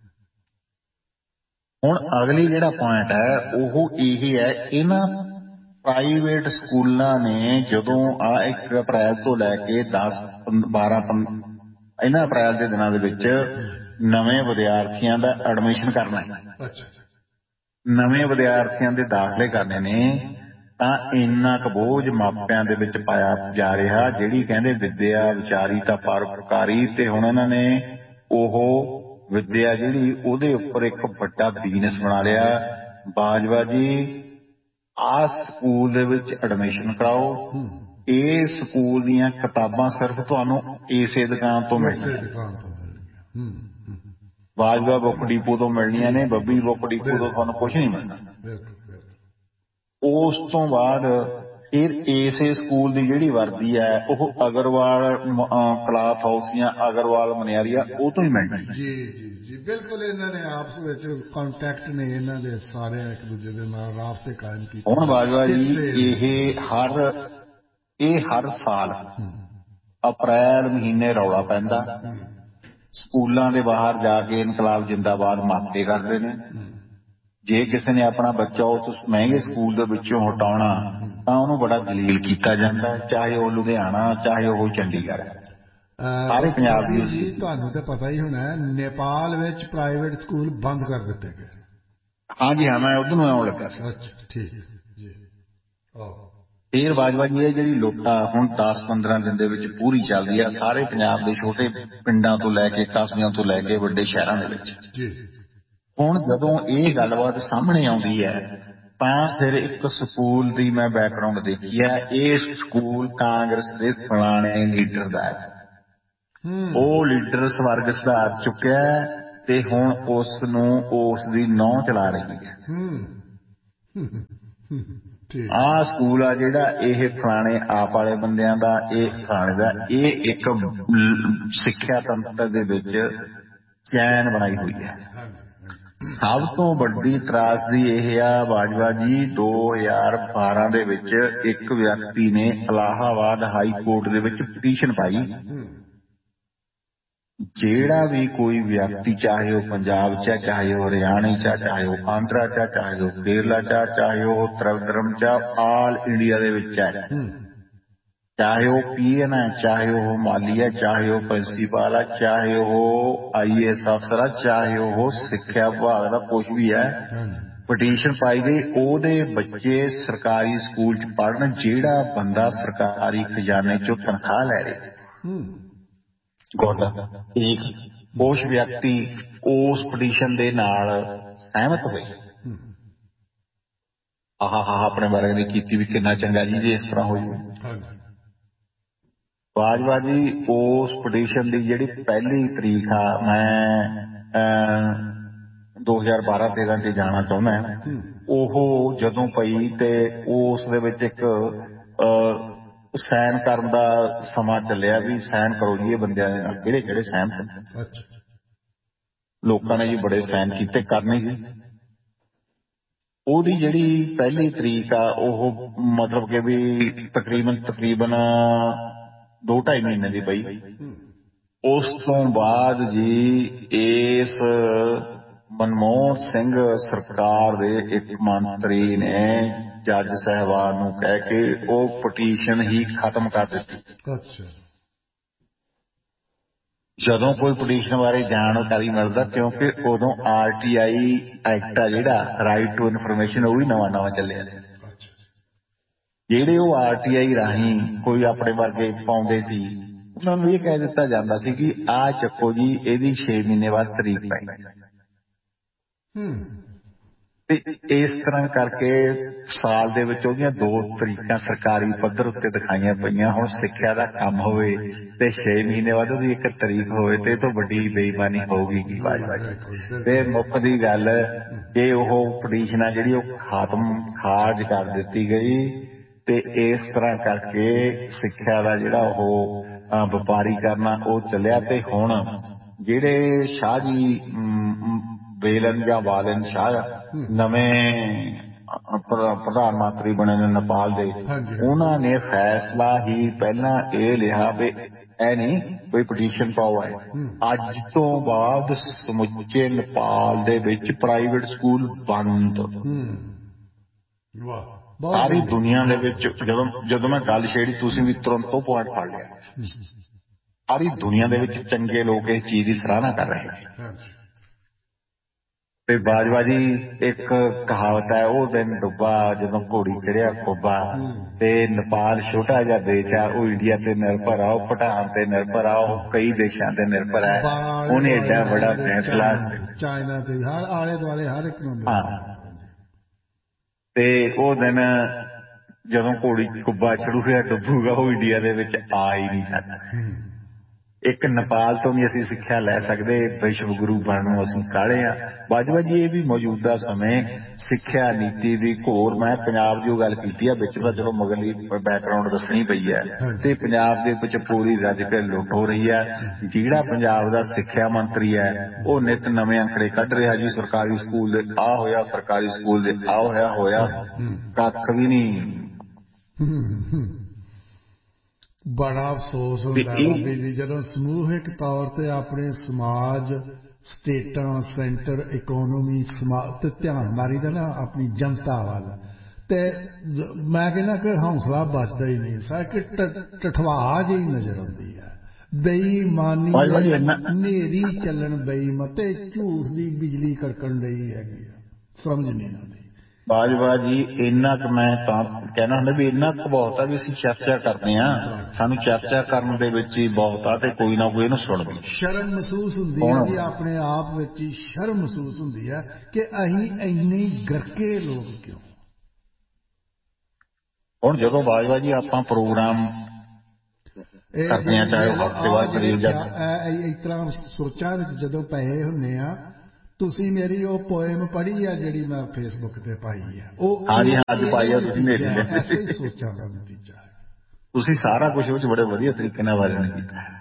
ਹੁਣ ਅਗਲੀ ਜਿਹੜਾ ਪੁਆਇੰਟ ਹੈ ਉਹ ਇਹ ਹੈ, ਇਹਨਾਂ ਪ੍ਰਾਈਵੇਟ ਸਕੂਲਾਂ ਨੇ ਜਦੋਂ ਆ ਇੱਕ ਅਪ੍ਰੈਲ ਤੋਂ ਲੈ ਕੇ ਦਸ ਬਾਰਾਂ ਇਹਨਾਂ ਅਪ੍ਰੈਲ ਦੇ ਦਿਨਾਂ ਦੇ ਵਿੱਚ ਨਵੇਂ ਵਿਦਿਆਰਥੀਆਂ ਦਾ ਐਡਮਿਸ਼ਨ ਕਰਨਾ ਹੈ, ਨਵੇਂ ਵਿਦਿਆਰਥੀਆਂ ਦੇ ਦਾਖਲੇ ਕਰਨੇ ਨੇ, ਤਾਂ ਇੰਨਾ ਕੁ ਬੋਝ ਮਾਪਿਆਂ ਦੇ ਵਿੱਚ ਪਾਇਆ ਜਾ ਰਿਹਾ, ਜਿਹੜੀ ਕਹਿੰਦੇ ਵਿੱਦਿਆ ਵਿਚਾਰੀ ਤਾਂ ਪਰਉਪਕਾਰੀ, ਤੇ ਹੁਣ ਇਹਨਾਂ ਨੇ ਉਹ ਵਿੱਦਿਆ ਜਿਹੜੀ ਉਹਦੇ ਉੱਪਰ ਇੱਕ ਵੱਡਾ ਬਿਜ਼ਨਸ ਬਣਾ ਲਿਆ। ਬਾਜਵਾ ਜੀ ਆਹ ਸਕੂਲ ਦੇ ਵਿੱਚ ਐਡਮਿਸ਼ਨ ਕਰਾਓ, ਇਹ ਸਕੂਲ ਦੀਆਂ ਕਿਤਾਬਾਂ ਸਿਰਫ ਤੁਹਾਨੂੰ ਇਸੇ ਦੁਕਾਨ ਤੋਂ ਮਿਲਣੀਆਂ, ਬਾਜਵਾ ਬੁੱਕ ਡਿਪੂ ਤੋਂ ਮਿਲਣੀਆਂ ਨੇ, ਬੱਬੀ ਬੁੱਕ ਡਿਪੂ ਤੋਂ ਤੁਹਾਨੂੰ ਕੁਛ ਨਹੀਂ ਮਿਲਣਾ। ਉਸ ਤੋਂ ਬਾਅਦ ਫਿਰ ਇਸੇ ਸਕੂਲ ਦੀ ਜਿਹੜੀ ਵਰਦੀ ਹੈ ਉਹ ਅਗਰਵਾਲ ਕਲਾਥ ਹਾਊਸ ਜਾਂ ਅਗਰਵਾਲ ਮਨਿਆਰੀਆ ਉਹ ਤੋਂ ਹੀ ਮਿਲਣੀ। ਜੀ ਜੀ ਜੀ ਬਿਲਕੁਲ, ਇਹਨਾਂ ਨੇ ਆਪਸ ਵਿੱਚ ਕੰਟੈਕਟ ਨੇ ਇਹਨਾਂ ਦੇ ਸਾਰੇ ਇੱਕ ਦੂਜੇ ਦੇ ਨਾਲ ਰਾਬਤੇ ਕਾਇਮ ਕੀਤੇ। ਹੁਣ ਬਾਜਵਾ ਜੀ ਇਹ ਹਰ ਇਹ ਹਰ ਸਾਲ ਅਪ੍ਰੈਲ ਮਹੀਨੇ ਰੌਲਾ ਪੈਂਦਾ, ਸਕੂਲਾਂ ਦੇ ਬਾਹਰ ਜਾ ਕੇ ਇਨਕਲਾਬ ਜਿੰਦਾਬਾਦ ਮਾਪੇ ਕਰਦੇ ਨੇ। ਜੇ ਕਿਸੇ ਨੇ ਆਪਣਾ ਬੱਚਾ ਉਸ ਮਹਿੰਗੇ ਸਕੂਲ ਦੇ ਵਿੱਚੋਂ ਹਟਾਉਣਾ ਤਾਂ ਉਹਨੂੰ ਬੜਾ ਜਲੀਲ ਕੀਤਾ ਜਾਂਦਾ, ਚਾਹੇ ਉਹ ਲੁਧਿਆਣਾ ਚਾਹੇ ਉਹ ਚੰਡੀਗੜ੍ਹ, ਸਾਰੇ ਪੰਜਾਬ ਦੀ। ਜੀ ਤੁਹਾਨੂੰ ਤਾਂ ਪਤਾ ਹੀ ਹੋਣਾ ਨੇਪਾਲ ਵਿੱਚ ਪ੍ਰਾਈਵੇਟ ਸਕੂਲ ਬੰਦ ਕਰ ਦਿੱਤੇ ਗਏ। ਹਾਂਜੀ ਹਾਂ, ਮੈਂ ਉਧਰ ਨੂੰ ਆਉਣ ਲੱਗਾ ਸੀ। ਅੱਛਾ ਠੀਕ ਜੀ। ਫੇਰ ਬਾਜਵਾ ਜੀ ਇਹ ਜਿਹੜੀ ਲੁੱਟਾ ਹੁਣ ਦਸ ਪੰਦਰਾਂ ਦਿਨ ਦੇ ਵਿੱਚ ਪੂਰੀ ਚੱਲਦੀ ਆ ਸਾਰੇ ਪੰਜਾਬ ਦੇ ਛੋਟੇ ਪਿੰਡਾਂ ਤੋਂ ਲੈ ਕੇ ਕਸਬਿਆਂ ਤੋਂ ਲੈ ਕੇ ਵੱਡੇ ਸ਼ਹਿਰਾਂ ਦੇ ਵਿੱਚ। ਹੁਣ ਜਦੋਂ ਇਹ ਗੱਲਬਾਤ ਸਾਹਮਣੇ ਆਉਂਦੀ ਹੈ ਤਾਂ ਫਿਰ ਇੱਕ ਸਕੂਲ ਦੀ ਮੈਂ ਬੈਕਗਰਾਉਂਡ ਦੇਖੀ ਹੈ। ਇਹ ਸਕੂਲ ਕਾਂਗਰਸ ਦੇ ਫਲਾਣੇ ਲੀਡਰ ਦਾ ਹੈ, ਉਹ ਲੀਡਰ ਸਵਰਗ ਸਿਧਾਰ ਚੁੱਕਿਆ ਤੇ ਹੁਣ ਉਸ ਨੂੰ ਉਸ ਦੀ ਨਹੁੰ ਚਲਾ ਰਹੀ ਹੈ। ਆਹ ਸਕੂਲ ਆ ਜਿਹੜਾ ਇਹ ਫਲਾਣੇ ਆਪ ਵਾਲੇ ਬੰਦਿਆਂ ਦਾ, ਇਹ ਫਲਾਣੇ ਦਾ, ਇਹ ਇੱਕ ਸਿੱਖਿਆ ਤੰਤਰ ਦੇ ਵਿੱਚ ਚੈਨ ਬਣਾਈ ਹੋਈ ਹੈ। ਸਭ ਤੋਂ ਵੱਡੀ ਤਰਾਸਦੀ ਇਹ ਆ ਬਾਜਵਾ ਜੀ, ਦੋ ਹਜ਼ਾਰ ਬਾਰਾਂ ਦੇ ਵਿੱਚ ਇੱਕ ਵਿਅਕਤੀ ਨੇ ਇਲਾਹਾਬਾਦ ਹਾਈ ਕੋਰਟ ਦੇ ਵਿੱਚ ਪਟੀਸ਼ਨ ਪਾਈ, ਜਿਹੜਾ ਵੀ ਕੋਈ ਵਿਅਕਤੀ ਚਾਹੇ ਉਹ ਪੰਜਾਬ ਚ, ਚਾਹੇ ਉਹ ਹਰਿਆਣੇ ਚ, ਚਾਹੇ ਉਹ ਆਂਧਰਾ ਚ, ਚਾਹੇ ਉਹ ਕੇਰਲਾ ਚ, ਚਾਹੇ ਉਹ ਤ੍ਰਿਵੰਦਰਮ ਚ, ਆਲ ਇੰਡੀਆ ਦੇ ਵਿੱਚ ਹੈ, ਚਾਹੇ ਉਹ ਪੀ ਐਨ ਹੈ, ਚਾਹੇ ਉਹ ਮਾਲੀ ਹੈ, ਚਾਹੇ ਉਹ ਪ੍ਰਿੰਸੀਪਲ ਹੈ, ਚਾਹੇ ਉਹ ਆਈ ਏ ਐਸ ਅਫਸਰ ਹੈ, ਚਾਹੇ ਉਹ ਸਿੱਖਿਆ ਵਿਭਾਗ ਦਾ ਕੁਛ ਵੀ ਹੈ, ਪਟੀਸ਼ਨ ਪਾਈ ਗਈ ਉਹਦੇ ਬੱਚੇ ਸਰਕਾਰੀ ਸਕੂਲ ਚ ਪੜ੍ਹਨ, ਜਿਹੜਾ ਬੰਦਾ ਸਰਕਾਰੀ ਖਜ਼ਾਨੇ ਚੋਂ ਤਨਖਾਹ ਲੈ ਰਿਹਾ। ਗੁੱਡ ਇੱਕ ਉਸ ਵਿਅਕਤੀ ਉਸ ਪਟੀਸ਼ਨ ਦੇ ਨਾਲ ਸਹਿਮਤ ਹੋਏ। ਆਹ ਹਾ ਆਪਣੇ ਬਾਰੇ ਨੇ ਕੀਤੀ ਵੀ ਕਿੰਨਾ ਚੰਗਾ ਜੀ ਜੇ ਇਸ ਤਰ੍ਹਾਂ ਹੋਈ। ਬਾਜਵਾ ਜੀ ਉਸ ਪਟੀਸ਼ਨ ਦੀ ਜਿਹੜੀ ਪਹਿਲੀ ਤਰੀਕ ਆ, ਮੈਂ ਦੋ ਹਜ਼ਾਰ ਬਾਰਾਂ ਤੇਰਾਂ ਚ ਜਾਣਾ ਚਾਹੁੰਦਾ, ਉਹ ਜਦੋਂ ਪਈ ਤੇ ਉਸ ਦੇ ਵਿੱਚ ਇੱਕ ਸਾਈਨ ਕਰਨ ਦਾ ਸਮਾਂ ਚੱਲਿਆ ਵੀ ਸਾਈਨ ਕਰੋ ਜੀ ਇਹ ਬੰਦਿਆਂ ਦੇ ਨਾਲ ਕਿਹੜੇ ਕਿਹੜੇ ਸਹਿਮਤ। ਲੋਕਾਂ ਨੇ ਜੀ ਬੜੇ ਸਾਈਨ ਕੀਤੇ, ਕਰਨੇ ਸੀ। ਉਹਦੀ ਜਿਹੜੀ ਪਹਿਲੀ ਤਰੀਕ ਆ ਉਹ ਮਤਲਬ ਕਿ ਵੀ ਤਕਰੀਬਨ ਤਕਰੀਬਨ ਦੋ ਢਾਈ ਮਹੀਨੇ ਦੀ ਪਈ। ਉਸ ਤੋਂ ਬਾਅਦ ਜੀ ਇਸ ਮਨਮੋਹਨ ਸਿੰਘ ਸਰਕਾਰ ਦੇ ਇੱਕ ਮੰਤਰੀ ਨੇ ਜੱਜ ਸਾਹਿਬਾਨ ਨੂੰ ਕਹਿ ਕੇ ਉਹ ਪਟੀਸ਼ਨ ਹੀ ਖਤਮ ਕਰ ਦਿੱਤੀ। ਅੱਛਾ। ਜਦੋਂ ਕੋਈ ਪਟੀਸ਼ਨ ਬਾਰੇ ਜਾਣਕਾਰੀ ਮਿਲਦਾ, ਕਿਉਂਕਿ ਉਦੋਂ ਆਰ ਟੀ ਆਈ ਐਕਟ ਆ ਜਿਹੜਾ ਰਾਈਟ ਟੂ ਇਨਫੋਰਮੇਸ਼ਨ ਉਹ ਵੀ ਨਵਾਂ ਨਵਾਂ ਚੱਲਿਆ ਸੀ। ਜਿਹੜੇ ਉਹ ਆਰ ਟੀ ਆਈ ਰਾਹੀਂ ਕੋਈ ਆਪਣੇ ਵਰਗੇ ਪਾਉਂਦੇ ਸੀ ਉਹਨਾਂ ਨੂੰ ਇਹ ਕਹਿ ਦਿੱਤਾ ਜਾਂਦਾ ਸੀ ਕਿ ਆਹ ਚੱਕੋ ਜੀ ਇਹਦੀ ਛੇ ਮਹੀਨੇ ਬਾਅਦ ਤਰੀਕ ਪਈ। ਤੇ ਇਸ ਤਰ੍ਹਾਂ ਕਰਕੇ ਸਾਲ ਦੇ ਵਿੱਚ ਉਹਦੀਆਂ ਦੋ ਤਰੀਕਾਂ ਸਰਕਾਰੀ ਪੱਧਰ ਉੱਤੇ ਦਿਖਾਈਆਂ ਪਈਆਂ। ਹੁਣ ਸਿੱਖਿਆ ਦਾ ਕੰਮ ਹੋਵੇ ਤੇ ਛੇ ਮਹੀਨੇ ਬਾਅਦ ਉਹਦੀ ਇੱਕ ਤਰੀਕ ਹੋਵੇ ਤੇ ਇਹ ਤੋਂ ਵੱਡੀ ਬੇਈਮਾਨੀ ਹੋਊਗੀ ਕੀ ਬਾਜੀ। ਤੇ ਮੁੱਖ ਦੀ ਗੱਲ ਕਿ ਉਹ ਪਟੀਸ਼ਨਾਂ ਜਿਹੜੀ ਉਹ ਖਾਤਮ ਖਾਰਜ ਕਰ ਦਿੱਤੀ ਗਈ ਤੇ ਇਸ ਤਰ੍ਹਾਂ ਕਰਕੇ ਸਿੱਖਿਆ ਦਾ ਜਿਹੜਾ ਉਹ ਵਪਾਰੀ ਕਰਨਾ ਉਹ ਚੱਲਿਆ। ਤੇ ਹੁਣ ਜਿਹੜੇ ਸ਼ਾਹ ਜੀ ਬੇਲਨ ਜਾਂ ਬਾਲਨ ਸ਼ਾਹ ਨਵੇਂ ਪ੍ਰਧਾਨ ਮੰਤਰੀ ਬਣੇ ਨੇ ਨੇਪਾਲ ਦੇ, ਉਹਨਾਂ ਨੇ ਫੈਸਲਾ ਹੀ ਪਹਿਲਾਂ ਇਹ ਲਿਆ ਵੀ ਇਹ ਨਹੀਂ ਕੋਈ ਪਟੀਸ਼ਨ ਪਾਓ ਹੈ, ਅੱਜ ਤੋਂ ਬਾਅਦ ਸਮੁੱਚੇ ਨੇਪਾਲ ਦੇ ਵਿੱਚ ਪ੍ਰਾਈਵੇਟ ਸਕੂਲ ਬੰਦ। ਸਾਰੀ ਦੁਨੀਆ ਦੇ ਵਿੱਚ ਜਦੋਂ ਜਦੋਂ ਮੈਂ ਗੱਲ ਛੇੜੀ ਤੁਸੀਂ ਵੀ ਤੁਰੰਤ ਉਹ ਪੁਆਇੰਟ ਫੜ ਲਿਆ। ਸਾਰੀ ਦੁਨੀਆ ਦੇ ਵਿੱਚ ਚੰਗੇ ਲੋਕ ਇਸ ਚੀਜ਼ ਦੀ ਸਰਾਹਨਾ ਕਰ ਰਹੇ ਨੇ। ਤੇ ਬਾਜਵਾ ਜੀ ਇੱਕ ਕਹਾਵਤ ਹੈ, ਉਹ ਦਿਨ ਡੁੱਬਾ ਜਦੋਂ ਘੋੜੀ ਚੜਿਆ ਖੋਬਾ। ਤੇ ਨੇਪਾਲ ਛੋਟਾ ਜਿਹਾ ਦੇਸ਼ ਆ, ਉਹ ਇੰਡੀਆ ਤੇ ਨਿਰਭਰ ਆ, ਉਹ ਭੂਟਾਨ ਤੇ ਨਿਰਭਰ ਆ, ਉਹ ਕਈ ਦੇਸ਼ਾਂ ਤੇ ਨਿਰਭਰ ਹੈ। ਉਹਨੇ ਏਡਾ ਬੜਾ ਫੈਸਲਾ ਚਾਈਨਾ ਤੇ ਹਰ ਆਲੇ ਦੁਆਲੇ ਹਰ ਇੱਕ ਨੂੰ। ਹਾਂ ਤੇ ਉਹ ਦਿਨ ਜਦੋਂ ਘੋੜੀ ਕੁੱਬਾ ਚੜੂਗਾ ਡੁੱਬੂਗਾ, ਉਹ ਇੰਡੀਆ ਦੇ ਵਿੱਚ ਆ ਹੀ ਨਹੀਂ ਸਕਦਾ। ਇੱਕ ਨੇਪਾਲ ਤੋਂ ਵੀ ਅਸੀਂ ਸਿੱਖਿਆ ਲੈ ਸਕਦੇ, ਵਿਸ਼ਵ ਗੁਰੂ ਬਣਨ ਨੂੰ ਅਸੀਂ ਕਾਹਲੇ ਆ। ਬਾਜਵਾ ਜੀ ਇਹ ਵੀ ਮੌਜੂਦਾ ਸਮੇਂ ਸਿੱਖਿਆ ਨੀਤੀ ਦੀ ਘੋਰ, ਮੈਂ ਪੰਜਾਬ ਦੀ ਉਹ ਗੱਲ ਕੀਤੀ ਆ ਵਿੱਚ ਤਾਂ ਚਲੋ ਮਗਰਲੀ ਬੈਕਗਰਾਊਂਡ ਦੱਸਣੀ ਪਈ ਹੈ। ਤੇ ਪੰਜਾਬ ਦੇ ਵਿੱਚ ਪੂਰੀ ਰੱਜ ਕੇ ਲੁੱਟ ਹੋ ਰਹੀ ਹੈ। ਜਿਹੜਾ ਪੰਜਾਬ ਦਾ ਸਿੱਖਿਆ ਮੰਤਰੀ ਹੈ ਉਹ ਨਿੱਤ ਨਵੇਂ ਅੰਕੜੇ ਕੱਢ ਰਿਹਾ ਜੀ, ਸਰਕਾਰੀ ਸਕੂਲ ਦੇ ਆਹ ਹੋਇਆ, ਸਰਕਾਰੀ ਸਕੂਲ ਦੇ ਆਹ ਹੋਇਆ ਹੋਇਆ ਕੱਖ ਵੀ ਨਹੀਂ। ਬੜਾ ਅਫਸੋਸ ਹੁੰਦਾ ਬਾਬੇ ਜੀ ਜਦੋਂ ਸਮੂਹਿਕ ਤੌਰ ਤੇ ਆਪਣੇ ਸਮਾਜ, ਸਟੇਟਾਂ, ਸੈਂਟਰ, ਇਕੋਨਮੀ ਸਮਾਜ ਤੇ ਧਿਆਨ ਮਾਰੀਦਾ ਨਾ ਆਪਣੀ ਜਨਤਾ ਵੱਲ, ਤੇ ਮੈਂ ਕਹਿੰਦਾ ਕਿ ਹੌਸਲਾ ਬਚਦਾ ਹੀ ਨਹੀਂ। ਸਾਡੀ ਟਠਵਾਹ ਜਿਹੀ ਨਜ਼ਰ ਆਉਂਦੀ ਹੈ, ਬੇਈਮਾਨੀ ਹਨੇਰੀ ਚੱਲਣ ਬੇਈਮਾਨ ਤੇ ਝੂਠ ਦੀ ਬਿਜਲੀ ਕੜਕਣ ਡਈ ਹੈਗੀ ਆ, ਸਮਝ ਨਹੀਂ ਆਉਂਦੀ। ਬਾਜਵਾ ਜੀ ਇੰਨਾ ਕੁ ਮੈਂ ਤਾਂ ਕਹਿਣਾ ਹੁੰਦਾ ਵੀ ਇੰਨਾ ਕੁ ਬਹੁਤ ਆ ਵੀ ਅਸੀਂ ਚਰਚਾ ਕਰਦੇ ਹਾਂ, ਸਾਨੂੰ ਚਰਚਾ ਕਰਨ ਦੇ ਵਿੱਚ ਹੀ ਬਹੁਤ ਆ ਤੇ ਕੋਈ ਨਾ ਕੋਈ ਇਹਨੂੰ ਸੁਣਦਾ। ਸ਼ਰਮ ਮਹਿਸੂਸ ਹੁੰਦੀ ਹੈ ਜੀ, ਆਪਣੇ ਆਪ ਵਿੱਚ ਹੀ ਸ਼ਰਮ ਮਹਿਸੂਸ ਹੁੰਦੀ ਹੈ ਕਿ ਅਸੀਂ ਇੰਨੇ ਗਰਕੇ ਲੋਕ ਕਿਉਂ। ਹੁਣ ਜਦੋਂ ਬਾਜਵਾ ਜੀ ਆਪਾਂ ਪ੍ਰੋਗਰਾਮ ਕਰਦੇ ਹਾਂ, ਚਾਹੇ ਹਫ਼ਤੇ ਬਾਅਦ ਕਰੀਏ ਜਾਂ ਇਸ ਤਰ੍ਹਾਂ ਸੋਚਾਂ ਵਿੱਚ ਜਦੋਂ ਪਏ ਹੁੰਦੇ ਆ, ਤੁਸੀਂ ਮੇਰੀ ਉਹ ਪੋਇਮ ਪੜ੍ਹੀ ਆ ਜਿਹੜੀ ਮੈਂ ਫੇਸਬੁੱਕ ਤੇ ਪਾਈ ਆ, ਉਹ ਹਾਂਜੀ ਹਾਂਜੀ ਪਾਈ ਆ ਤੁਸੀਂ ਮੇਰੀ, ਐਸੇ ਹੀ ਸੋਚਾਂ ਦਾ ਨਤੀਜਾ ਹੈ। ਤੁਸੀਂ ਸਾਰਾ ਕੁਝ ਉਹ 'ਚ ਬੜੇ ਵਧੀਆ ਤਰੀਕੇ ਨਾਲ ਵਰਣਨ ਕੀਤਾ ਹੈ।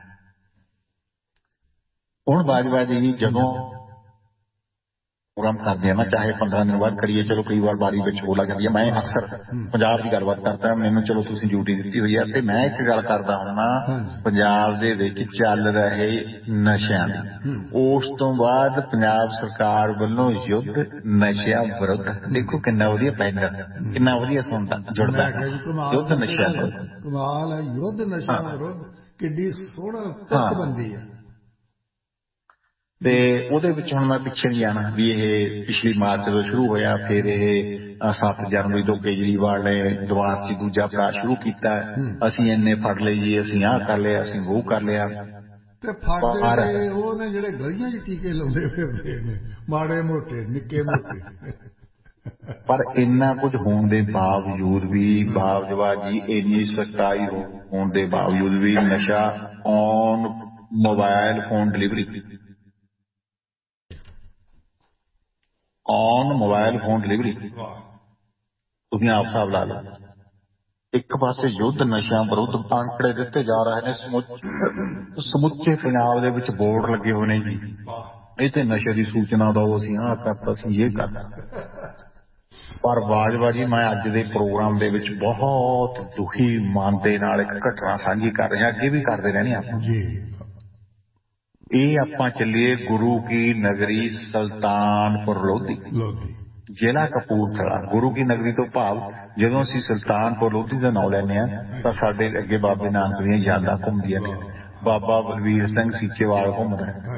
ਹੁਣ ਬਾਜਵਾ ਜੀ ਜਦੋਂ ਪ੍ਰੋਗਰਾਮ ਕਰਦੇ ਆ ਨਾ, ਚਾਹੇ ਪੰਦਰਾਂ ਦਿਨ ਬਾਅਦ ਕਰੀਏ, ਚਲੋ ਕਈ ਵਾਰ ਬਾਰੀ ਵਿੱਚ ਹੋ ਲੱਗਦੀ ਹੈ। ਮੈਂ ਅਕਸਰ ਪੰਜਾਬ ਦੀ ਗੱਲਬਾਤ ਕਰਦਾ, ਮੈਨੂੰ ਚਲੋ ਤੁਸੀਂ ਡਿਊਟੀ ਦਿੱਤੀ ਹੋਈ ਹੈ, ਤੇ ਮੈਂ ਇੱਕ ਗੱਲ ਕਰਦਾ ਹੁੰਦਾ ਪੰਜਾਬ ਦੇ ਵਿੱਚ ਚੱਲ ਰਹੇ ਨਸ਼ਿਆਂ ਦੀ। ਉਸ ਤੋਂ ਬਾਅਦ ਪੰਜਾਬ ਸਰਕਾਰ ਵੱਲੋਂ ਯੁੱਧ ਨਸ਼ਿਆਂ ਵਿਰੁੱਧ, ਦੇਖੋ ਕਿੰਨਾ ਵਧੀਆ ਪੈਂਦਾ, ਕਿੰਨਾ ਵਧੀਆ ਸੁਣਦਾ ਜੁੜਦਾ, ਯੁੱਧ ਨਸ਼ਿਆਂ ਵਿਰੁੱਧ। ਕਮਾਲ ਹੈ, ਯੁੱਧ ਨਸ਼ਿਆਂ ਵਿਰੁੱਧ ਕਿੱਡੀ ਸੋਹਣਾ ਤੁਕਬੰਦੀ ਹੈ। ਤੇ ਉਹਦੇ ਵਿੱਚ ਹੁਣ ਮੈਂ ਪਿੱਛੇ ਨਹੀਂ ਜਾਣਾ ਵੀ ਇਹ ਪਿਛਲੀ ਮਾਰਚ ਤੋਂ ਸ਼ੁਰੂ ਹੋਇਆ, ਫਿਰ ਇਹ ਸੱਤ ਜਨਵਰੀ ਤੋਂ ਕੇਜਰੀਵਾਲ ਨੇ ਦੁਬਾਰ ਚ ਦੂਜਾ ਪੜਾ ਸ਼ੁਰੂ ਕੀਤਾ, ਅਸੀਂ ਇੰਨੇ ਫੜ ਲਏ ਜੀ, ਅਸੀਂ ਆਹ ਕਰ ਲਿਆ, ਅਸੀਂ ਉਹ ਕਰ ਲਿਆ। ਤੇ ਫੜਦੇ ਉਹ ਨੇ ਜਿਹੜੇ ਗਲੀਆਂ 'ਚ ਟੀਕੇ ਲਾਉਂਦੇ ਫਿਰਦੇ ਨੇ, ਮਾੜੇ ਮੋਟੇ ਨਿੱਕੇ ਮੋਟੇ। ਪਰ ਇੰਨਾ ਕੁਝ ਹੋਣ ਦੇ ਬਾਵਜੂਦ ਵੀ ਬਾਜਵਾ ਜੀ, ਇੰਨੀ ਸਖਤਾਈ ਹੋਣ ਦੇ ਬਾਵਜੂਦ ਵੀ ਨਸ਼ਾ on mobile phone delivery, on mobile phone delivery, ਤੁਸੀਂ ਆਪ ਹਿਸਾਬ ਲਾ ਲਓ। ਇੱਕ ਪਾਸੇ ਯੁੱਧ ਨਸ਼ਿਆਂ ਵਿਰੁੱਧ ਅੰਕੜੇ ਦਿੱਤੇ ਜਾ ਰਹੇ ਨੇ, ਸਮੁੱਚੇ ਪੰਜਾਬ ਦੇ ਵਿੱਚ ਬੋਰਡ ਲੱਗੇ ਹੋਏ ਨੇ ਜੀ, ਇਹ ਤੇ ਨਸ਼ੇ ਦੀ ਸੂਚਨਾ ਦਿਓ, ਅਸੀਂ ਆਹ ਕਰਤਾ, ਅਸੀਂ ਇਹ ਕਰਤਾ। ਪਰ ਬਾਜਵਾ ਜੀ ਮੈਂ ਅੱਜ ਦੇ ਪ੍ਰੋਗਰਾਮ ਦੇ ਵਿੱਚ ਬਹੁਤ ਦੁਖੀ ਮਨ ਦੇ ਨਾਲ ਇੱਕ ਘਟਨਾ ਸਾਂਝੀ ਕਰ ਰਿਹਾ, ਅੱਗੇ ਵੀ ਕਰਦੇ ਰਹਿਣੇ ਆਪਾਂ ਜੀ। ਇਹ ਆਪਾਂ ਚੱਲੀਏ ਗੁਰੂ ਕੀ ਨਗਰੀ ਸੁਲਤਾਨਪੁਰ ਲੋਧੀ, ਲੋਧੀ ਜ਼ਿਲ੍ਹਾ ਕਪੂਰਥਲਾ। ਗੁਰੂ ਕੀ ਨਗਰੀ ਤੋਂ ਭਾਵ ਜਦੋਂ ਅਸੀਂ ਸੁਲਤਾਨਪੁਰ ਲੋਧੀ ਦਾ ਨਾਂ ਲੈਂਦੇ ਹਾਂ ਤਾਂ ਸਾਡੇ ਅੱਗੇ ਬਾਬੇ ਨਾਨਕ ਦੀਆਂ ਯਾਦਾਂ ਘੁੰਮਦੀਆਂ ਨੇ। ਬਾਬਾ ਬਲਵੀਰ ਸਿੰਘ ਸੀਚੇਵਾਲ ਘੁੰਮਦਾ ਹੈ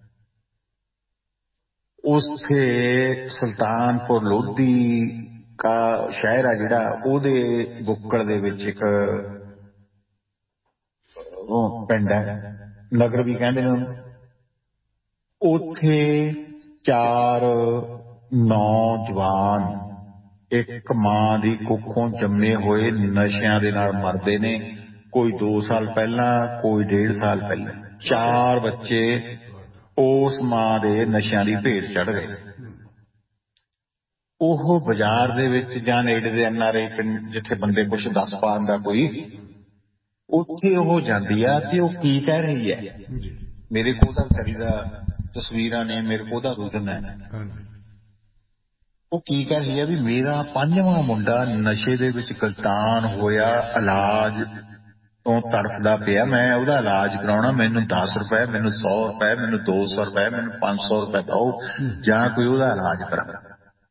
ਉੱਥੇ। ਸੁਲਤਾਨਪੁਰ ਲੋਧੀ ਕਾ ਸ਼ਹਿਰ ਆ ਜਿਹੜਾ, ਉਹਦੇ ਬੁੱਕਲ ਦੇ ਵਿੱਚ ਇੱਕ ਉਹ ਪਿੰਡ ਹੈ, ਨਗਰ ਵੀ ਕਹਿੰਦੇ ਨੇ ਉਹਨੂੰ। ਉੱਥੇ ਚਾਰ ਨੌਜਵਾਨ ਇੱਕ ਮਾਂ ਦੀ ਕੁੱਖੋਂ ਜੰਮੇ ਹੋਏ ਨਸ਼ਿਆਂ ਦੇ ਨਾਲ ਮਰਦੇ ਨੇ। ਕੋਈ ਦੋ ਸਾਲ ਪਹਿਲਾਂ, ਕੋਈ ਡੇਢ ਸਾਲ ਪਹਿਲਾਂ। ਚਾਰ ਬੱਚੇ ਉਸ ਮਾਂ ਦੇ ਨਸ਼ਿਆਂ ਦੀ ਭੇਟ ਚੜ੍ਹ ਗਏ। ਉਹ ਬਾਜ਼ਾਰ ਦੇ ਵਿੱਚ ਜਾਂ ਨੇੜੇ ਦੇ ਐਨ ਆਰ ਆਈ ਪਿੰਡ ਜਿੱਥੇ ਬੰਦੇ ਕੁਛ ਦੱਸ ਪਾਉਂਦਾ ਕੋਈ, ਉੱਥੇ ਉਹ ਜਾਂਦੀ ਆ ਤੇ ਉਹ ਕੀ ਕਹਿ ਰਹੀ ਹੈ। ਮੇਰੇ ਕੋਲ ਤਾਂ ਵਿਚਾਰੀ ਦਾ ਤਸਵੀਰਾਂ ਨੇ, ਮੇਰੇ ਕੋਲ ਉਹਦਾ ਰੁਦਨ ਹੈ। ਉਹ ਕੀ ਕਹਿ ਰਹੀ ਹੈ ਵੀ ਮੇਰਾ ਪੰਜਵਾਂ ਮੁੰਡਾ ਨਸ਼ੇ ਦੇ ਵਿੱਚ ਗਲਤਾਨ ਹੋਇਆ, ਇਲਾਜ ਤੋਂ ਤੜਫਦਾ ਪਿਆ, ਮੈਂ ਉਹਦਾ ਇਲਾਜ ਕਰਾਉਣਾ, ਮੈਨੂੰ ਦਸ ਰੁਪਏ, ਮੈਨੂੰ ਸੌ ਰੁਪਏ, ਮੈਨੂੰ ਦੋ ਸੌ ਰੁਪਏ, ਮੈਨੂੰ ਪੰਜ ਸੌ ਰੁਪਏ ਦਓ ਜਾਂ ਕੋਈ ਉਹਦਾ ਇਲਾਜ ਕਰਾ।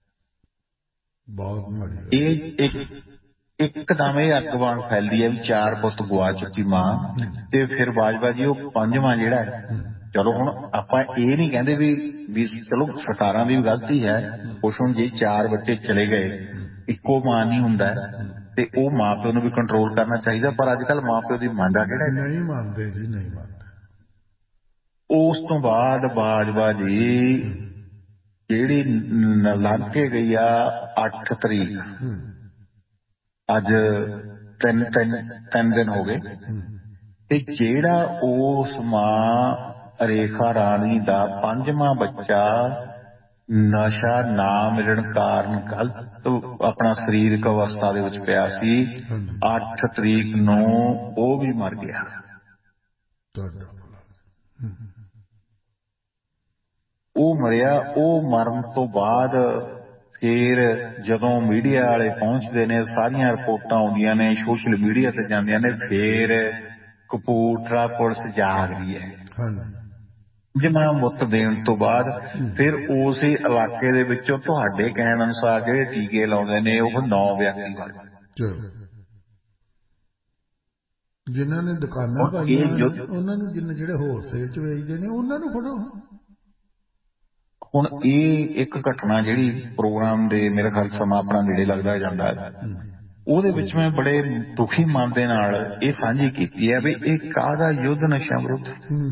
ਬਹੁਤ ਮਾੜੀ ਇਹ ਇੱਕ ਇੱਕਦਮ ਇਹ ਅੱਗ ਵਾਂਗ ਫੈਲਦੀ ਹੈ ਵੀ ਚਾਰ ਪੁੱਤ ਗਵਾ ਚੁੱਕੀ ਮਾਂ। ਤੇ ਫਿਰ ਬਾਜਵਾ ਜੀ ਉਹ ਪੰਜਵਾਂ ਜਿਹੜਾ ਹੈ, ਚਲੋ ਹੁਣ ਆਪਾਂ ਇਹ ਨਹੀਂ ਕਹਿੰਦੇ ਵੀ ਵੀ ਚਲੋ ਸਰਕਾਰਾਂ ਦੀ ਵੀ ਗਲਤੀ ਹੈ ਕੁਛ। ਹੁਣ ਜੇ ਚਾਰ ਬੱਚੇ ਚਲੇ ਗਏ, ਇੱਕੋ ਮਾਂ ਨਹੀਂ ਹੁੰਦਾ ਤੇ ਉਹ ਮਾਂ ਪਿਓ ਨੂੰ ਵੀ ਕੰਟਰੋਲ ਕਰਨਾ ਚਾਹੀਦਾ, ਪਰ ਅੱਜ ਕੱਲ੍ਹ ਮਾਂ ਪਿਓ ਦੀ ਮੰਨਦਾ ਕਿਹੜਾ, ਨਹੀਂ ਮੰਨਦੇ ਜੀ, ਨਹੀਂ ਮੰਨਦੇ। ਉਸ ਤੋਂ ਬਾਅਦ ਬਾਜਵਾ ਜੀ ਜਿਹੜੀ ਲੰਘ ਕੇ ਗਈ ਆ ਅੱਠ ਤਰੀਕ, ਅੱਜ ਤਿੰਨ ਤਿੰਨ ਤਿੰਨ ਦਿਨ ਹੋ ਗਏ, ਤੇ ਜਿਹੜਾ ਉਸ ਮਾਂ ਰੇਖਾ ਰਾਣੀ ਦਾ ਪੰਜਵਾਂ ਬੱਚਾ ਨਸ਼ਾ ਨਾ ਮਿਲਣ ਕਾਰਨ ਗਲਤ ਆਪਣਾ ਸਰੀਰਕ ਅਵਸਥਾ ਦੇ ਵਿੱਚ ਪਿਆ ਸੀ, ਅੱਠ ਤਰੀਕ ਨੂੰ ਉਹ ਵੀ ਮਰ ਗਿਆ। ਉਹ ਮਰਿਆ। ਉਹ ਮਰਨ ਤੋਂ ਬਾਅਦ ਫਿਰ ਜਦੋਂ ਮੀਡੀਆ ਵਾਲੇ ਪਹੁੰਚਦੇ ਨੇ, ਸਾਰੀਆਂ ਰਿਪੋਰਟਾਂ ਆਉਂਦੀਆਂ ਨੇ, ਸੋਸ਼ਲ ਮੀਡੀਆ ਤੇ ਜਾਂਦੀਆਂ ਨੇ, ਫਿਰ ਕਪੂਰਥਲਾ ਪੁਲਿਸ ਜਾਗ ਰਹੀ ਹੈ। ਜਿਵੇਂ ਮੁੱਤ ਦੇਣ ਤੋਂ ਬਾਅਦ ਫਿਰ ਉਸੇ ਇਲਾਕੇ ਦੇ ਵਿੱਚੋਂ ਤੁਹਾਡੇ ਕਹਿਣ ਅਨੁਸਾਰ ਜਿਹੜੇ ਟੀਕੇ ਲਾਉਂਦੇ ਨੇ ਉਹ ਨੌ ਵਿਅਕਤੀ ਵਾਲੇ, ਜਿਨ੍ਹਾਂ ਨੇ ਦੁਕਾਨਾਂ ਪਾਈਆਂ ਉਹਨਾਂ ਨੂੰ, ਜਿੰਨੇ ਜਿਹੜੇ ਹੋਲਸੇਲ ਚ ਵੇਚਦੇ ਨੇ ਉਹਨਾਂ ਨੂੰ ਫੜੋ। ਹੁਣ ਇਹ ਇੱਕ ਘਟਨਾ ਜਿਹੜੀ ਪ੍ਰੋਗਰਾਮ ਦੇ ਮੇਰੇ ਖਿਆਲ ਸਮਾਂ ਆਪਣਾ ਨੇੜੇ ਲੱਗਦਾ ਜਾਂਦਾ ਹੈ, ਉਹਦੇ ਵਿੱਚ ਮੈਂ ਬੜੇ ਦੁਖੀ ਮਨ ਦੇ ਨਾਲ ਇਹ ਸਾਂਝੀ ਕੀਤੀ ਹੈ ਵੀ ਇਹ ਕਾਹਦਾ ਯੁੱਧ ਨਸ਼ਿਆਂ ਵਿਰੁੱਧ।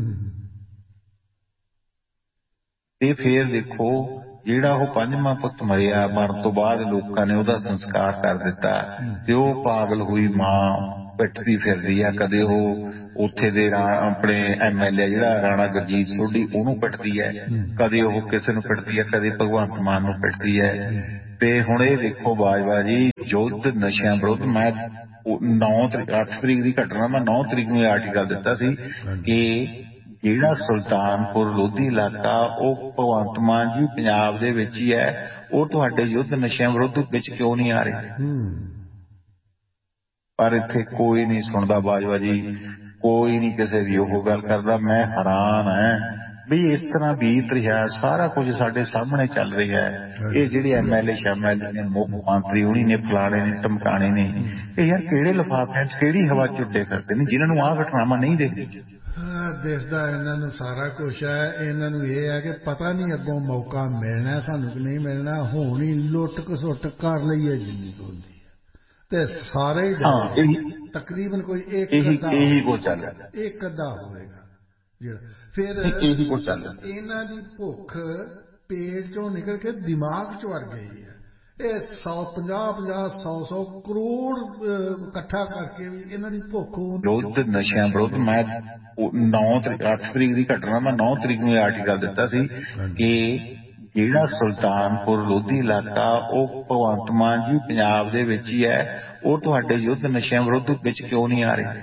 ਤੇ ਫੇਰ ਦੇਖੋ ਜਿਹੜਾ ਉਹ ਪੰਜਵਾਂ ਪੁੱਤ ਮਰਿਆ, ਮਰਨ ਤੋਂ ਬਾਅਦ ਲੋਕਾਂ ਨੇ ਉਹਦਾ ਸੰਸਕਾਰ ਕਰ ਦਿੱਤਾ ਤੇ ਉਹ ਪਾਗਲ ਹੋਈ ਮਾਂ ਪਿੱਟਦੀ ਫਿਰਦੀ ਆ। ਕਦੇ ਉਹ ਉੱਥੇ ਦੇ ਆਪਣੇ ਐਮ ਐਲ ਏ ਜਿਹੜਾ ਰਾਣਾ ਗੁਰਜੀਤ ਸੋਢੀ ਉਹਨੂੰ ਪਿੱਟਦੀ ਹੈ, ਕਦੇ ਉਹ ਕਿਸੇ ਨੂੰ ਪਿੱਟਦੀ ਹੈ, ਕਦੇ ਭਗਵੰਤ ਮਾਨ ਨੂੰ ਪਿੱਟਦੀ ਹੈ। ਤੇ ਹੁਣ ਇਹ ਦੇਖੋ ਬਾਜਵਾ ਜੀ, ਯੁੱਧ ਨਸ਼ਿਆਂ ਵਿਰੁੱਧ ਮੈਂ ਨੌ ਤਰੀਕ ਅੱਠ ਤਰੀਕ ਦੀ ਘਟਨਾ, ਮੈਂ ਨੌ ਤਰੀਕ ਨੂੰ ਇਹ ਆਰਟੀਕਲ ਦਿੱਤਾ ਸੀ ਕਿ ਜਿਹੜਾ ਸੁਲਤਾਨਪੁਰ ਲੋਧੀ ਇਲਾਕਾ ਉਹ ਭਗਵੰਤ ਮਾਨ ਜੀ ਪੰਜਾਬ ਦੇ ਵਿੱਚ ਹੀ ਹੈ, ਉਹ ਤੁਹਾਡੇ ਯੁੱਧ ਨਸ਼ਿਆਂ ਵਿਰੁੱਧ ਵਿੱਚ ਕਿਉਂ ਨਹੀਂ ਆ ਰਹੇ। ਪਰ ਇੱਥੇ ਕੋਈ ਨਹੀਂ ਸੁਣਦਾ ਬਾਜਵਾ ਜੀ, ਕੋਈ ਨਹੀਂ ਕਿਸੇ ਦੀ ਉਹ ਗੱਲ ਕਰਦਾ। ਮੈਂ ਹੈਰਾਨ ਹੈ ਵੀ ਇਸ ਤਰ੍ਹਾਂ ਬੀਤ ਰਿਹਾ, ਸਾਰਾ ਕੁਝ ਸਾਡੇ ਸਾਹਮਣੇ ਚੱਲ ਰਿਹਾ ਹੈ। ਇਹ ਜਿਹੜੇ ਐਮ ਐਲ ਏ ਸ਼ਾਮਲ ਨੇ, ਮੁੱਖ ਮੰਤਰੀ ਉਹਨੀ ਨੇ, ਫਲਾਣੇ ਨੇ, ਧਮਕਾਣੇ ਨੇ, ਇਹ ਯਾਰ ਕਿਹੜੇ ਲਿਫਾਫਿਆਂ ਚ ਕਿਹੜੀ ਹਵਾ ਚ ਉੱਡੇ ਫਿਰਦੇ ਨੇ ਜਿਨ੍ਹਾਂ ਨੂੰ ਆਹ ਘਟਨਾਵਾਂ ਨਹੀਂ ਦੇਖਦੀ। ਦਿਸਦਾ ਇਹਨਾਂ ਨੂੰ ਸਾਰਾ ਕੁਛ ਹੈ। ਇਹਨਾਂ ਨੂੰ ਇਹ ਹੈ ਕਿ ਪਤਾ ਨਹੀਂ ਅੱਗੋਂ ਮੌਕਾ ਮਿਲਣਾ ਸਾਨੂੰ ਕਿ ਨਹੀਂ ਮਿਲਣਾ, ਹੁਣ ਹੀ ਲੁੱਟ ਘਸੁੱਟ ਕਰ ਲਈਏ ਜਿੰਨੀ ਕੁ ਹੁੰਦੀ ਹੈ ਤੇ ਸਾਰੇ ਹੀ ਤਕਰੀਬਨ ਕੋਈ ਇੱਕ ਅੱਧਾ ਇਹੀ ਕੁਝ ਚੱਲ ਇੱਕ ਅੱਧਾ ਹੋਵੇਗਾ ਜਿਹੜਾ ਫਿਰ ਇਹੀ ਕੁਝ ਚੱਲ ਇਹਨਾਂ ਦੀ ਭੁੱਖ ਪੇਟ ਚੋਂ ਨਿਕਲ ਕੇ ਦਿਮਾਗ ਚ ਵੜ ਗਈ ਹੈ। ਇਹ ਸੌ ਪੰਜਾਹ ਪੰਜਾਹ ਸੌ ਸੌ ਕਰੋੜ ਇਕੱਠਾ ਕਰਕੇ ਵੀ ਇਹਨਾਂ ਦੀ ਭੁੱਖ। ਯੁੱਧ ਨਸ਼ਿਆਂ ਵਿਰੁੱਧ ਮੈਂ ਨੌ ਤਰੀਕ ਅੱਠ ਤਰੀਕ ਦੀ ਘਟਨਾ, ਮੈਂ ਨੌ ਤਰੀਕ ਨੂੰ ਇਹ ਆਰਟੀਕਲ ਦਿੱਤਾ ਸੀ ਕਿ ਜਿਹੜਾ ਸੁਲਤਾਨਪੁਰ ਲੋਧੀ ਇਲਾਕਾ ਉਹ ਭਗਵੰਤ ਮਾਨ ਜੀ ਪੰਜਾਬ ਦੇ ਵਿੱਚ ਹੀ ਹੈ, ਉਹ ਤੁਹਾਡੇ ਯੁੱਧ ਨਸ਼ਿਆਂ ਵਿਰੁੱਧ ਵਿੱਚ ਕਿਉਂ ਨਹੀਂ ਆ ਰਹੇ।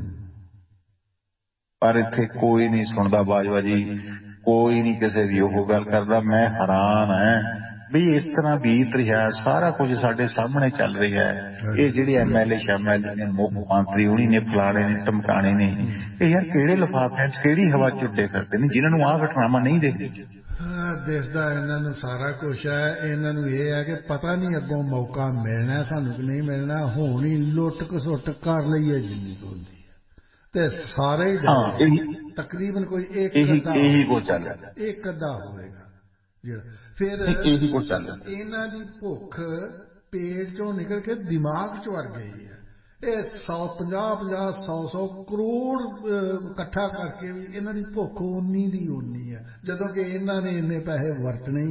ਪਰ ਇੱਥੇ ਕੋਈ ਨਹੀਂ ਸੁਣਦਾ ਬਾਜਵਾ ਜੀ, ਕੋਈ ਨਹੀਂ ਕਿਸੇ ਦੀ ਉਹ ਗੱਲ ਕਰਦਾ। ਮੈਂ ਹੈਰਾਨ ਹੈ ਵੀ ਇਸ ਤਰ੍ਹਾਂ ਬੀਤ ਰਿਹਾ, ਸਾਰਾ ਕੁਝ ਸਾਡੇ ਸਾਹਮਣੇ ਚੱਲ ਰਿਹਾ ਹੈ। ਇਹ ਜਿਹੜੇ ਐਮਐਲਏ ਸ਼ੈਮਐਲਏ ਨੇ, ਮੁੱਖ ਮੰਤਰੀ ਉਹਨੀ ਨੇ, ਫਲਾਣੇ ਨੇ, ਟਮਕਾਣੇ ਨੇ, ਇਹ ਯਾਰ ਕਿਹੜੇ ਲਿਫਾਫਿਆਂ 'ਚ ਕਿਹੜੀ ਹਵਾ 'ਚ ਉੱਡੇ ਫਿਰਦੇ ਨੇ ਜਿਨ੍ਹਾਂ ਨੂੰ ਆਹ ਘਟਨਾਵਾਂ ਨਹੀਂ ਦਿਖਦੀ। ਦਿਸਦਾ ਇਹਨਾਂ ਨੂੰ ਸਾਰਾ ਕੁਛ ਹੈ। ਇਹਨਾਂ ਨੂੰ ਇਹ ਹੈ ਕਿ ਪਤਾ ਨਹੀਂ ਅੱਗੋਂ ਮੌਕਾ ਮਿਲਣਾ ਸਾਨੂੰ ਕਿ ਨਹੀਂ ਮਿਲਣਾ, ਹੁਣ ਹੀ ਲੁੱਟ ਘਸੁੱਟ ਕਰ ਲਈਏ ਜਿੰਨੀ ਕੁ ਹੁੰਦੀ ਹੈ ਤੇ ਸਾਰੇ ਹੀ ਤਕਰੀਬਨ ਕੋਈ ਇੱਕ ਅੱਧਾ ਇਹੀ ਕੋ ਚੱਲ ਇੱਕ ਅੱਧਾ ਹੋਵੇਗਾ ਜਿਹੜਾ ਫਿਰ ਇਹੀ ਕੋ ਚੱਲ ਇਹਨਾਂ ਦੀ ਭੁੱਖ ਪੇਟ ਚੋਂ ਨਿਕਲ ਕੇ ਦਿਮਾਗ 'ਚ ਵੜ ਗਈ ਹੈ। ਇਹ ਸੌ ਪੰਜਾਹ ਪੰਜਾਹ ਸੌ ਸੌ ਕਰੋੜ ਇਕੱਠਾ ਕਰਕੇ ਵੀ ਇਹਨਾਂ ਦੀ ਭੁੱਖ ਓਨੀ ਦੀ ਓਨੀ ਹੈ, ਜਦੋਂ ਕਿ ਇਹਨਾਂ ਨੇ ਇੰਨੇ ਪੈਸੇ ਵਰਤਣੇ